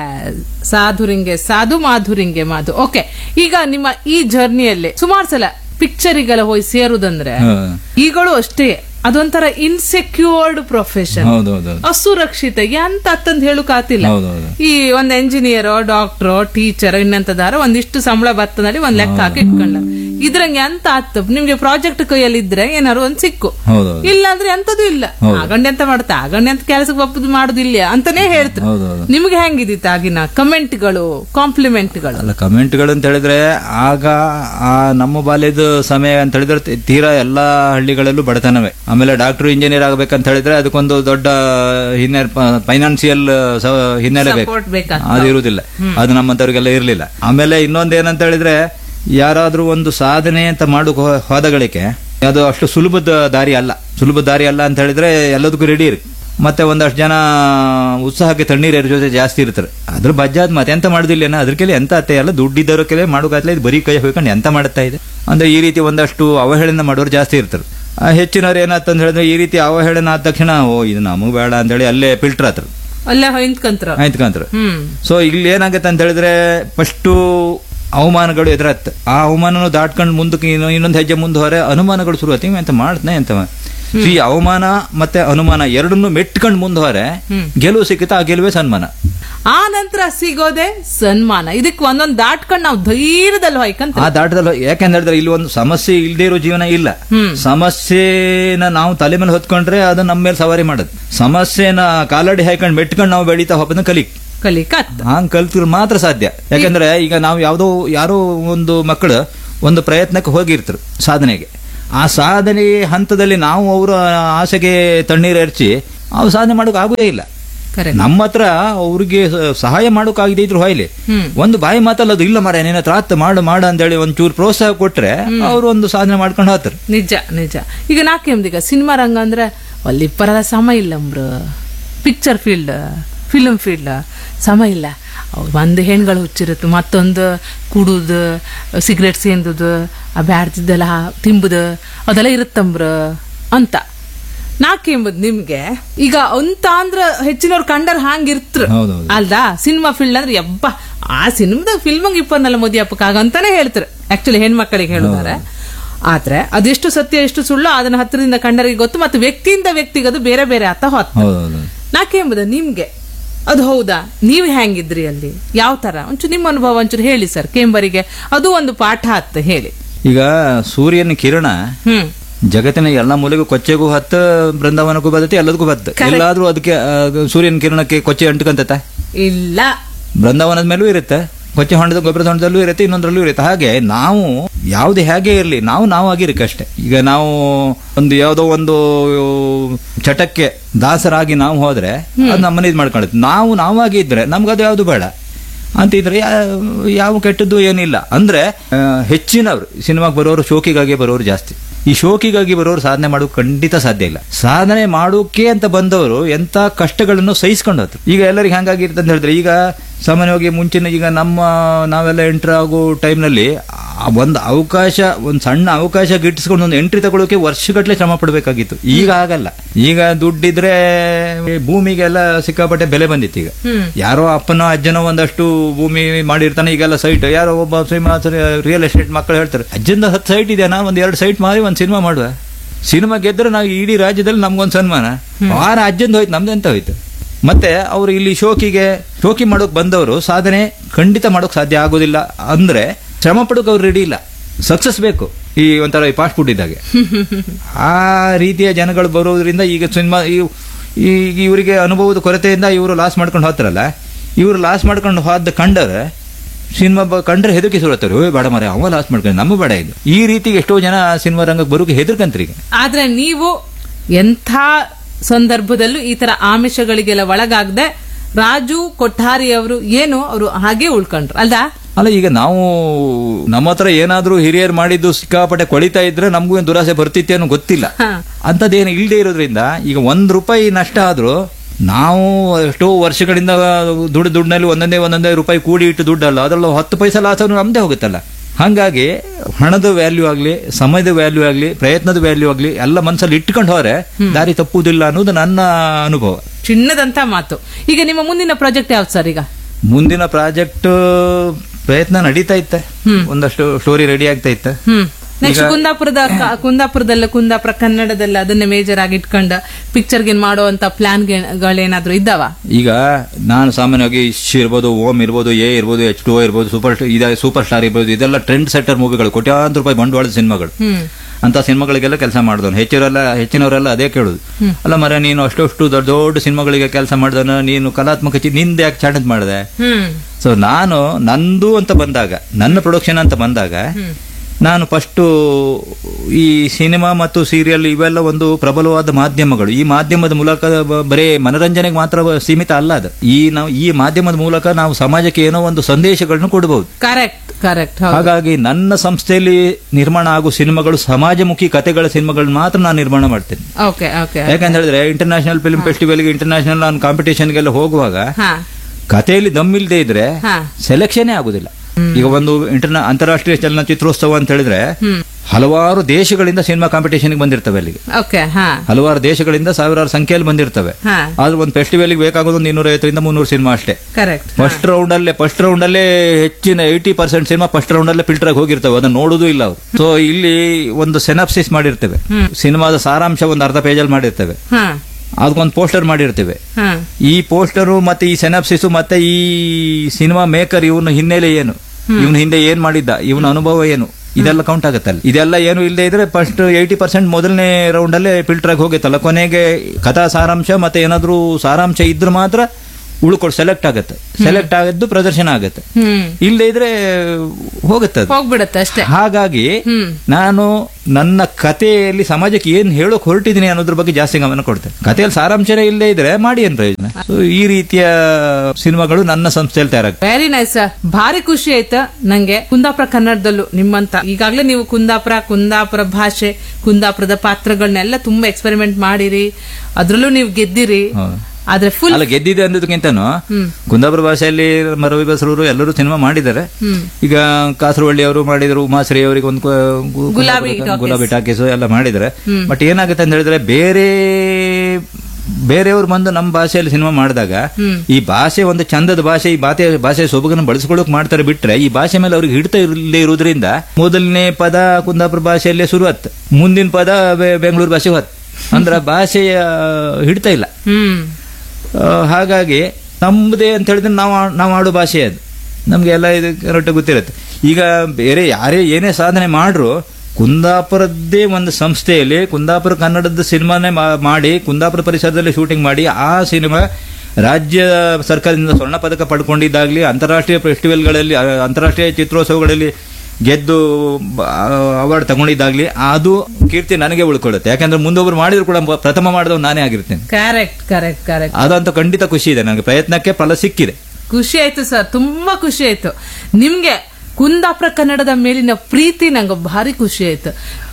ಸಾಧು ಮಾಧುರಿಂಗೆ ಮಾಧು. ಓಕೆ, ಈಗ ನಿಮ್ಮ ಈ ಜರ್ನಿಯಲ್ಲಿ ಸುಮಾರು ಸಲ ಪಿಕ್ಚರಿಗೆಲ್ಲ ಹೋಗಿ ಸೇರುದಂದ್ರೆ ಈಗಳು ಅಷ್ಟೇ ಅದೊಂಥರ ಇನ್ಸೆಕ್ಯೂರ್ಡ್ ಪ್ರೊಫೆಷನ್, ಅಸುರಕ್ಷಿತ ಅಂತ ಅತ್ತಂದ್ ಹೇಳುಕಾತಿಲ್ಲ. ಈ ಒಂದ್ ಎಂಜಿನಿಯರ್, ಡಾಕ್ಟರ್, ಟೀಚರ್ ಇನ್ನಂತದಾರ ಒಂದಿಷ್ಟು ಸಂಬಳ ಬತ್ತನಲ್ಲಿ ಒಂದ್ ಲೆಕ್ಕ ಹಾಕಿ ಇಟ್ಕೊಂಡ ಇದ್ರಂಗೆ ಅಂತ ಆತ ನಿಮ್ಗೆ ಪ್ರಾಜೆಕ್ಟ್ ಕೈಯಲ್ಲಿ ಇದ್ರೆ ಏನಾರು ಒಂದ್ ಸಿಕ್ಕು, ಇಲ್ಲ ಅಂದ್ರೆ ಎಂತದೂ ಇಲ್ಲ. ಆಗಂಡೆ ಅಂತ ಮಾಡ್ತಾ ಆಗಂಡೆ ಅಂತ ಕೆಲಸಕ್ಕೆ ಒಪ್ಪದು ಮಾಡುದಿಲ್ಲ ಅಂತಾನೆ ಹೇಳ್ತಾರೆ. ನಿಮ್ಗೆ ಹೆಂಗಿದಿತ್ತು ಆಗಿನ ಕಮೆಂಟ್ಗಳು, ಕಾಂಪ್ಲಿಮೆಂಟ್ಗಳು? ಅಲ್ಲ, ಕಮೆಂಟ್ಗಳು ಅಂತ ಹೇಳಿದ್ರೆ ಆಗ ನಮ್ಮ ಬಾಲ್ಯದ ಸಮಯ ಅಂತ ಹೇಳಿದ್ರೆ ತೀರಾ ಎಲ್ಲಾ ಹಳ್ಳಿಗಳಲ್ಲೂ ಬಡತನವೇ. ಆಮೇಲೆ ಡಾಕ್ಟರ್, ಇಂಜಿನಿಯರ್ ಆಗ್ಬೇಕಂತ ಹೇಳಿದ್ರೆ ಅದಕ್ಕೊಂದು ದೊಡ್ಡ ಫೈನಾನ್ಸಿಯಲ್ ಹಿನ್ನೆಲೆ ಬೇಕು, ಅದು ಇರುವುದಿಲ್ಲ. ಅದು ನಮ್ಮಂತವ್ರಿಗೆಲ್ಲ ಇರ್ಲಿಲ್ಲ. ಆಮೇಲೆ ಇನ್ನೊಂದೇನಂತ ಹೇಳಿದ್ರೆ, ಯಾರಾದ್ರೂ ಒಂದು ಸಾಧನೆ ಅಂತ ಮಾಡೋಕೆ ಹೋದಗಳಿಗೆ ಅದು ಅಷ್ಟು ಸುಲಭದ ದಾರಿ ಅಲ್ಲ ಅಂತ ಹೇಳಿದ್ರೆ ಎಲ್ಲದಕ್ಕೂ ರೆಡಿ ಇರಿ. ಮತ್ತೆ ಒಂದಷ್ಟು ಜನ ಉತ್ಸಾಹಕ್ಕೆ ತಣ್ಣೀರ ಜೊತೆ ಜಾಸ್ತಿ ಇರ್ತಾರೆ. ಅದ್ರ ಬಜ್ಜಾದ್ ಮತ್ತೆ ಎಂತ ಮಾಡುದಿಲ್ಲ, ಅದ್ರಕೆಲ್ಲ ಎಂತ ಅತ್ತೆ ಎಲ್ಲ ದುಡ್ಡಿದ್ದವ್ರಕ್ಕೆ ಮಾಡೋಕಾಗ್ಲೇ ಇದು ಬರೀ ಕೈ ಹೋಗ್ಕೊಂಡು ಎಂತ ಮಾಡುತ್ತಾ ಇದೆ ಅಂದ್ರೆ ಈ ರೀತಿ ಒಂದಷ್ಟು ಅವಹೇಳನ ಮಾಡೋರು ಜಾಸ್ತಿ ಇರ್ತಾರೆ. ಹೆಚ್ಚಿನವ್ರು ಏನಂತ ಹೇಳಿದ್ರೆ ಈ ರೀತಿ ಅವಹೇಳನ ಆದ ತಕ್ಷಣ ಇದು ನಮಗ್ ಬೇಡ ಅಂತ ಹೇಳಿ ಅಲ್ಲೇ ಫಿಲ್ಟರ್ ಆತರ ಆಯ್ತ್ಕಂತ್ರ. ಸೊ ಇಲ್ಲಿ ಏನಾಗತ್ತೆ ಅಂತ ಹೇಳಿದ್ರೆ ಫಸ್ಟ್ ಅವಮಾನಗಳು ಎದುರತ್ತೆ. ಆ ಅವಮಾನನು ದಾಟ್ಕೊಂಡು ಮುಂದಕ್ಕೆ ಇನ್ನೊಂದು ಹೆಜ್ಜೆ ಮುಂದೆ ಹೊರೆ ಅನುಮಾನಗಳು ಶುರು ಆಯ್ತು. ಎಂತ ಮಾಡ್ತಾನೆ ಈ ಅವಮಾನ ಮತ್ತೆ ಅನುಮಾನ ಎರಡನ್ನೂ ಮೆಟ್ಕೊಂಡು ಮುಂದುವರೆ ಗೆಲುವು ಸಿಕ್ಕಿತ, ಆ ಗೆಲುವೇ ಸನ್ಮಾನ. ಆ ನಂತರ ಸಿಗೋದೆ ಸನ್ಮಾನ. ಇದಕ್ಕೆ ಒಂದೊಂದು ದಾಟ್ಕೊಂಡು ನಾವು ಧೈರ್ಯದಲ್ಲಿ ಹೋಯ್ಕಂತ. ಆ ದಾಟದಲ್ಲಿ ಯಾಕಂತ ಹೇಳಿದ್ರೆ ಇಲ್ಲಿ ಒಂದು ಸಮಸ್ಯೆ ಇಲ್ಲದೆ ಇರೋ ಜೀವನ ಇಲ್ಲ. ಸಮಸ್ಯೆನ ನಾವು ತಲೆ ಮೇಲೆ ಹೊತ್ಕೊಂಡ್ರೆ ಅದು ನಮ್ಮ ಮೇಲೆ ಸವಾರಿ ಮಾಡೋದು. ಸಮಸ್ಯೆನ ಕಾಲಡಿ ಹಾಕೊಂಡು ಮೆಟ್ಕೊಂಡು ನಾವು ಬೆಳೀತಾ ಹೋಗೋದನ್ನ ಕಲಿಕತ್ ಹಂಗ್ ಕಲ್ತಿದ್ರೆ ಮಾತ್ರ ಸಾಧ್ಯ. ಯಾಕಂದ್ರೆ ಈಗ ನಾವು ಯಾರೋ ಒಂದು ಮಕ್ಕಳು ಒಂದು ಪ್ರಯತ್ನಕ್ಕೆ ಹೋಗಿರ್ತಾರೆ ಸಾಧನೆಗೆ, ಆ ಸಾಧನೆ ಹಂತದಲ್ಲಿ ನಾವು ಅವರ ಆಸೆಗೆ ತಣ್ಣೀರು ಎರಚಿ ಅವ್ರು ಸಾಧನೆ ಮಾಡೋಕೆ ಆಗುದೇ ಇಲ್ಲ. ನಮ್ಮ ಹತ್ರ ಅವ್ರಿಗೆ ಸಹಾಯ ಮಾಡೋಕಾಗದೆ ಇದ್ರು ಹೊಯ್ಲಿ ಒಂದು ಬಾಯಿ ಮಾತಲ್ಲ ಅದು ಇಲ್ಲ ಮಾರ ನಿನ್ನ ಹತ್ರ ಮಾಡು ಅಂತೇಳಿ ಒಂಚೂರು ಪ್ರೋತ್ಸಾಹ ಕೊಟ್ರೆ ಅವ್ರು ಒಂದು ಸಾಧನೆ ಮಾಡ್ಕೊಂಡು ಹೋಗ್ತಾರೆ. ನಿಜ. ಈಗ ನಾಕೇಮ್ದೀಗ ಸಿನಿಮಾ ರಂಗ ಅಂದ್ರೆ ಅಲ್ಲಿ ಪರದ ಸಮ ಇಲ್ಲ ಪಿಕ್ಚರ್ ಫೀಲ್ಡ್, ಫಿಲ್ಮ್ ಫೀಲ್ಡ್ ಸಮ ಇಲ್ಲ. ಅವ್ರು ಒಂದು ಹೆಣ್ಗಳು ಹುಚ್ಚಿರುತ್ತೆ, ಮತ್ತೊಂದು ಕುಡುದು, ಸಿಗರೇಟ್ ಸೇಂದುದು, ಆ ಬ್ಯಾಡ್ದಿದ್ದೆಲ್ಲ ತಿಂಬುದು ಅದೆಲ್ಲ ಇರುತ್ತಂಬ್ರ ಅಂತ. ನಾಕೆಂಬುದು ನಿಮ್ಗೆ ಈಗ ಅಂತ ಅಂದ್ರ ಹೆಚ್ಚಿನವ್ರು ಕಂಡರ್ ಹಾಂಗಿರ್ತ್ರು ಅಲ್ದಾ. ಸಿನಿಮಾ ಫೀಲ್ಡ್ ಅಂದ್ರೆ ಯಬ್ಬ ಆ ಸಿನಿಮಾದಾಗ ಫಿಲ್ಮಂಗ್ ಇಪ್ಪನ್ನೆಲ್ಲ ಮೋದಿ ಹಪ್ಪಕ್ಕಾಗ ಅಂತಾನೆ ಹೇಳ್ತಾರೆ ಆಕ್ಚುಲಿ ಹೆಣ್ಮಕ್ಕಳಿಗೆ ಹೇಳಿದಾರೆ. ಆದ್ರೆ ಅದೆಷ್ಟು ಸತ್ಯ ಎಷ್ಟು ಸುಳ್ಳು ಅದನ್ನ ಹತ್ತಿರದಿಂದ ಕಂಡರಿಗೆ ಗೊತ್ತು, ಮತ್ತೆ ವ್ಯಕ್ತಿಯಿಂದ ವ್ಯಕ್ತಿಗೆ ಅದು ಬೇರೆ ಬೇರೆ ಆತ ಹೊತ್ತು. ನಾಕೆಂಬುದು ನಿಮ್ಗೆ ಅದು ಹೌದಾ, ನೀವ್ ಹೆಂಗಿದ್ರಿ ಅಲ್ಲಿ, ಯಾವ ತರ ಒಂಚೂರು ನಿಮ್ಮ ಅನುಭವ ಒಂಚೂರು ಹೇಳಿ ಸರ್. ಕೇಂಬರಿಗೆ ಅದು ಒಂದು ಪಾಠ ಆತ ಹೇಳಿ. ಈಗ ಸೂರ್ಯನ ಕಿರಣ ಜಗತ್ತಿನ ಎಲ್ಲ ಮೂಲೆಗೂ ಕೊಚ್ಚೆಗೂ ಹತ್ತು, ಬೃಂದಾವನಕ್ಕೂ ಬದತಿ, ಎಲ್ಲದಕ್ಕೂ ಬತ್ತ. ಎಲ್ಲಾದ್ರೂ ಅದಕ್ಕೆ ಸೂರ್ಯನ ಕಿರಣಕ್ಕೆ ಕೊಚ್ಚೆ ಅಂಟ್ಕಂತ ಇಲ್ಲ, ಬೃಂದಾವನದ ಮೇಲೂ ಇರುತ್ತೆ, ಕೊಚ್ಚೆ ಹೊಂಡದ ಗೊಬ್ಬರದ ಹೊಂಡದಲ್ಲೂ ಇರುತ್ತೆ, ಇನ್ನೊಂದ್ರಲ್ಲೂ ಇರುತ್ತೆ. ಹಾಗೆ ನಾವು ಯಾವ್ದು ಹೇಗೆ ಇರಲಿ ನಾವು ಆಗಿರಕ್ಕಷ್ಟೇ. ಈಗ ನಾವು ಯಾವುದೋ ಒಂದು ಚಟಕ್ಕೆ ದಾಸರಾಗಿ ನಾವು ಹೋದ್ರೆ ಅದು ನಮ್ಮನ್ನ ಇದು ಮಾಡ್ಕೊಳ್ಳುತ್ತೆ. ನಾವಾಗಿ ಇದ್ರೆ ನಮ್ಗದು ಯಾವ್ದು ಬೇಡ ಅಂತಿದ್ರೆ ಯಾವ ಕೆಟ್ಟದ್ದು ಏನಿಲ್ಲ. ಅಂದ್ರೆ ಹೆಚ್ಚಿನವ್ರು ಸಿನಿಮಾಗೆ ಬರೋರು ಶೋಕಿಗಾಗಿ ಬರೋರು ಜಾಸ್ತಿ. ಈ ಶೋಕಿಗಾಗಿ ಬರೋರು ಸಾಧನೆ ಮಾಡೋಕೆ ಖಂಡಿತ ಸಾಧ್ಯ ಇಲ್ಲ. ಸಾಧನೆ ಮಾಡೋಕೆ ಅಂತ ಬಂದವರು ಎಂತ ಕಷ್ಟಗಳನ್ನು ಸಹಿಸ್ಕೊಂಡು ಹೋದ್ರು. ಈಗ ಎಲ್ಲರಿಗೆ ಹಂಗಾಗಿರುತ್ತೆ ಅಂತ ಹೇಳಿದ್ರೆ, ಈಗ ಸಾಮಾನ್ಯವಾಗಿ ಮುಂಚಿನ ಈಗ ನಾವೆಲ್ಲ ಎಂಟ್ರಿ ಆಗೋ ಟೈಮ್ನಲ್ಲಿ ಒಂದು ಅವಕಾಶ, ಒಂದು ಸಣ್ಣ ಅವಕಾಶ ಗಿಟ್ಟಿಸ್ಕೊಂಡು ಒಂದು ಎಂಟ್ರಿ ತಗೊಳ್ಳೋಕೆ ವರ್ಷಗಟ್ಟಲೆ ಶ್ರಮ ಪಡಬೇಕಾಗಿತ್ತು. ಈಗ ಆಗಲ್ಲ. ಈಗ ದುಡ್ಡಿದ್ರೆ ಭೂಮಿಗೆಲ್ಲ ಸಿಕ್ಕಾಪಟ್ಟೆ ಬೆಲೆ ಬಂದಿತ್ತು. ಈಗ ಯಾರೋ ಅಪ್ಪನೋ ಅಜ್ಜನೋ ಒಂದಷ್ಟು ಭೂಮಿ ಮಾಡಿರ್ತಾನೆ, ಈಗೆಲ್ಲ ಸೈಟ್ ಯಾರೋ ಒಬ್ಬ ರಿಯಲ್ ಎಸ್ಟೇಟ್ ಮಕ್ಕಳು ಹೇಳ್ತಾರೆ, ಅಜ್ಜಂದ 10 ಸೈಟ್ ಇದೆಯಾ, ಒಂದ್ 2 ಸೈಟ್ ಮಾರಿ ಒಂದು ಸಿನಿಮಾ ಮಾಡುವ. ಸಿನಿಮಾ ಗೆದ್ರೆ ನಾವು ಇಡೀ ರಾಜ್ಯದಲ್ಲಿ ನಮ್ಗೊಂದು ಸನ್ಮಾನ. ವಾರ ಅಜ್ಜಂದು ಹೋಯ್ತು, ನಮ್ದೆಂತ ಹೋಯ್ತು. ಮತ್ತೆ ಅವರು ಇಲ್ಲಿ ಶೋಕಿ ಮಾಡೋಕ್ ಬಂದವರು ಸಾಧನೆ ಖಂಡಿತ ಮಾಡೋಕ್ ಸಾಧ್ಯ ಆಗೋದಿಲ್ಲ. ಅಂದ್ರೆ ಶ್ರಮ ಪಡೋಕೆ ಅವ್ರು ರೆಡಿ ಇಲ್ಲ, ಸಕ್ಸಸ್ ಬೇಕು. ಈ ಒಂಥರ ಫಾಸ್ಟ್ ಫುಡ್ ಇದ್ದಾಗೆ ಆ ರೀತಿಯ ಜನಗಳು ಬರೋದ್ರಿಂದ ಈಗ ಸಿನಿಮಾ ಈಗ ಇವರಿಗೆ ಅನುಭವದ ಕೊರತೆಯಿಂದ ಇವರು ಲಾಸ್ ಮಾಡ್ಕೊಂಡು ಹೋಗ್ತಾರಲ್ಲ, ಇವರು ಲಾಸ್ ಮಾಡ್ಕೊಂಡು ಹೋದ ಕಂಡರೆ ಸಿನಿಮಾ ಕಂಡ್ರೆ ಹೆದರಿಕೆ ಸುರತ್ತಾರೆ. ಬೇಡ ಮಾರೆ ಅವ ಲಾಸ್ ಮಾಡ್ಕೊಂಡು ನಮ್ಮ ಬೇಡ ಇದು. ಈ ರೀತಿ ಎಷ್ಟೋ ಜನ ಸಿನಿಮಾ ರಂಗಕ್ಕೆ ಬರೋಕೆ ಹೆದರ್ಕಂತ್ರಿ. ಆದ್ರೆ ನೀವು ಎಂಥ ಸಂದರ್ಭದಲ್ಲೂ ಈ ತರ ಆಮಿಷಗಳಿಗೆಲ್ಲ ಒಳಗಾಗದೆ ರಾಜು ಕೊಠಾರಿ ಅವರು ಅವರು ಹಾಗೆ ಉಳ್ಕೊಂಡ್ರು ಅಲ್ಲ. ಈಗ ನಾವು ನಮ್ಮ ಹತ್ರ ಏನಾದ್ರೂ ಹಿರಿಯರು ಮಾಡಿದ್ದು ಸಿಕ್ಕಾಪಟ್ಟೆ ಕೊಳಿತಾ ಇದ್ರೆ ನಮಗೂ ಏನು ದುರಾಸೆ ಬರ್ತಿತ್ತೆ ಅನ್ನೋ ಗೊತ್ತಿಲ್ಲ. ಅಂತದೇನು ಇಲ್ಲದೆ ಇರೋದ್ರಿಂದ ಈಗ ₹1 ನಷ್ಟ ಆದ್ರೂ ನಾವು ಎಷ್ಟೋ ವರ್ಷಗಳಿಂದ ದುಡ್ಡಿನಲ್ಲಿ ಒಂದೊಂದೇ ರೂಪಾಯಿ ಕೂಡಿ ಇಟ್ಟು ದುಡ್ಡಲ್ಲ, ಅದರಲ್ಲೂ 10 ಪೈಸೆ ಲಾಸ್ ಆದ್ರೂ ನಮ್ದೇ ಹೋಗುತ್ತಲ್ಲ. ಹಾಗಾಗಿ ಹಣದ ವ್ಯಾಲ್ಯೂ ಆಗ್ಲಿ, ಸಮಯದ ವ್ಯಾಲ್ಯೂ ಆಗ್ಲಿ, ಪ್ರಯತ್ನದ ವ್ಯಾಲ್ಯೂ ಆಗ್ಲಿ ಎಲ್ಲ ಮನಸ್ಸಲ್ಲಿ ಇಟ್ಕೊಂಡು ಹೋದ್ರೆ ದಾರಿ ತಪ್ಪುವುದಿಲ್ಲ ಅನ್ನೋದು ನನ್ನ ಅನುಭವ. ಚಿನ್ನದಂತ ಮಾತು. ಈಗ ನಿಮ್ಮ ಮುಂದಿನ ಪ್ರಾಜೆಕ್ಟ್ ಯಾವ್ದು ಸರ್? ಈಗ ಮುಂದಿನ ಪ್ರಾಜೆಕ್ಟ್ ಪ್ರಯತ್ನ ನಡೀತಾ ಇತ್ತೆ, ಒಂದಷ್ಟು ಸ್ಟೋರಿ ರೆಡಿ ಆಗ್ತಾ ಇತ್ತೆ. ನೆಕ್ಸ್ಟ್ ಕುಂದಾಪುರ ಕನ್ನಡದಲ್ಲಿ ಅದನ್ನೇ ಮೇಜರ್ ಆಗಿ ಇಟ್ಕೊಂಡ ಪಿಕ್ಚರ್ಗೆ ಮಾಡುವಂತ ಪ್ಲಾನ್ಗಳೇನಾದ್ರೂ ಇದ್ದಾವ? ಈಗ ನಾನು ಸಾಮಾನ್ಯವಾಗಿ ಇರ್ಬೋದು, ಓಂ ಇರ್ಬೋದು, ಇರ್ಬೋದು, H2O ಇರ್ಬೋದು, ಸೂಪರ್ ಸ್ಟಾರ್ ಇರ್ಬೋದು, ಇದೆಲ್ಲ ಟ್ರೆಂಡ್ ಸೆಟ್ಟರ್ ಮೂವಿಗಳು, ಕೋಟ್ಯಾಂತರ ರೂಪಾಯಿ ಬಂಡವಾಳದ ಸಿನಿಮಾಗಳು. ಅಂತ ಸಿನಿಮಾಗಳಿಗೆಲ್ಲ ಕೆಲಸ ಮಾಡಿದವನು. ಹೆಚ್ಚಿನವರೆಲ್ಲ ಅದೇ ಕೇಳುದು, ಅಲ್ಲ ಮರ ನೀನು ಅಷ್ಟು ದೊಡ್ಡ ಸಿನಿಮಾಗಳಿಗೆ ಕೆಲಸ ಮಾಡಿದವನು, ನೀನು ಕಲಾತ್ಮಕ ನಿಂದ ಯಾಕೆ ಚಾಣದ್ ಮಾಡಿದೆ? ಸೊ ನಾನು ನಂದು ಅಂತ ಬಂದಾಗ, ನನ್ನ ಪ್ರೊಡಕ್ಷನ್ ಅಂತ ಬಂದಾಗ, ನಾನು ಫಸ್ಟ್ ಈ ಸಿನಿಮಾ ಮತ್ತು ಸೀರಿಯಲ್ ಇವೆಲ್ಲ ಒಂದು ಪ್ರಬಲವಾದ ಮಾಧ್ಯಮಗಳು. ಈ ಮಾಧ್ಯಮದ ಮೂಲಕ ಬರೇ ಮನರಂಜನೆಗೆ ಮಾತ್ರ ಸೀಮಿತ ಅಲ್ಲ ಅದು. ಈ ಮಾಧ್ಯಮದ ಮೂಲಕ ನಾವು ಸಮಾಜಕ್ಕೆ ಏನೋ ಒಂದು ಸಂದೇಶಗಳನ್ನು ಕೊಡಬಹುದು. ಕರೆಕ್ಟ್. ಹಾಗಾಗಿ ನನ್ನ ಸಂಸ್ಥೆಯಲ್ಲಿ ನಿರ್ಮಾಣ ಆಗೋ ಸಿನಿಮಾಗಳು ಸಮಾಜಮುಖಿ ಕಥೆಗಳ ಸಿನಿಮಾಗಳನ್ನ ಮಾತ್ರ ನಾನು ನಿರ್ಮಾಣ ಮಾಡ್ತೇನೆ. ಯಾಕಂತ ಹೇಳಿದ್ರೆ ಇಂಟರ್ನ್ಯಾಷನಲ್ ಫಿಲ್ಮ್ ಫೆಸ್ಟಿವಲ್ಗೆ, ಇಂಟರ್ನ್ಯಾಷನಲ್ ನಾನು ಕಾಂಪಿಟೇಷನ್ಗೆಲ್ಲ ಹೋಗುವಾಗ ಕಥೆಯಲ್ಲಿ ದಮ್ಮಿಲ್ದೇ ಇದ್ರೆ ಸೆಲೆಕ್ಷನ್ ಆಗುದಿಲ್ಲ. ಈಗ ಒಂದು ಅಂತಾರಾಷ್ಟ್ರೀಯ ಚಲನಚಿತ್ರೋತ್ಸವ ಅಂತ ಹೇಳಿದ್ರೆ ಹಲವಾರು ದೇಶಗಳಿಂದ ಸಿನಿಮಾ ಕಾಂಪಿಟೇಷನ್ಗೆ ಬಂದಿರ್ತವೆ ಅಲ್ಲಿಗೆ. ಓಕೆ. ಹಾ. ಹಲವಾರು ದೇಶಗಳಿಂದ ಸಾವಿರಾರು ಸಂಖ್ಯೆಯಲ್ಲಿ ಬಂದಿರ್ತವೆ. ಹಾ. ಆದ್ರೆ ಒಂದು ಫೆಸ್ಟಿವಲ್ಗೆ ಬೇಕಾಗೋದು 250 300 ಸಿನಿಮಾ ಅಷ್ಟೇ. ಕರೆಕ್ಟ್. ಫಸ್ಟ್ ರೌಂಡ್ ಅಲ್ಲೇ ಹೆಚ್ಚಿನ 80% ಸಿನಿಮಾ ಫಸ್ಟ್ ರೌಂಡ್ ಅಲ್ಲೇ ಫಿಲ್ಟರ್ ಆಗಿ ಹೋಗಿರ್ತವೆ, ಅದನ್ನ ನೋಡುದು ಇಲ್ಲ ಅವರು. ಸೊ ಇಲ್ಲಿ ಒಂದು ಸೆನಾಪ್ಸಿಸ್ ಮಾಡಿರ್ತೇವೆ, ಸಿನಿಮಾದ ಸಾರಾಂಶ ಒಂದು ಅರ್ಧ ಪೇಜಲ್ಲಿ ಮಾಡಿರ್ತೇವೆ, ಅದಕ್ಕೊಂದು ಪೋಸ್ಟರ್ ಮಾಡಿರ್ತೇವೆ. ಈ ಪೋಸ್ಟರು ಮತ್ತೆ ಈ ಸೆನಾಪ್ಸಿಸ್ ಮತ್ತೆ ಈ ಸಿನಿಮಾ ಮೇಕರ್ ಇವನ ಹಿನ್ನೆಲೆ ಏನು, ಇವನ ಹಿಂದೆ ಏನ್ ಮಾಡಿದ್ದ, ಇವನ ಅನುಭವ ಏನು, ಇದೆಲ್ಲ ಕೌಂಟ್ ಆಗುತ್ತಲ್ಲ. ಇದೆಲ್ಲ ಏನು ಇಲ್ಲದೆ ಇದ್ರೆ ಫಸ್ಟ್ 80% ಮೊದಲನೇ ರೌಂಡ್ ಅಲ್ಲೇ ಫಿಲ್ಟರ್ ಆಗಿ ಹೋಗುತ್ತಲ್ಲ. ಕೊನೆಗೆ ಕಥಾ ಸಾರಾಂಶ ಮತ್ತೆ ಏನಾದ್ರೂ ಸಾರಾಂಶ ಇದ್ರೆ ಮಾತ್ರ ಉಳ್ಕೊಂಡು ಸೆಲೆಕ್ಟ್ ಆಗುತ್ತೆ. ಸೆಲೆಕ್ಟ್ ಆಗಿದ್ದು ಪ್ರದರ್ಶನ ಆಗುತ್ತೆ, ಇಲ್ಲದೆ ಇದ್ರೆ ಹೋಗುತ್ತೆ ಅಷ್ಟೇ. ಹಾಗಾಗಿ ನಾನು ನನ್ನ ಕಥೆಯಲ್ಲಿ ಸಮಾಜಕ್ಕೆ ಏನ್ ಹೇಳೋಕ್ ಹೊರಟಿದ್ದೀನಿ ಅನ್ನೋದ್ರ ಬಗ್ಗೆ ಜಾಸ್ತಿ ಗಮನ ಕೊಡ್ತೇನೆ. ಕಥೆಯಲ್ಲಿ ಸಾರಾಂಶನೇ ಇಲ್ಲದೆ ಇದ್ರೆ ಮಾಡಿ ಏನ್ ಪ್ರಯೋಜನ. ಸೊ ಈ ರೀತಿಯ ಸಿನಿಮಾಗಳು ನನ್ನ ಸಂಸ್ಥೆಯಲ್ಲಿ ತಯಾರಾಗ್ತವೆ. ವೆರಿ ನೈಸ್ ಸರ್, ಭಾರಿ ಖುಷಿ ಆಯ್ತಾ ನಂಗೆ. ಕುಂದಾಪುರ ಕನ್ನಡದಲ್ಲೂ ನಿಮ್ಮಂತ ಈಗಾಗಲೇ ನೀವು ಕುಂದಾಪುರ ಭಾಷೆ, ಕುಂದಾಪುರದ ಪಾತ್ರಗಳನ್ನೆಲ್ಲ ತುಂಬಾ ಎಕ್ಸ್ಪೆರಿಮೆಂಟ್ ಮಾಡಿರಿ, ಅದ್ರಲ್ಲೂ ನೀವು ಗೆದ್ದಿರಿ. ಆದ್ರೆ ಫುಲ್ ಅಲ್ಲ, ಗೆದ್ದಿದೆ ಅನ್ನೋದಕ್ಕಿಂತಾನು ಕುಂದಾಪುರ ಭಾಷೆಯಲ್ಲಿ ರವಿ ಬಸರೂರು ಎಲ್ಲರೂ ಸಿನಿಮಾ ಮಾಡಿದ್ದಾರೆ. ಈಗ ಕಾಸರವಳ್ಳಿ ಅವರು ಮಾಡಿದ್ರು, ಉಮಾಶ್ರೀ ಅವರಿಗೆ ಒಂದು ಗುಲಾಬಿ ಟಾಕೀಸು ಎಲ್ಲ ಮಾಡಿದ್ದಾರೆ. ಬಟ್ ಏನಾಗುತ್ತೆ ಅಂತ ಹೇಳಿದ್ರೆ ಬೇರೆಯವರು ಬಂದು ನಮ್ಮ ಭಾಷೆಯಲ್ಲಿ ಸಿನಿಮಾ ಮಾಡಿದಾಗ ಈ ಭಾಷೆ ಒಂದು ಚಂದದ ಭಾಷೆ, ಈ ಭಾಷೆ ಸೊಬಗನ್ನು ಬಳಸ್ಕೊಳ್ಳೋಕೆ ಮಾಡ್ತಾರೆ. ಬಿಟ್ರೆ ಈ ಭಾಷೆ ಮೇಲೆ ಅವ್ರಿಗೆ ಹಿಡಿತ ಇರದೇ ಇರುವುದರಿಂದ ಮೊದಲನೇ ಪದ ಕುಂದಾಪುರ ಭಾಷೆಯಲ್ಲೇ ಶುರುವತ್, ಮುಂದಿನ ಪದ ಬೆಂಗಳೂರು ಭಾಷೆ ಹೊತ್, ಅಂದ್ರೆ ಭಾಷೆಯ ಹಿಡಿತ ಇಲ್ಲ. ಹಾಗಾಗಿ ನಮ್ಮದೇ ಅಂತ ಹೇಳಿದ್ರೆ ನಾವು ಆಡೋ ಭಾಷೆ ಅದು, ನಮ್ಗೆ ಎಲ್ಲ ಇದು ಕರೆಕ್ಟ್ ಗೊತ್ತಿರುತ್ತೆ. ಈಗ ಬೇರೆ ಯಾರೇ ಏನೇ ಸಾಧನೆ ಮಾಡ್ರು ಕುಂದಾಪುರದ್ದೇ ಒಂದು ಸಂಸ್ಥೆಯಲ್ಲಿ ಕುಂದಾಪುರ ಕನ್ನಡದ ಸಿನಿಮಾನೇ ಮಾಡಿ ಕುಂದಾಪುರ ಪರಿಸರದಲ್ಲಿ ಶೂಟಿಂಗ್ ಮಾಡಿ ಆ ಸಿನಿಮಾ ರಾಜ್ಯ ಸರ್ಕಾರದಿಂದ ಸ್ವರ್ಣ ಪದಕ ಪಡ್ಕೊಂಡಿದ್ದಾಗ್ಲಿ, ಅಂತಾರಾಷ್ಟ್ರೀಯ ಫೆಸ್ಟಿವಲ್ಗಳಲ್ಲಿ, ಅಂತಾರಾಷ್ಟ್ರೀಯ ಚಿತ್ರೋತ್ಸವಗಳಲ್ಲಿ ಗೆದ್ದು ಅವಾರ್ಡ್ ತಗೊಂಡಿದ್ದಾಗ್ಲಿ ಅದು ಕೀರ್ತಿ ನನಗೆ ಉಳ್ಕೊಳ್ಳುತ್ತೆ. ಯಾಕಂದ್ರೆ ಮುಂದೊಬ್ರು ಮಾಡಿದ್ರು ಕೂಡ ಪ್ರಥಮ ಮಾಡಿದವ್ ನಾನೇ ಆಗಿರ್ತೇನೆ. ಕರೆಕ್ಟ್. ಅದಂತೂ ಖಂಡಿತ ಖುಷಿ ಇದೆ, ನನಗೆ ಪ್ರಯತ್ನಕ್ಕೆ ಫಲ ಸಿಕ್ಕಿದೆ. ಖುಷಿ ಆಯ್ತು ಸರ್, ತುಂಬಾ ಖುಷಿ ಆಯ್ತು. ನಿಮ್ಗೆ ಕುಂದಾಪುರ ಕನ್ನಡದ ಮೇಲಿನ ಪ್ರೀತಿ ನಂಗೆ ಭಾರಿ ಖುಷಿ ಆಯ್ತು.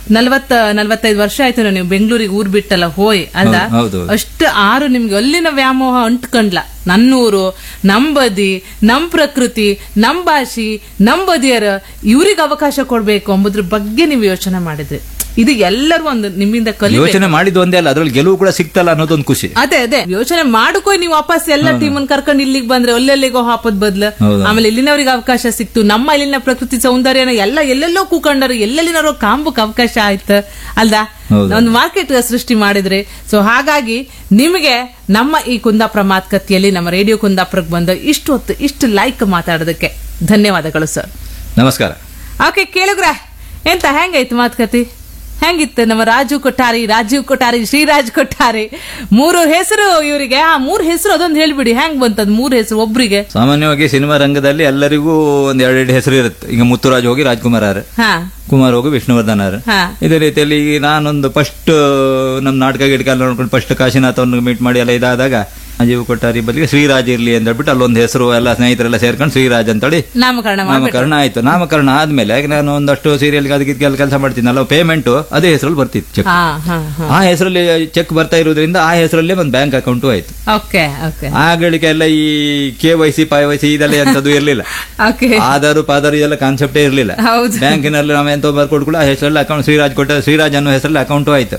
45 ವರ್ಷ ಆಯ್ತು ನೀವು ಬೆಂಗಳೂರಿಗೆ ಊರ್ ಬಿಟ್ಟಲ್ಲ ಹೋಯ್ ಅಲ್ಲ, ಅಷ್ಟು ಆರು ನಿಮ್ಗೆ ಅಲ್ಲಿನ ವ್ಯಾಮೋಹ ಅಂಟ್ಕೊಂಡ್ಲ. ನನ್ನೂರು, ನಮ್ ಬದಿ, ನಮ್ ಪ್ರಕೃತಿ, ನಮ್ ಭಾಷೆ, ನಮ್ ಬದಿಯರ ಇವ್ರಿಗೆ ಅವಕಾಶ ಕೊಡ್ಬೇಕು ಎಂಬುದ್ರ ಬಗ್ಗೆ ನೀವು ಯೋಚನೆ ಮಾಡಿದ್ರಿ. ಇದು ಎಲ್ಲರೂ ಒಂದು ನಿಮ್ಮಿಂದ ಯೋಚನೆ ಮಾಡಿದ್ದು ಒಂದೇ ಅಲ್ಲ, ಅದ್ರಲ್ಲಿ ಗೆಲುವು ಕೂಡ ಸಿಕ್ತಲ್ಲ ಅನ್ನೋದೊಂದು ಖುಷಿ. ಅದೇ ಯೋಚನೆ ಮಾಡ್ಕೋ ನೀವು ವಾಪಸ್ ಎಲ್ಲ ಟೀಮನ್ ಕರ್ಕೊಂಡು ಇಲ್ಲಿಗೆ ಬಂದ್ರೆ ಅಲ್ಲೆಲ್ಲಿಗೋ ಹಾಪದ್ ಬದ್ಲು ಆಮೇಲೆ ಇಲ್ಲಿನವ್ರಿಗೆ ಅವಕಾಶ ಸಿಕ್ತು. ನಮ್ಮ ಇಲ್ಲಿನ ಪ್ರಕೃತಿ ಸೌಂದರ್ಯನ ಎಲ್ಲ ಎಲ್ಲೆಲ್ಲೋ ಕೂಕೊಂಡರು, ಎಲ್ಲೆಲ್ಲಿನರೋ ಕಾಂಬಕ್ ಅವಕಾಶ ಆಯ್ತು ಅಲ್ದಾ, ಒಂದು ಮಾರ್ಕೆಟ್ ಸೃಷ್ಟಿ ಮಾಡಿದ್ರೆ. ಸೊ ಹಾಗಾಗಿ ನಿಮಗೆ ನಮ್ಮ ಈ ಕುಂದಾಪುರ ಮಾತುಕತೆಯಲ್ಲಿ ನಮ್ಮ ರೇಡಿಯೋ ಕುಂದಾಪುರಕ್ಕೆ ಬಂದು ಇಷ್ಟು ಲೈಕ್ ಮಾತಾಡೋದಕ್ಕೆ ಧನ್ಯವಾದಗಳು ಸರ್. ನಮಸ್ಕಾರ. ಓಕೆ ಕೇಳುಗ್ರ, ಎಂತ ಹೆಂಗಾಯ್ತು ಮಾತುಕತೆ? ಹೆಂಗಿತ್ತು ನಮ್ಮ ರಾಜೀವ್ ಕೊಠಾರಿ, ಶ್ರೀರಾಜ್ ಕೊಠಾರಿ, 3 ಹೆಸರು ಇವರಿಗೆ. ಆ 3 ಹೆಸರು ಅದೊಂದು ಹೇಳ್ಬಿಡಿ, ಹೆಂಗ್ ಬಂತದ್ 3 ಹೆಸರು ಒಬ್ರಿಗೆ? ಸಾಮಾನ್ಯವಾಗಿ ಸಿನಿಮಾ ರಂಗದಲ್ಲಿ ಎಲ್ಲರಿಗೂ ಒಂದ್ 2 ಹೆಸರು ಇರುತ್ತೆ. ಈಗ ಮುತ್ತುರಾಜ್ ಹೋಗಿ ರಾಜ್ಕುಮಾರ್ ಆರ್, ಕುಮಾರ್ ಹೋಗಿ ವಿಷ್ಣುವರ್ಧನ್ ಆರ್. ಇದೇ ರೀತಿಯಲ್ಲಿ ನಾನೊಂದು ಫಸ್ಟ್ ನಮ್ ನಾಟಕ ಗಿಡಕ ನೋಡ್ಕೊಂಡು ಫಸ್ಟ್ ಕಾಶಿನಾಥ್ ಅವ್ರನ್ನ ಮೀಟ್ ಮಾಡಿ ಎಲ್ಲ ಇದಾದಾಗ ರಾಜೀವ್ ಕೊಠಾರಿ ಬದಲಿಗೆ ಶ್ರೀರಾಜ್ ಇರ್ಲಿ ಅಂತ ಹೇಳ್ಬಿಟ್ಟು ಅಲ್ಲೊಂದು ಹೆಸರು ಎಲ್ಲ ಸ್ನೇಹಿತರೆಲ್ಲ ಸೇರ್ಕೊಂಡು ಶ್ರೀರಾಜ್ ಅಂತೇಳಿ ನಾಮಕರಣ ಆಯ್ತು. ನಾಮಕರಣ ಆದ್ಮೇಲೆ ನಾನು ಒಂದಷ್ಟು ಸೀರಿಯಲ್ ಅದಕ್ಕೆಲ್ಲ ಕೆಲಸ ಮಾಡ್ತೀನಲ್ಲ, ಪೇಮೆಂಟ್ ಅದೇ ಹೆಸರಲ್ಲಿ ಬರ್ತಿತ್ತು ಚೆಕ್. ಆ ಹೆಸರಲ್ಲಿ ಚೆಕ್ ಬರ್ತಾ ಇರೋದ್ರಿಂದ ಆ ಹೆಸರಲ್ಲೇ ಒಂದು ಬ್ಯಾಂಕ್ ಅಕೌಂಟು ಆಯ್ತು. ಆಗಳಿಗೆ ಎಲ್ಲ ಈ KYC PYC ಇದೆಲ್ಲ ಎಂತದ್ದು ಇರ್ಲಿಲ್ಲ, ಆಧಾರು ಪಾಧಾರು ಇದೆಲ್ಲ ಕಾನ್ಸೆಪ್ಟೇ ಇರ್ಲಿಲ್ಲ. ಬ್ಯಾಂಕಿನಲ್ಲಿ ನಾವು ಎಂತ ಬರ್ಕೊಡ್ಕೊಳ್ಳೋ ಆ ಹೆಸರಲ್ಲಿ ಅಕೌಂಟ್ ಶ್ರೀರಾಜ್ ಅನ್ನೋ ಹೆಸರಲ್ಲಿ ಅಕೌಂಟು ಆಯ್ತು.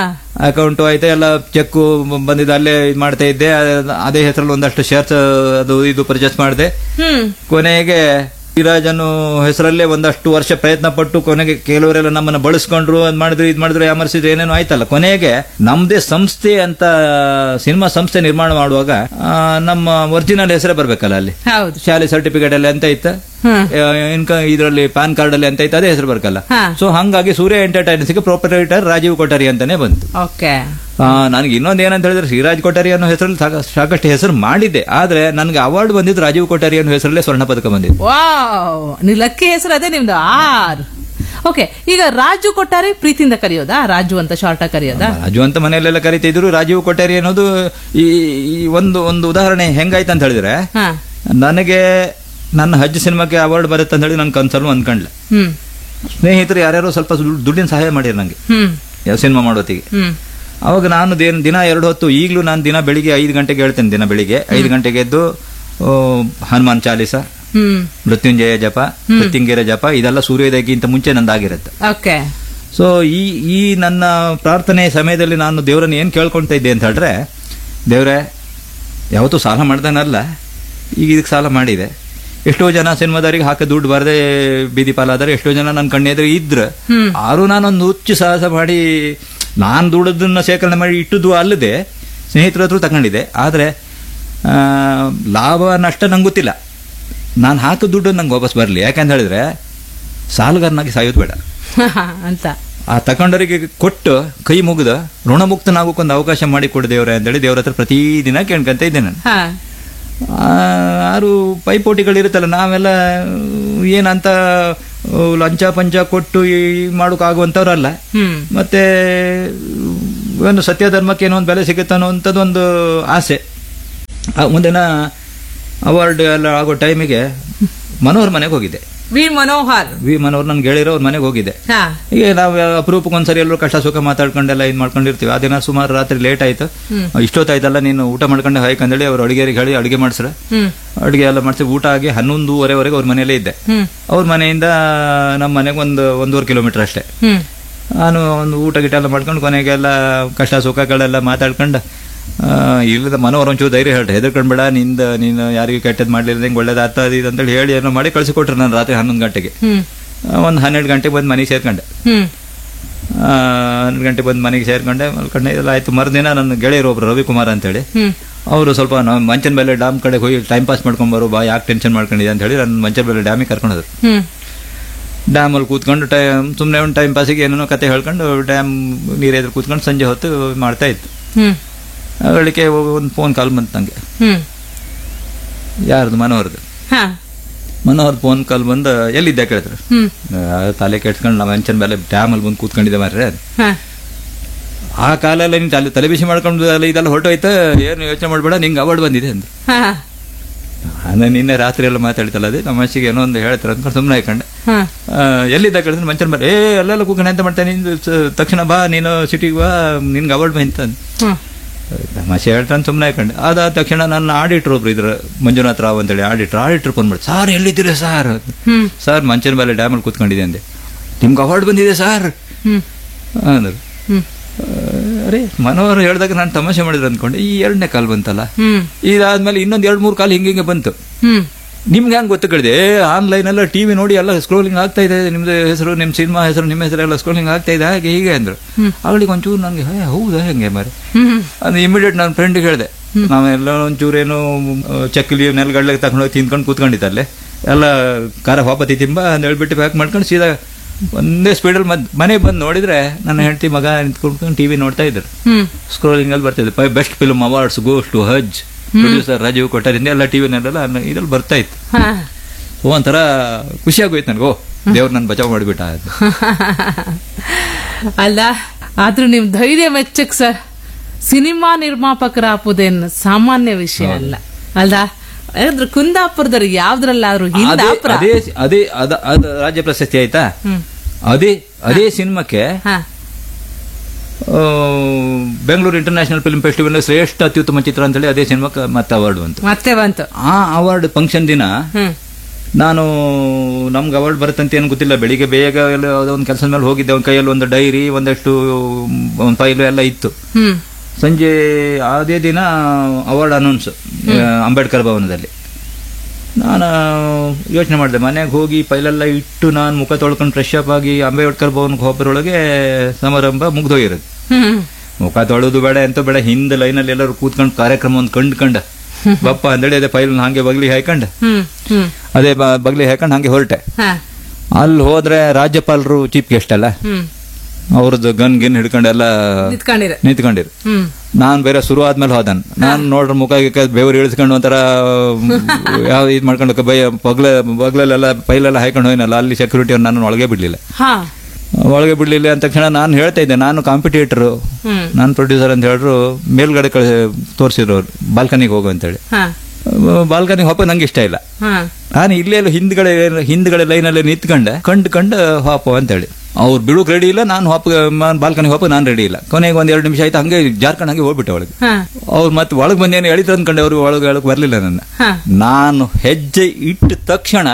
ಎಲ್ಲ ಚೆಕ್ ಬಂದಿದ್ದು ಅಲ್ಲೇ ಮಾಡ್ತಾ ಇದ್ದೆ. ಅದೇ ಹೆಸರಲ್ಲಿ ಒಂದಷ್ಟು ಶೇರ್ಸ್ ಅದು ಇದು ಪರ್ಚೇಸ್ ಮಾಡಿದೆ. ಕೊನೆಗೆ ಶ್ರೀರಾಜ್ ಅನ್ನೋ ಹೆಸರಲ್ಲೇ ಒಂದಷ್ಟು ವರ್ಷ ಪ್ರಯತ್ನ ಪಟ್ಟು ಕೊನೆಗೆ ಕೆಲವರೆಲ್ಲ ನಮ್ಮನ್ನ ಬಳಸ್ಕೊಂಡ್ರು, ಅದ್ ಮಾಡಿದ್ರು ಇದ್ ಮಾಡಿದ್ರು ಯಾಮರ್ಸಿದ್ರು ಏನೇನೋ ಆಯ್ತಲ್ಲ. ಕೊನೆಗೆ ನಮ್ದೇ ಸಂಸ್ಥೆ ಅಂತ ಸಿನಿಮಾ ಸಂಸ್ಥೆ ನಿರ್ಮಾಣ ಮಾಡುವಾಗ ನಮ್ಮ ಒರಿಜಿನಲ್ ಹೆಸರೇ ಬರ್ಬೇಕಲ್ಲ, ಅಲ್ಲಿ ಶಾಲೆ ಸರ್ಟಿಫಿಕೇಟ್ ಅಲ್ಲಿ ಅಂತ ಇತ್ತ, ಇನ್ಕಮ್ ಇದರಲ್ಲಿ ಪ್ಯಾನ್ ಕಾರ್ಡ್ ಅಲ್ಲಿ ಅಂತ ಇತ್ತು, ಅದೇ ಹೆಸರು ಬರ್ಕಲ್ಲ. ಸೊ ಹಂಗಾಗಿ ಸೂರ್ಯ ಎಂಟರ್ಟೈನ್ಮೆಂಟ್ಸ್ ಗೆ ಪ್ರೊಪರೇಟರ್ ರಾಜೀವ್ ಕೊಠಾರಿ ಅಂತಾನೆ ಬಂತು. ನನಗೆ ಇನ್ನೊಂದು ಏನಂತ ಹೇಳಿದ್ರೆ ಶ್ರೀರಾಜ್ ಕೊಠಾರಿ ಅನ್ನೋ ಹೆಸರಲ್ಲಿ ಸಾಕಷ್ಟು ಹೆಸರು ಮಾಡಿದ್ದೆ, ಆದ್ರೆ ನನಗೆ ಅವಾರ್ಡ್ ಬಂದಿದ್ದು ರಾಜೀವ್ ಕೊಠಾರಿ ಅನ್ನೋ ಹೆಸರಲ್ಲೇ ಸ್ವರ್ಣ ಪದಕ ಬಂದಿದ್ದು. ನೀವು ಲಕ್ಕಿ ಹೆಸರು ಅದೇ ನಿಮ್ದು. ಓಕೆ, ಈಗ ರಾಜು ಕೊಠಾರಿ ಪ್ರೀತಿಯಿಂದ ಕರೆಯೋದಾ? ರಾಜು ಅಂತ ಶಾರ್ಟ್ ಕರೆಯೋದಾ? ರಾಜು ಅಂತ ಮನೆಯಲ್ಲೆಲ್ಲ ಕರಿತಿದ್ರು. ರಾಜೀವ್ ಕೊಠಾರಿ ಅನ್ನೋದು ಈ ಒಂದು ಉದಾಹರಣೆ ಹೆಂಗಾಯ್ತು ಅಂತ ಹೇಳಿದ್ರೆ, ನನಗೆ ನನ್ನ ಹಜ್ ಸಿನಿಮಾಕ್ಕೆ ಅವಾರ್ಡ್ ಬರುತ್ತೆ ಅಂತ ಹೇಳಿ ನನ್ನ ಕನ್ಸಲ್ಲು ಅಂದ್ಕೊಂಡ್ಲೆ. ಸ್ನೇಹಿತರು ಯಾರ್ಯಾರೋ ಸ್ವಲ್ಪ ದುಡ್ಡಿನ ಸಹಾಯ ಮಾಡಿದ್ರು ನಂಗೆ ಯಾವ ಸಿನಿಮಾ ಮಾಡೋತಿಗೆ. ಅವಾಗ ನಾನು ದಿನ 2 ಹೊತ್ತು, ಈಗಲೂ ನಾನು ದಿನ ಬೆಳಿಗ್ಗೆ 5 ಗಂಟೆಗೆ ಹೇಳ್ತೇನೆ. ದಿನ ಬೆಳಿಗ್ಗೆ 5 ಗಂಟೆಗೆ ಎದ್ದು ಹನುಮಾನ್ ಚಾಲೀಸ, ಮೃತ್ಯುಂಜಯ ಜಪ, ಮೃತ್ಯುಂಜಯ ಜಪ ಇದೆಲ್ಲ ಸೂರ್ಯೋದಯಕ್ಕಿಂತ ಮುಂಚೆ ನಂದಾಗಿರುತ್ತೆ. ಸೊ ಈ ನನ್ನ ಪ್ರಾರ್ಥನೆ ಸಮಯದಲ್ಲಿ ನಾನು ದೇವರನ್ನು ಏನು ಕೇಳ್ಕೊಳ್ತಾ ಇದ್ದೆ ಅಂತ ಹೇಳಿದ್ರೆ, ದೇವರೇ ಯಾವತ್ತೂ ಸಾಲ ಮಾಡ್ದಾನಲ್ಲ, ಈಗ ಇದಕ್ಕೆ ಸಾಲ ಮಾಡಿದೆ. ಎಷ್ಟೋ ಜನ ಸಿನಿಮಾದವರಿಗೆ ಹಾಕಿ ದುಡ್ಡು ಬರದೆ ಬೀದಿ ಪಾಲಾದರೆ, ಎಷ್ಟೋ ಜನ ನನ್ನ ಕಣ್ಣೆದುರು ಇದ್ರು. ಆರು ನಾನೊಂದು ಹುಚ್ಚು ಸಾಹಸ ಮಾಡಿ ನಾನು ದುಡ್ಡದನ್ನ ಶೇಖರಣೆ ಮಾಡಿ ಇಟ್ಟದ್ದು ಅಲ್ಲದೆ ಸ್ನೇಹಿತರ ಹತ್ರ ತಗೊಂಡಿದ್ದೆ. ಆದರೆ ಲಾಭ ನಷ್ಟ ನಂಗೆ ಗೊತ್ತಿಲ್ಲ. ನಾನು ಹಾಕೋ ದುಡ್ಡು ನಂಗೆ ವಾಪಸ್ ಬರಲಿ. ಯಾಕಂತ ಹೇಳಿದ್ರೆ ಸಾಲಗಾರನಾಗಿ ಸಾಯೋದು ಬೇಡ ಅಂತ ಆ ತಗೊಂಡವರಿಗೆ ಕೊಟ್ಟು ಕೈ ಮುಗಿದ ಋಣಮುಕ್ತನಾಗೋಕೊಂದು ಅವಕಾಶ ಮಾಡಿ ಕೊಡು ದೇವ್ರೆ ಅಂತೇಳಿ ದೇವ್ರ ಹತ್ರ ಪ್ರತಿದಿನ ಕೇಳ್ಕೊಂತ ಇದ್ದೆ ನಾನು. ಆರು ಪೈಪೋಟಿಗಳಿರುತ್ತಲ್ಲ, ನಾವೆಲ್ಲ ಏನಂತ ಲಂಚ ಪಂಚ ಕೊಟ್ಟು ಮಾಡೋಕ್ಕಾಗುವಂಥವ್ರಲ್ಲ. ಮತ್ತೆ ಒಂದು ಸತ್ಯ ಧರ್ಮಕ್ಕೆ ಏನೋ ಒಂದು ಬೆಲೆ ಸಿಗುತ್ತೆ ಅನ್ನೋಂಥದ್ದೊಂದು ಆಸೆ. ಮುಂದಿನ ಅವಾರ್ಡ್ ಎಲ್ಲ ಆಗೋ ಟೈಮಿಗೆ ಮನೋಹರ್ ಮನೆಗೆ ಹೋಗಿದ್ದೆ. ವಿ ಮನೋಹರ್ ನನ್ಗೆ ಹೇಳಿರೋ ಅವ್ರ ಮನೆಗೆ ಹೋಗಿದ್ದೆ. ಈಗ ನಾವು ಅಪರೂಪಕ್ಕೊಂದ್ಸರಿ ಎಲ್ಲರೂ ಕಷ್ಟ ಸುಖ ಮಾತಾಡ್ಕೊಂಡೆಲ್ಲ ಇದು ಮಾಡ್ಕೊಂಡಿರ್ತೀವಿ. ಆ ದಿನ ಸುಮಾರು ರಾತ್ರಿ ಲೇಟ್ ಆಯ್ತು. ಇಷ್ಟೊತ್ತಾಯ್ತಲ್ಲ, ನೀನು ಊಟ ಮಾಡ್ಕೊಂಡೆ ಹಾಯ್ಕಂದೇಳಿ ಅವ್ರ ಅಡುಗೆರಿಗೆ ಹೇಳಿ ಅಡುಗೆ ಮಾಡಿಸ್ರ. ಅಡುಗೆ ಎಲ್ಲ ಮಾಡಿಸಿ ಊಟ ಆಗಿ 11:30 ಅವ್ರ ಮನೆಯಲ್ಲೇ ಇದ್ದೆ. ಅವ್ರ ಮನೆಯಿಂದ ನಮ್ಮ ಮನೆಗೆ 1.5 ಕಿಲೋಮೀಟರ್ ಅಷ್ಟೇ. ನಾನು ಒಂದು ಊಟ ಗಿಟ ಎಲ್ಲ ಮಾಡ್ಕೊಂಡು ಕೊನೆಗೆಲ್ಲ ಕಷ್ಟ ಸುಖಗಳೆಲ್ಲ ಮಾತಾಡ್ಕೊಂಡು ಇಲ್ಲದ ಮನೋಹರ್ ಒಂಚೂರು ಧೈರ್ಯ ಹೇಳ್ರಿ, ಹೆದರ್ಕೊಂಡ್ಬೇಡ, ನೀನು ಯಾರಿಗೂ ಕೆಟ್ಟದ್ದು ಮಾಡ್ಲಿಲ್ಲ, ನಿಂಗೆ ಒಳ್ಳೇದಾಗ್ತದ ಇದು ಅಂತೇಳಿ ಹೇಳಿ ಏನೋ ಮಾಡಿ ಕಳಿಸಿಕೊಟ್ರು. ನಾನು ರಾತ್ರಿ 11 ಗಂಟೆಗೆ ಒಂದು 12 ಗಂಟೆಗೆ ಬಂದು ಮನೆಗೆ ಸೇರ್ಕೊಂಡೆ. 12 ಗಂಟೆಗೆ ಬಂದು ಮನೆಗೆ ಸೇರ್ಕೊಂಡೆ, ಮಲ್ಕೊಂಡೆ. ಎಲ್ಲ ಆಯ್ತು. ಮರುದಿನ ನನ್ನ ಗೆಳೆಯರು ಒಬ್ರು ರವಿಕುಮಾರ್ ಅಂತೇಳಿ, ಅವರು ಸ್ವಲ್ಪ ಮಂಚನ ಬೆಲೆ ಡ್ಯಾಮ್ ಕಡೆ ಹೋಗಿ ಟೈಮ್ ಪಾಸ್ ಮಾಡ್ಕೊಂಬರು ಬಾ, ಯಾಕೆ ಟೆನ್ಷನ್ ಮಾಡ್ಕೊಂಡಿದೆ ಅಂತ ಹೇಳಿ ನನ್ನ ಮಂಚನ ಬೆಲೆ ಡ್ಯಾಮಿಗೆ ಕರ್ಕೊಂಡೋದ್ರು. ಡ್ಯಾಮಲ್ಲಿ ಕೂತ್ಕೊಂಡು ಸುಮ್ಮನೆ ಒಂದು ಟೈಮ್ ಪಾಸಿಗೆ ಏನೇನೋ ಕತೆ ಹೇಳ್ಕೊಂಡು ಡ್ಯಾಮ್ ನೀರೆದ್ರು ಕೂತ್ಕೊಂಡು ಸಂಜೆ ಹೊತ್ತು ಮಾಡ್ತಾ ಇತ್ತು. ಅಳಿಕೆ ಒಂದು ಫೋನ್ ಕಾಲ್ ಬಂತು ನಂಗೆ. ಯಾರ್ದು? ಮನೋಹರ್ದು ಫೋನ್ ಕಾಲ್ ಬಂದು ಎಲ್ಲಿದ್ದೆ ಕೇಳಿದ್ರು. ತಲೆ ಕೆಡ್ಸ್ಕೊಂಡು ನಾವು ಅಂಚನ್ ಮೇಲೆ ಡ್ಯಾಮಲ್ಲಿ ಬಂದು ಕೂತ್ಕೊಂಡಿದ್ದೆ ಮಾರ್ರೆ. ಆ ಕಾಲಲ್ಲಿ ನೀನು ತಲೆ ಬಿಸಿ ಮಾಡ್ಕೊಂಡು ಇದೆಲ್ಲ ಹೊರಟೋಯ್ತು, ಏನು ಯೋಚನೆ ಮಾಡಬೇಡ, ನಿಂಗೆ ಅವಾರ್ಡ್ ಬಂದಿದೆ ಅಂದ್ರು. ನಾನು ನಿನ್ನೆ ರಾತ್ರಿ ಎಲ್ಲ ಮಾತಾಡ್ತಲ್ಲ, ಅದೇ ತಮಾಷೆಗೆ ಏನೋ ಒಂದು ಹೇಳ್ತಾರೆ ಅಂದ್ಕೊಂಡು ಸುಮ್ಮನೆ ಹಾಕೊಂಡೆ. ಎಲ್ಲಿದ್ದ ಕೇಳಿದ್ರೆ ಮಂಚನ್ ಮೇಲೆ ಅಲ್ಲೆಲ್ಲ ಕೂತ್ಕೊಂಡು ಎಂತ ಮಾಡ್ತೇನೆ, ನಿಂದು ತಕ್ಷಣ ಬಾ, ನೀನು ಸಿಟಿಗೆ ಬಾ, ನಿನ್ಗೆ ಅವಾರ್ಡ್ ಬಂತ ತಮಾಷೆ ಹೇಳ್ತಾನೆ ಸುಮ್ಮನೆ ಹಾಕೊಂಡೆ. ಅದಾದ ತಕ್ಷಣ ನನ್ನ ಆಡಿಟ್ರ್ ಒಬ್ರು ಇದ್ರ, ಮಂಜುನಾಥ್ ರಾವ್ ಅಂತೇಳಿ ಆಡಿಟ್ರ್ ಫೋನ್ ಮಾಡಿ, ಸಾರ್ ಎಲ್ಲಿದ್ದೀರಿ ಸರ್ ಮಂಚನ ಮೇಲೆ ಡ್ಯಾಮಲ್ಲಿ ಕೂತ್ಕೊಂಡಿದೆ ಅಂದೆ. ನಿಮ್ಗೆ ಅವಾರ್ಡ್ ಬಂದಿದೆ ಸರ್ ಅಂದರು. ಅರೆ ಮನೋಹರ್ ಹೇಳಿದಾಗ ನಾನು ತಮಾಷೆ ಮಾಡಿದ್ರು ಅಂದ್ಕೊಂಡೆ. ಈ 2ನೇ ಕಾಲ್ ಬಂತಲ್ಲ, ಇದಾದ್ಮೇಲೆ ಇನ್ನೊಂದು 2-3 ಕಾಲ್ ಹಿಂಗೆ ಬಂತು. ನಿಮ್ಗೆ ಹೆಂಗೆ ಗೊತ್ತು ಕೇಳಿದೆ? ಆನ್ಲೈನ್ ಎಲ್ಲ ಟಿವಿ ನೋಡಿ ಎಲ್ಲ ಸ್ಕ್ರೋಲಿಂಗ್ ಆಗ್ತಾ ಇದೆ, ನಿಮ್ದು ಹೆಸರು, ನಿಮ್ಮ ಸಿನಿಮಾ ಹೆಸರು, ನಿಮ್ಮ ಹೆಸರು ಎಲ್ಲ ಸ್ಕ್ರೋಲಿಂಗ್ ಆಗ್ತಾ ಇದೆ, ಹಾಗೆ ಹೀಗೆ ಅಂದ್ರು. ಅವಳಿಗೆ ಒಂಚೂರು ನನಗೆ ಹೌದಾ ಹೆಂಗೆ ಮಾರೆ ಅದು ಇಮಿಡಿಯೇಟ್ ನನ್ನ ಫ್ರೆಂಡ್ಗೆ ಹೇಳಿದೆ. ನಾವೆಲ್ಲ ಒಂಚೂರೇನು ಚಕ್ಕಲಿ ನೆಲಗಡ್ಲೆಗೆ ತಗೊಂಡೋಗಿ ತಿಂದ್ಕೊಂಡು ಕೂತ್ಕೊಂಡಿದ್ದಲ್ಲೇ ಎಲ್ಲ ಖಾರ ವಾಪತಿ ತಿಂಬ ಅಂತ ಹೇಳ್ಬಿಟ್ಟು ಪ್ಯಾಕ್ ಮಾಡ್ಕೊಂಡು ಸೀದಾ ಒಂದೇ ಸ್ಪೀಡಲ್ಲಿ ಮನೆಗೆ ಬಂದು ನೋಡಿದ್ರೆ ನನ್ನ ಹೆಂಡತಿ ಮಗ ನಿಂತ್ಕೊಂಡು ಟಿವಿ ನೋಡ್ತಾ ಇದ್ರು. ಸ್ಕ್ರೋಲಿಂಗ್ ಅಲ್ಲಿ ಬರ್ತಿದೆ, best film awards goes to Haj, producer Rajiv ಕೊಟ್ಟಾರಿಂದ ಎಲ್ಲ ಟಿವಿನೆಲ್ಲ ಇದ್ರಲ್ಲಿ ಬರ್ತಾ ಇತ್ತು. ಒಂಥರ ಖುಷಿ ಆಗೋಯ್ತು ನನಗೆ, ದೇವ್ರು ನನ್ನ ಬಚಾವ್ ಮಾಡಿಬಿಟ್ಟ. ಅಲ್ಲ, ಆದ್ರೂ ನಿಮ್ ಧೈರ್ಯ ಮೆಚ್ಚಕ್ ಸರ್. ಸಿನಿಮಾ ನಿರ್ಮಾಪಕರಾಪುದೇನು ಸಾಮಾನ್ಯ ವಿಷಯ ಅಲ್ಲ ಅಲ್ಲ. ಕುಂದಾಪುರದವ್ರು ಯಾವ್ದ್ರಲ್ಲಾದ್ರು ಅದೇ ರಾಜ್ಯ ಪ್ರಶಸ್ತಿ ಆಯ್ತಾ. ಅದೇ ಸಿನಿಮಾಕ್ಕೆ ಬೆಂಗಳೂರು ಇಂಟರ್ನ್ಯಾಷನಲ್ ಫಿಲ್ಮ್ ಫೆಸ್ಟಿವಲ್ ಶ್ರೇಷ್ಠ ಅತ್ಯುತ್ತಮ ಚಿತ್ರ ಅಂತೇಳಿ ಅದೇ ಸಿನಿಮಾಕ್ಕೆ ಮತ್ತೆ ಅವಾರ್ಡ್ ಬಂತು. ಆ ಅವಾರ್ಡ್ ಫಂಕ್ಷನ್ ದಿನ ನಾನು ನಮ್ಗೆ ಅವಾರ್ಡ್ ಬರುತ್ತಂತ ಏನು ಗೊತ್ತಿಲ್ಲ, ಬೆಳಿಗ್ಗೆ ಬೇಗ ಎಲ್ಲ ಒಂದು ಕೆಲಸದ ಮೇಲೆ ಹೋಗಿದ್ದೆ. ಒಂದು ಕೈಯಲ್ಲಿ ಒಂದು ಡೈರಿ, ಒಂದಷ್ಟು ಒಂದು ಫೈಲು ಎಲ್ಲ ಇತ್ತು. ಸಂಜೆ ಅದೇ ದಿನ ಅವಾರ್ಡ್ ಅನೌನ್ಸ್ ಅಂಬೇಡ್ಕರ್ ಭವನದಲ್ಲಿ. ನಾನು ಯೋಚನೆ ಮಾಡಿದೆ, ಮನೆಗೆ ಹೋಗಿ ಫೈಲೆಲ್ಲ ಇಟ್ಟು ನಾನು ಮುಖ ತೊಳ್ಕೊಂಡು ಫ್ರೆಶ್ ಅಪ್ ಆಗಿ ಅಂಬೇಡ್ಕರ್ ಭವನಕ್ಕೆ ಹೋಗೋದ್ರೊಳಗೆ ಸಮಾರಂಭ ಮುಗ್ದೋಗಿರೋದು. ಮುಖ ತೊಳೆದು ಬೇಡ ಎಂತ ಬೇಡ, ಹಿಂದೆ ಲೈನಲ್ಲಿ ಎಲ್ಲರೂ ಕೂತ್ಕೊಂಡು ಕಾರ್ಯಕ್ರಮ ಒಂದು ಕಂಡು ಬಪ್ಪ ಅಂದೇಳಿ ಅದೇ ಫೈಲ್ ಹಾಗೆ ಬಗ್ಲಿ ಹಾಕೊಂಡು ಅದೇ ಬಗ್ಲಿ ಹಾಕೊಂಡು ಹಾಗೆ ಹೊರಟೆ. ಅಲ್ಲಿ ಹೋದ್ರೆ ರಾಜ್ಯಪಾಲರು ಚೀಫ್ ಗೆಸ್ಟ್ ಅಲ್ಲ, ಅವ್ರದ್ದು ಗನ್ ಹಿಡ್ಕೊಂಡೆಲ್ಲ ನಿಂತ್ಕೊಂಡಿರು. ನಾನ್ ಬೇರೆ ಶುರು ಆದ್ಮೇಲೆ ಹೋದನ್. ನಾನ್ ನೋಡ್ರ ಮುಖ ಬೆವರು ಇಳಿಸ್ಕೊಂಡು ಒಂಥರ ಯಾವ ಇದ್ ಮಾಡ್ಕೊಂಡು ಬಗ್ಲೆಲ್ಲ ಪೈಲೆಲ್ಲ ಹಾಕೊಂಡು ಹೋಯ್ನಲ್ಲ, ಅಲ್ಲಿ ಸೆಕ್ಯೂರಿಟಿ ಅವ್ರು ನಾನು ಒಳಗೆ ಬಿಡ್ಲಿಲ್ಲ ಅಂದ ತಕ್ಷಣ ನಾನು ಹೇಳ್ತಾ ಇದ್ದೆ, ನಾನು ಕಾಂಪಿಟೇಟರ್, ನಾನು ಪ್ರೊಡ್ಯೂಸರ್ ಅಂತ ಹೇಳಿದ್ರು. ಮೇಲ್ಗಡೆ ತೋರಿಸಿದ್ರು ಅವ್ರು ಬಾಲ್ಕನಿಗೆ ಹೋಗು ಅಂತೇಳಿ. ಬಾಲ್ಕನಿಗೆ ಹೋಪ ನಂಗೆ ಇಷ್ಟ ಇಲ್ಲ. ನಾನು ಇಲ್ಲೇ ಹಿಂದ್ಗಡೆ ಲೈನಲ್ಲಿ ನಿಂತ್ಕೊಂಡೆ, ಕಂಡು ಹಾಪು ಅಂತೇಳಿ. ಅವ್ರು ಬಿಡುಕ್ ರೆಡಿ ಇಲ್ಲ, ನಾನು ಬಾಲ್ಕನಿಗೆ ಹೋಪ ನಾನು ರೆಡಿ ಇಲ್ಲ. ಕೊನೆಗೆ 1-2 ನಿಮಿಷ ಆಯ್ತು, ಹಂಗೆ ಜಾರ್ಖಂಡ್ ಹಂಗೆ ಹೋಗ್ಬಿಟ್ಟೆ ಒಳಗೆ. ಅವ್ರು ಮತ್ತೆ ಒಳಗೆ ಬಂದೇನು ಎಳಿದ್ರು ಅಂದ್ಕೊಂಡೆ, ಅವ್ರು ಒಳಗೆ ಬರ್ಲಿಲ್ಲ ನನ್ನ. ನಾನು ಹೆಜ್ಜೆ ಇಟ್ಟ ತಕ್ಷಣ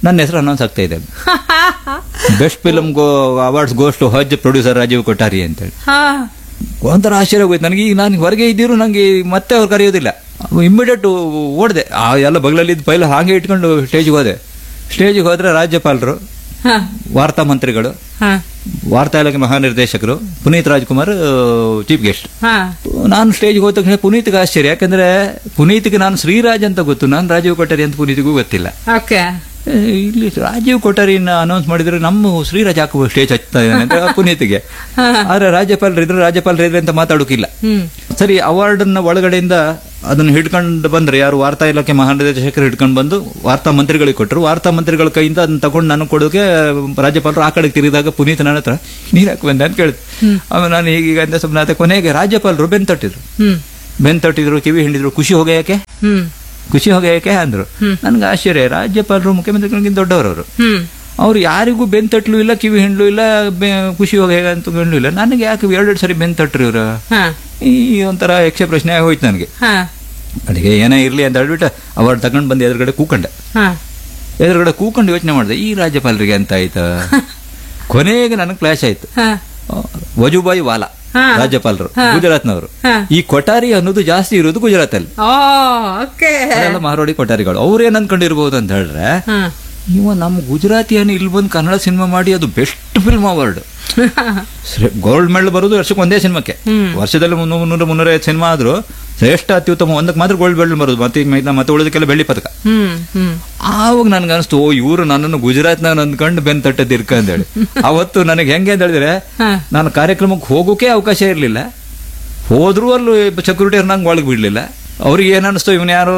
ನನ್ನ ಹೆಸರು ಅನೌನ್ಸ್ ಆಗ್ತಾ ಇದೆ. Best film awards goes to Haj producer Rajiv Kothari ಅಂತೇಳಿ. ಒಂಥರ ಆಶ್ಚರ್ಯ ಹೋಯ್ತು ನನಗೆ. ಈಗ ನಾನು ಹೊರಗೆ ಇದ್ದಿರು ನಂಗೆ ಮತ್ತೆ ಅವ್ರು ಕರೆಯೋದಿಲ್ಲ. ಇಮ್ಮಿಡಿಯೇಟ್ ಓಡಿದೆ, ಎಲ್ಲ ಬಗಲಲ್ಲಿ ಇದ್ದ ಪೈಲ ಹಾಗೆ ಇಟ್ಕೊಂಡು ಸ್ಟೇಜ್ಗೆ ಹೋದೆ. ಸ್ಟೇಜಿಗೆ ಹೋದ್ರೆ ರಾಜ್ಯಪಾಲರು, ವಾರ್ತಾ ಮಂತ್ರಿಗಳು, ವಾರ್ತಾ ಇಲಾಖೆ ಮಹಾನಿರ್ದೇಶಕರು, ಪುನೀತ್ ರಾಜ್ಕುಮಾರ್ ಚೀಫ್ ಗೆಸ್ಟ್. ನಾನು ಸ್ಟೇಜ್ಗೆ ಹೋದ ತಕ್ಷಣ ಪುನೀತ್ಗೆ ಆಶ್ಚರ್ಯ. ಯಾಕಂದ್ರೆ ಪುನೀತ್ಗೆ ನಾನು ಶ್ರೀರಾಜ್ ಅಂತ ಗೊತ್ತು, ನಾನು ರಾಜೀವ್ ಕೊಠಾರಿ ಅಂತ ಪುನೀತ್ಗೂ ಗೊತ್ತಿಲ್ಲ. ಇಲ್ಲಿ ರಾಜೀವ್ ಕೊಠಾರಿನ ಅನೌನ್ಸ್ ಮಾಡಿದ್ರೆ ನಮ್ಮ ಶ್ರೀರಾಜ್ ಹಾಕುವ ಸ್ಟೇಜ್ ಹಚ್ತಾ ಇದ್ದಾನೆ ಅಂತ ಪುನೀತ್ಗೆ. ಆದ್ರೆ ರಾಜ್ಯಪಾಲರಿದ್ರೆ ಅಂತ ಮಾತಾಡೋಕಿಲ್ಲ. ಸರಿ, ಅವಾರ್ಡ್ ನ ಒಳಗಡೆಯಿಂದ ಅದನ್ನು ಹಿಡ್ಕೊಂಡು ಬಂದ್ರೆ ಯಾರು ವಾರ್ತಾ ಇಲಾಖೆ ಮಹಾನಿರ್ದೇಶಕರು ಹಿಡ್ಕೊಂಡು ಬಂದು ವಾರ್ತಾ ಮಂತ್ರಿಗಳಿಗೆ ಕೊಟ್ಟರು. ವಾರ್ತಾ ಮಂತ್ರಿಗಳ ಕೈಯಿಂದ ಅದನ್ನ ತಗೊಂಡು ನಾನು ಕೊಡೋಕೆ ರಾಜ್ಯಪಾಲರು ಆ ಕಡೆಗೆ ತಿರುಗಿದಾಗ ಪುನೀತ್ ನನ್ನ ಹತ್ರ ನೀನ್ ಯಾಕೆ ಬಂದೆ ಅಂತ ಕೇಳಿದ್ರು. ಆಮೇಲೆ ನಾನು ಹೀಗೀಗ ಅಂತ ಸುಮ್ಮನೆ. ಕೊನೆಗೆ ರಾಜ್ಯಪಾಲರು ಬೆನ್ ತಟ್ಟಿದ್ರು, ಕಿವಿ ಹಿಂಡಿದ್ರು. ಖುಷಿ ಹೋಗ ಯಾಕೆ ಅಂದ್ರು. ನನ್ಗೆ ಆಶ್ಚರ್ಯ. ರಾಜ್ಯಪಾಲರು ಮುಖ್ಯಮಂತ್ರಿಗಳಿಗಿಂತ ದೊಡ್ಡವರವರು, ಅವ್ರು ಯಾರಿಗೂ ಬೆನ್ ತಟ್ಲು ಇಲ್ಲ, ಕಿವಿ ಹಿಂಡ್ಲು ಇಲ್ಲ, ಖುಷಿ ಹೋಗ ಹೇಗ ಅಂತ ಹಿಂಡ್ಲು ಇಲ್ಲ. ನನಗೆ ಯಾಕೆ 2 ಸರಿ ಬೆನ್ ತಟ್ರಿ ಇವ್ರ? ಈ ಒಂಥರ ಯಕ್ಷ ಪ್ರಶ್ನೆ ಆಗೋಯ್ತು ನನಗೆ. ಅಡಿಗೆ ಏನೇ ಇರ್ಲಿ ಅಂತ ಹೇಳ್ಬಿಟ್ಟು ಅವಾರ್ಡ್ ತಗೊಂಡು ಬಂದು ಎದುರುಗಡೆ ಕೂಕೊಂಡು ಯೋಚನೆ ಮಾಡಿದೆ, ಈ ರಾಜ್ಯಪಾಲರಿಗೆ ಅಂತ ಆಯ್ತು. ಕೊನೆಗೆ ನನಗೆ ಕ್ಲಾಶ್ ಆಯ್ತು. ವಜುಭಾಯಿ ವಾಲಾ ರಾಜ್ಯಪಾಲರು, ಗುಜರಾತ್ನವರು. ಈ ಕೊಠಾರಿ ಅನ್ನೋದು ಜಾಸ್ತಿ ಇರೋದು ಗುಜರಾತ್ ಅಲ್ಲಿ, ಮಾರೋಡಿ ಕೊಠಾರಿಗಳು. ಅವ್ರೇನ್ ಅನ್ಕೊಂಡಿರ್ಬೋದು ಅಂತ ಹೇಳಿದ್ರೆ, ಇವ ನಮ್ಮ ಗುಜರಾತಿಯನ್ನು ಇಲ್ಲಿ ಬಂದು ಕನ್ನಡ ಸಿನಿಮಾ ಮಾಡಿ ಅದು best film award, gold medal ಬರೋದು ವರ್ಷಕ್ಕೆ ಒಂದೇ ಸಿನಿಮಾಕ್ಕೆ. ವರ್ಷದಲ್ಲಿ 300-350 ಸಿನಿಮಾ ಆದ್ರೂ ಶ್ರೇಷ್ಠ ಅತ್ಯುತ್ತಮ ಒಂದಕ್ಕೆ ಮಾತ್ರ ಗೋಲ್ಡ್ ಮೆಡಲ್ ಬರೋದು, ಮತ್ತೆ ಉಳಿದಕ್ಕೆಲ್ಲ ಬೆಳ್ಳಿ ಪದಕ. ಆವಾಗ ನನ್ಗೆ ಅನಿಸ್ತು, ಇವರು ನನ್ನನ್ನು ಗುಜರಾತ್ನ ಅಂದ್ಕೊಂಡು ಬೆನ್ ತಟ್ಟದಿರ್ಕ ಅಂತ ಹೇಳಿ. ಅವತ್ತು ನನಗೆ ಹೆಂಗೆ ಅಂತ ಹೇಳಿದ್ರೆ, ನಾನು ಕಾರ್ಯಕ್ರಮಕ್ಕೆ ಹೋಗೋಕೆ ಅವಕಾಶ ಇರಲಿಲ್ಲ. ಹೋದ್ರು ಅಲ್ಲಿ ಸೆಕ್ಯೂರಿಟಿ ನಂಗೆ ಒಳಗೆ ಬಿಡ್ಲಿಲ್ಲ. ಅವ್ರಿಗೆ ಏನ್ ಅನಿಸ್ತು, ಇವನ್ ಯಾರು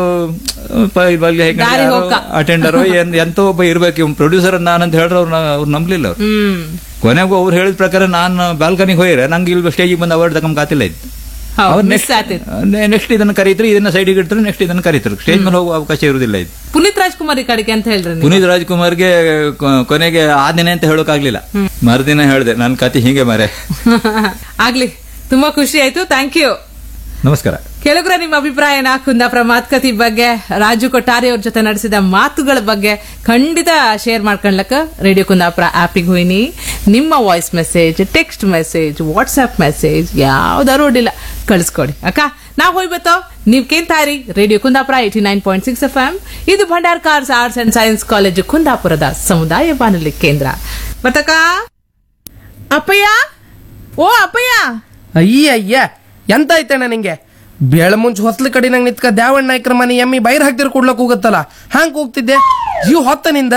ಅಟೆಂಡರ್ ಎಂತ ಒಬ್ಬ ಇರ್ಬೇಕು, ಇವ್ ಪ್ರೊಡ್ಯೂಸರ್ ನಾನಂತ ಹೇಳಿದ್ರೆ ಅವ್ರು ನಂಬಲಿಲ್ಲ. ಅವ್ರು ಕೊನೆಗೂ ಅವ್ರು ಹೇಳಿದ ಪ್ರಕಾರ ನಾನು ಬಾಲ್ಕನಿಗೆ ಹೋಯ್ರೆ ನಂಗೆ ಇಲ್ಲಿ ಸ್ಟೇಜಿಗೆ ಬಂದು ಅವಾರ್ಡ್ ತಗೊಂಡ್ ಕಾತಿಲ್ಲ ಇತ್ತು. ನೆಕ್ಸ್ಟ್ ಇದನ್ನ ಕರೀತಾರೆ, ಇದನ್ನ ಸೈಡಿಗೆ ಇಡ್ತಾರೆ, ನೆಕ್ಸ್ಟ್ ಇದನ್ನ ಕರೀತಾರೆ. ಸ್ಟೇಜ್ ಮೇಲೆ ಹೋಗುವ ಅವಕಾಶ ಇರುವುದಿಲ್ಲ. ಇದು ಪುನೀತ್ ರಾಜ್ಕುಮಾರ್ ಕಡೆಗೆ ಅಂತ ಹೇಳಿದ್ರೆ, ಪುನೀತ್ ರಾಜ್ಕುಮಾರ್ಗೆ ಕೊನೆಗೆ ಆ ದಿನ ಅಂತ ಹೇಳೋಕಾಗ್ಲಿಲ್ಲ. ಮರುದಿನ ಹೇಳಿದೆ, ನನ್ನ ಕತೆ ಹೀಗೆ ಮಾರೆ. ಆಗ್ಲಿ, ತುಂಬಾ ಖುಷಿ ಆಯ್ತು. Thank you. ನಮಸ್ಕಾರ. ಕೆಲವ್ರ ನಿಮ್ಮ ಅಭಿಪ್ರಾಯನ ಕುಂದಾಪುರ ಮಾತುಕತೆ ಬಗ್ಗೆ, ರಾಜು ಕೊಠಾರಿ ಅವ್ರ ಜೊತೆ ನಡೆಸಿದ ಮಾತುಗಳ ಬಗ್ಗೆ ಖಂಡಿತ ಶೇರ್ ಮಾಡ್ಕೊಳ್ಲಕ್ಕ ರೇಡಿಯೋ ಕುಂದಾಪುರ ಆಪಿಗೆ ಹೋಯ್ನಿ. ನಿಮ್ಮ voice message, text message, WhatsApp message ಯಾವ್ದಾರು ಅಡ್ಡಿಲ್ಲ, ಕಳಿಸ್ಕೊಡಿ ಅಕ್ಕ. ನಾವ್ ಹೋಗ್ಬತ್ತೋ, ನೀವ್ ಕೇಳ್ತಾರಿ ರೇಡಿಯೋ ಕುಂದಾಪುರ 89.6 FM. ಇದು Bhandarkars arts and science college ಕುಂದಾಪುರದ ಸಮುದಾಯ ಬಾನುಲಿ ಕೇಂದ್ರ. ಬತಕ ಅಪ್ಪಯ್ಯ, ಓ ಅಪ್ಪಯ್ಯ. ಅಯ್ಯ ಎಂತ ಐತಣ್ಣ ನಿಂಗೆ? ಬೇಳೆ ಮುಂಚೆ ಹೊಸ್ಲ ಕಡೆ ನಂಗೆ ನಿತ್ಕ ದ್ಯಾವಣ್ಣ ನಾಯ್ಕರ ಮನೆ ಎಮ್ಮಿ ಬೈರ್ ಹಾಕ್ತಿರ್ ಕೊಡ್ಲಕ್ ಹೋಗತ್ತಲ್ಲ, ಹ್ಯಾಂಗ ಹೋಗ್ತಿದ್ದೆ ಜೀವ ಹೊತ್ತನಿಂದ?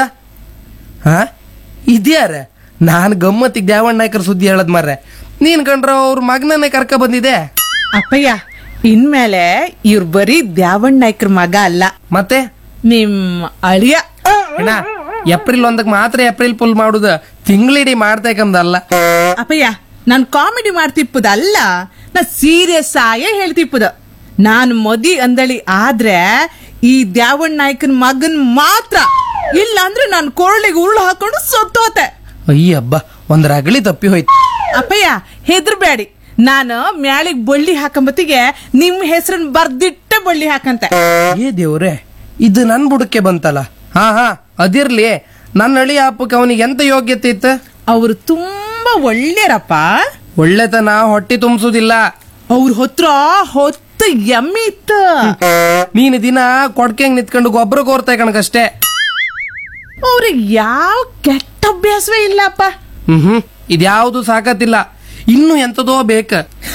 ಇದ್ಯಾರ? ನಾನ್ ಗಮ್ಮತ್ತಿಗೆ ದ್ಯಾವಣ್ಣ ನಾಯ್ಕರ ಸುದ್ದಿ ಹೇಳದ್ ಮಾರ್ರೆ. ನೀನ್ ಕಂಡ್ರ ಅವ್ರ ಮಗನನ್ನೇ ಕರ್ಕ ಬಂದಿದೆ. ಅಪ್ಪಯ್ಯ, ಇನ್ಮೇಲೆ ಇವ್ರು ಬರೀ ದ್ಯಾವಣ್ಣ ನಾಯ್ಕರ ಮಗ ಅಲ್ಲ, ಮತ್ತೆ ನಿಮ್ ಅಳಿಯ. ಏಪ್ರಿಲ್ 1 ಮಾತ್ರ ಏಪ್ರಿಲ್ ಫುಲ್ ಮಾಡುದ, ತಿಂಗಳಿಡೀ ಮಾಡ್ತೇಕಂದಲ್ಲ. ಅಪ್ಪಯ್ಯ, ನಾನ್ ಕಾಮಿಡಿ ಮಾಡ್ತಿಪ್ಪದಲ್ಲ, ನಾ ಸೀರಿಯಸ್ ಆಯೇ ಹೇಳ್ತಿಪ್ಪದ. ನಾನ್ ಮದಿ ಅಂದಳಿ ಆದ್ರೆ ಈ ದ್ಯಾವಣ್ಣ ನಾಯ್ಕನ್ ಮಗನ್ ಮಾತ್ರ, ಇಲ್ಲ ಅಂದ್ರೆ ನಾನ್ ಕೊರಳಿಗೆ ಉರುಳು ಹಾಕೊಂಡು ಸತ್ತೋತೆ. ಅಯ್ಯಬ್ಬ, ಒಂದ್ ರಗಳಿ ತಪ್ಪಿ ಹೋಯ್ತು. ಅಪ್ಪಯ್ಯ, ಹೆದರ್ಬೇಡಿ, ನಾನು ಮ್ಯಾಳಿಗ್ ಬಳ್ಳಿ ಹಾಕಂಬತ್ತಿಗೆ ನಿಮ್ ಹೆಸರನ್ ಬರ್ದಿಟ್ಟ ಬಳ್ಳಿ ಹಾಕಂತೆ. ಏ ದೇವ್ರೆ, ಇದು ನನ್ ಬುಡಕ್ಕೆ ಬಂತಲ್ಲ. ಹಾ ಅದಿರ್ಲಿ, ನನ್ನ ಹಳಿ ಹಬ್ಬಕ್ಕೆ ಅವನಿಗೆ ಎಂತ ಯೋಗ್ಯತೆ ಇತ್ತು? ಅವ್ರು ತುಂಬಾ ಒಳ್ಳೆಯರಪ್ಪ. ಒಳ್ಳೆತನ ಹೊಟ್ಟಿ ತುಂಬಿಸುದಿಲ್ಲ. ಅವ್ರ ಹೊತ್ತು ಎಮ್ಮಿ ಇತ್ತು. ನೀನು ದಿನ ಕೊಡ್ಕೆಂಗ್ ನಿತ್ಕೊಂಡು ಗೊಬ್ಬರ ಕೋರ್ತಾ ಕಣಕಷ್ಟೇ. ಅವ್ರಿಗೆ ಯಾವ ಕೆಟ್ಟ ಅಭ್ಯಾಸವೇ ಇಲ್ಲಪ್ಪ. ಇದ್ಯಾವುದು ಸಾಕತ್ತಿಲ್ಲ, ಇನ್ನು ಎಂತದೋ ಬೇಕ.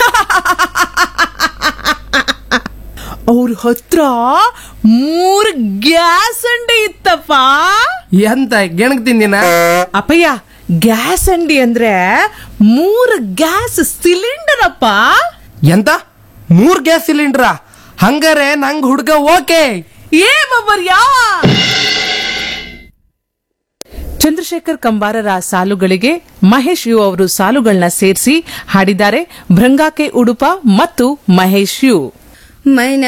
ಅವ್ರ ಹತ್ರ 3 ಗ್ಯಾಸ್ ಅಂಡಿ ಇತ್ತಪ್ಪ. ಎಂತ ಗೆಣಕ್ ತಿಂದಿನ? ಅಪ್ಪಯ್ಯ, ಗ್ಯಾಸ್ ಅಂಡಿ ಅಂದ್ರೆ 3 ಗ್ಯಾಸ್ ಸಿಲಿಂಡರ್ ಅಪ್ಪ. ಎಂತ 3 ಗ್ಯಾಸ್ ಸಿಲಿಂಡರ್? ಹಂಗಾರೆ ನಂಗ್ ಹುಡ್ಗ ಓಕೆ. ಚಂದ್ರಶೇಖರ್ ಕಂಬಾರರ ಸಾಲುಗಳಿಗೆ ಮಹೇಶ್ ಯು ಅವರು ಸಾಲುಗಳನ್ನ ಸೇರಿಸಿ ಹಾಡಿದ್ದಾರೆ ಭೃಂಗಾಕೆ ಉಡುಪ ಮತ್ತು ಮಹೇಶ್ ಯು.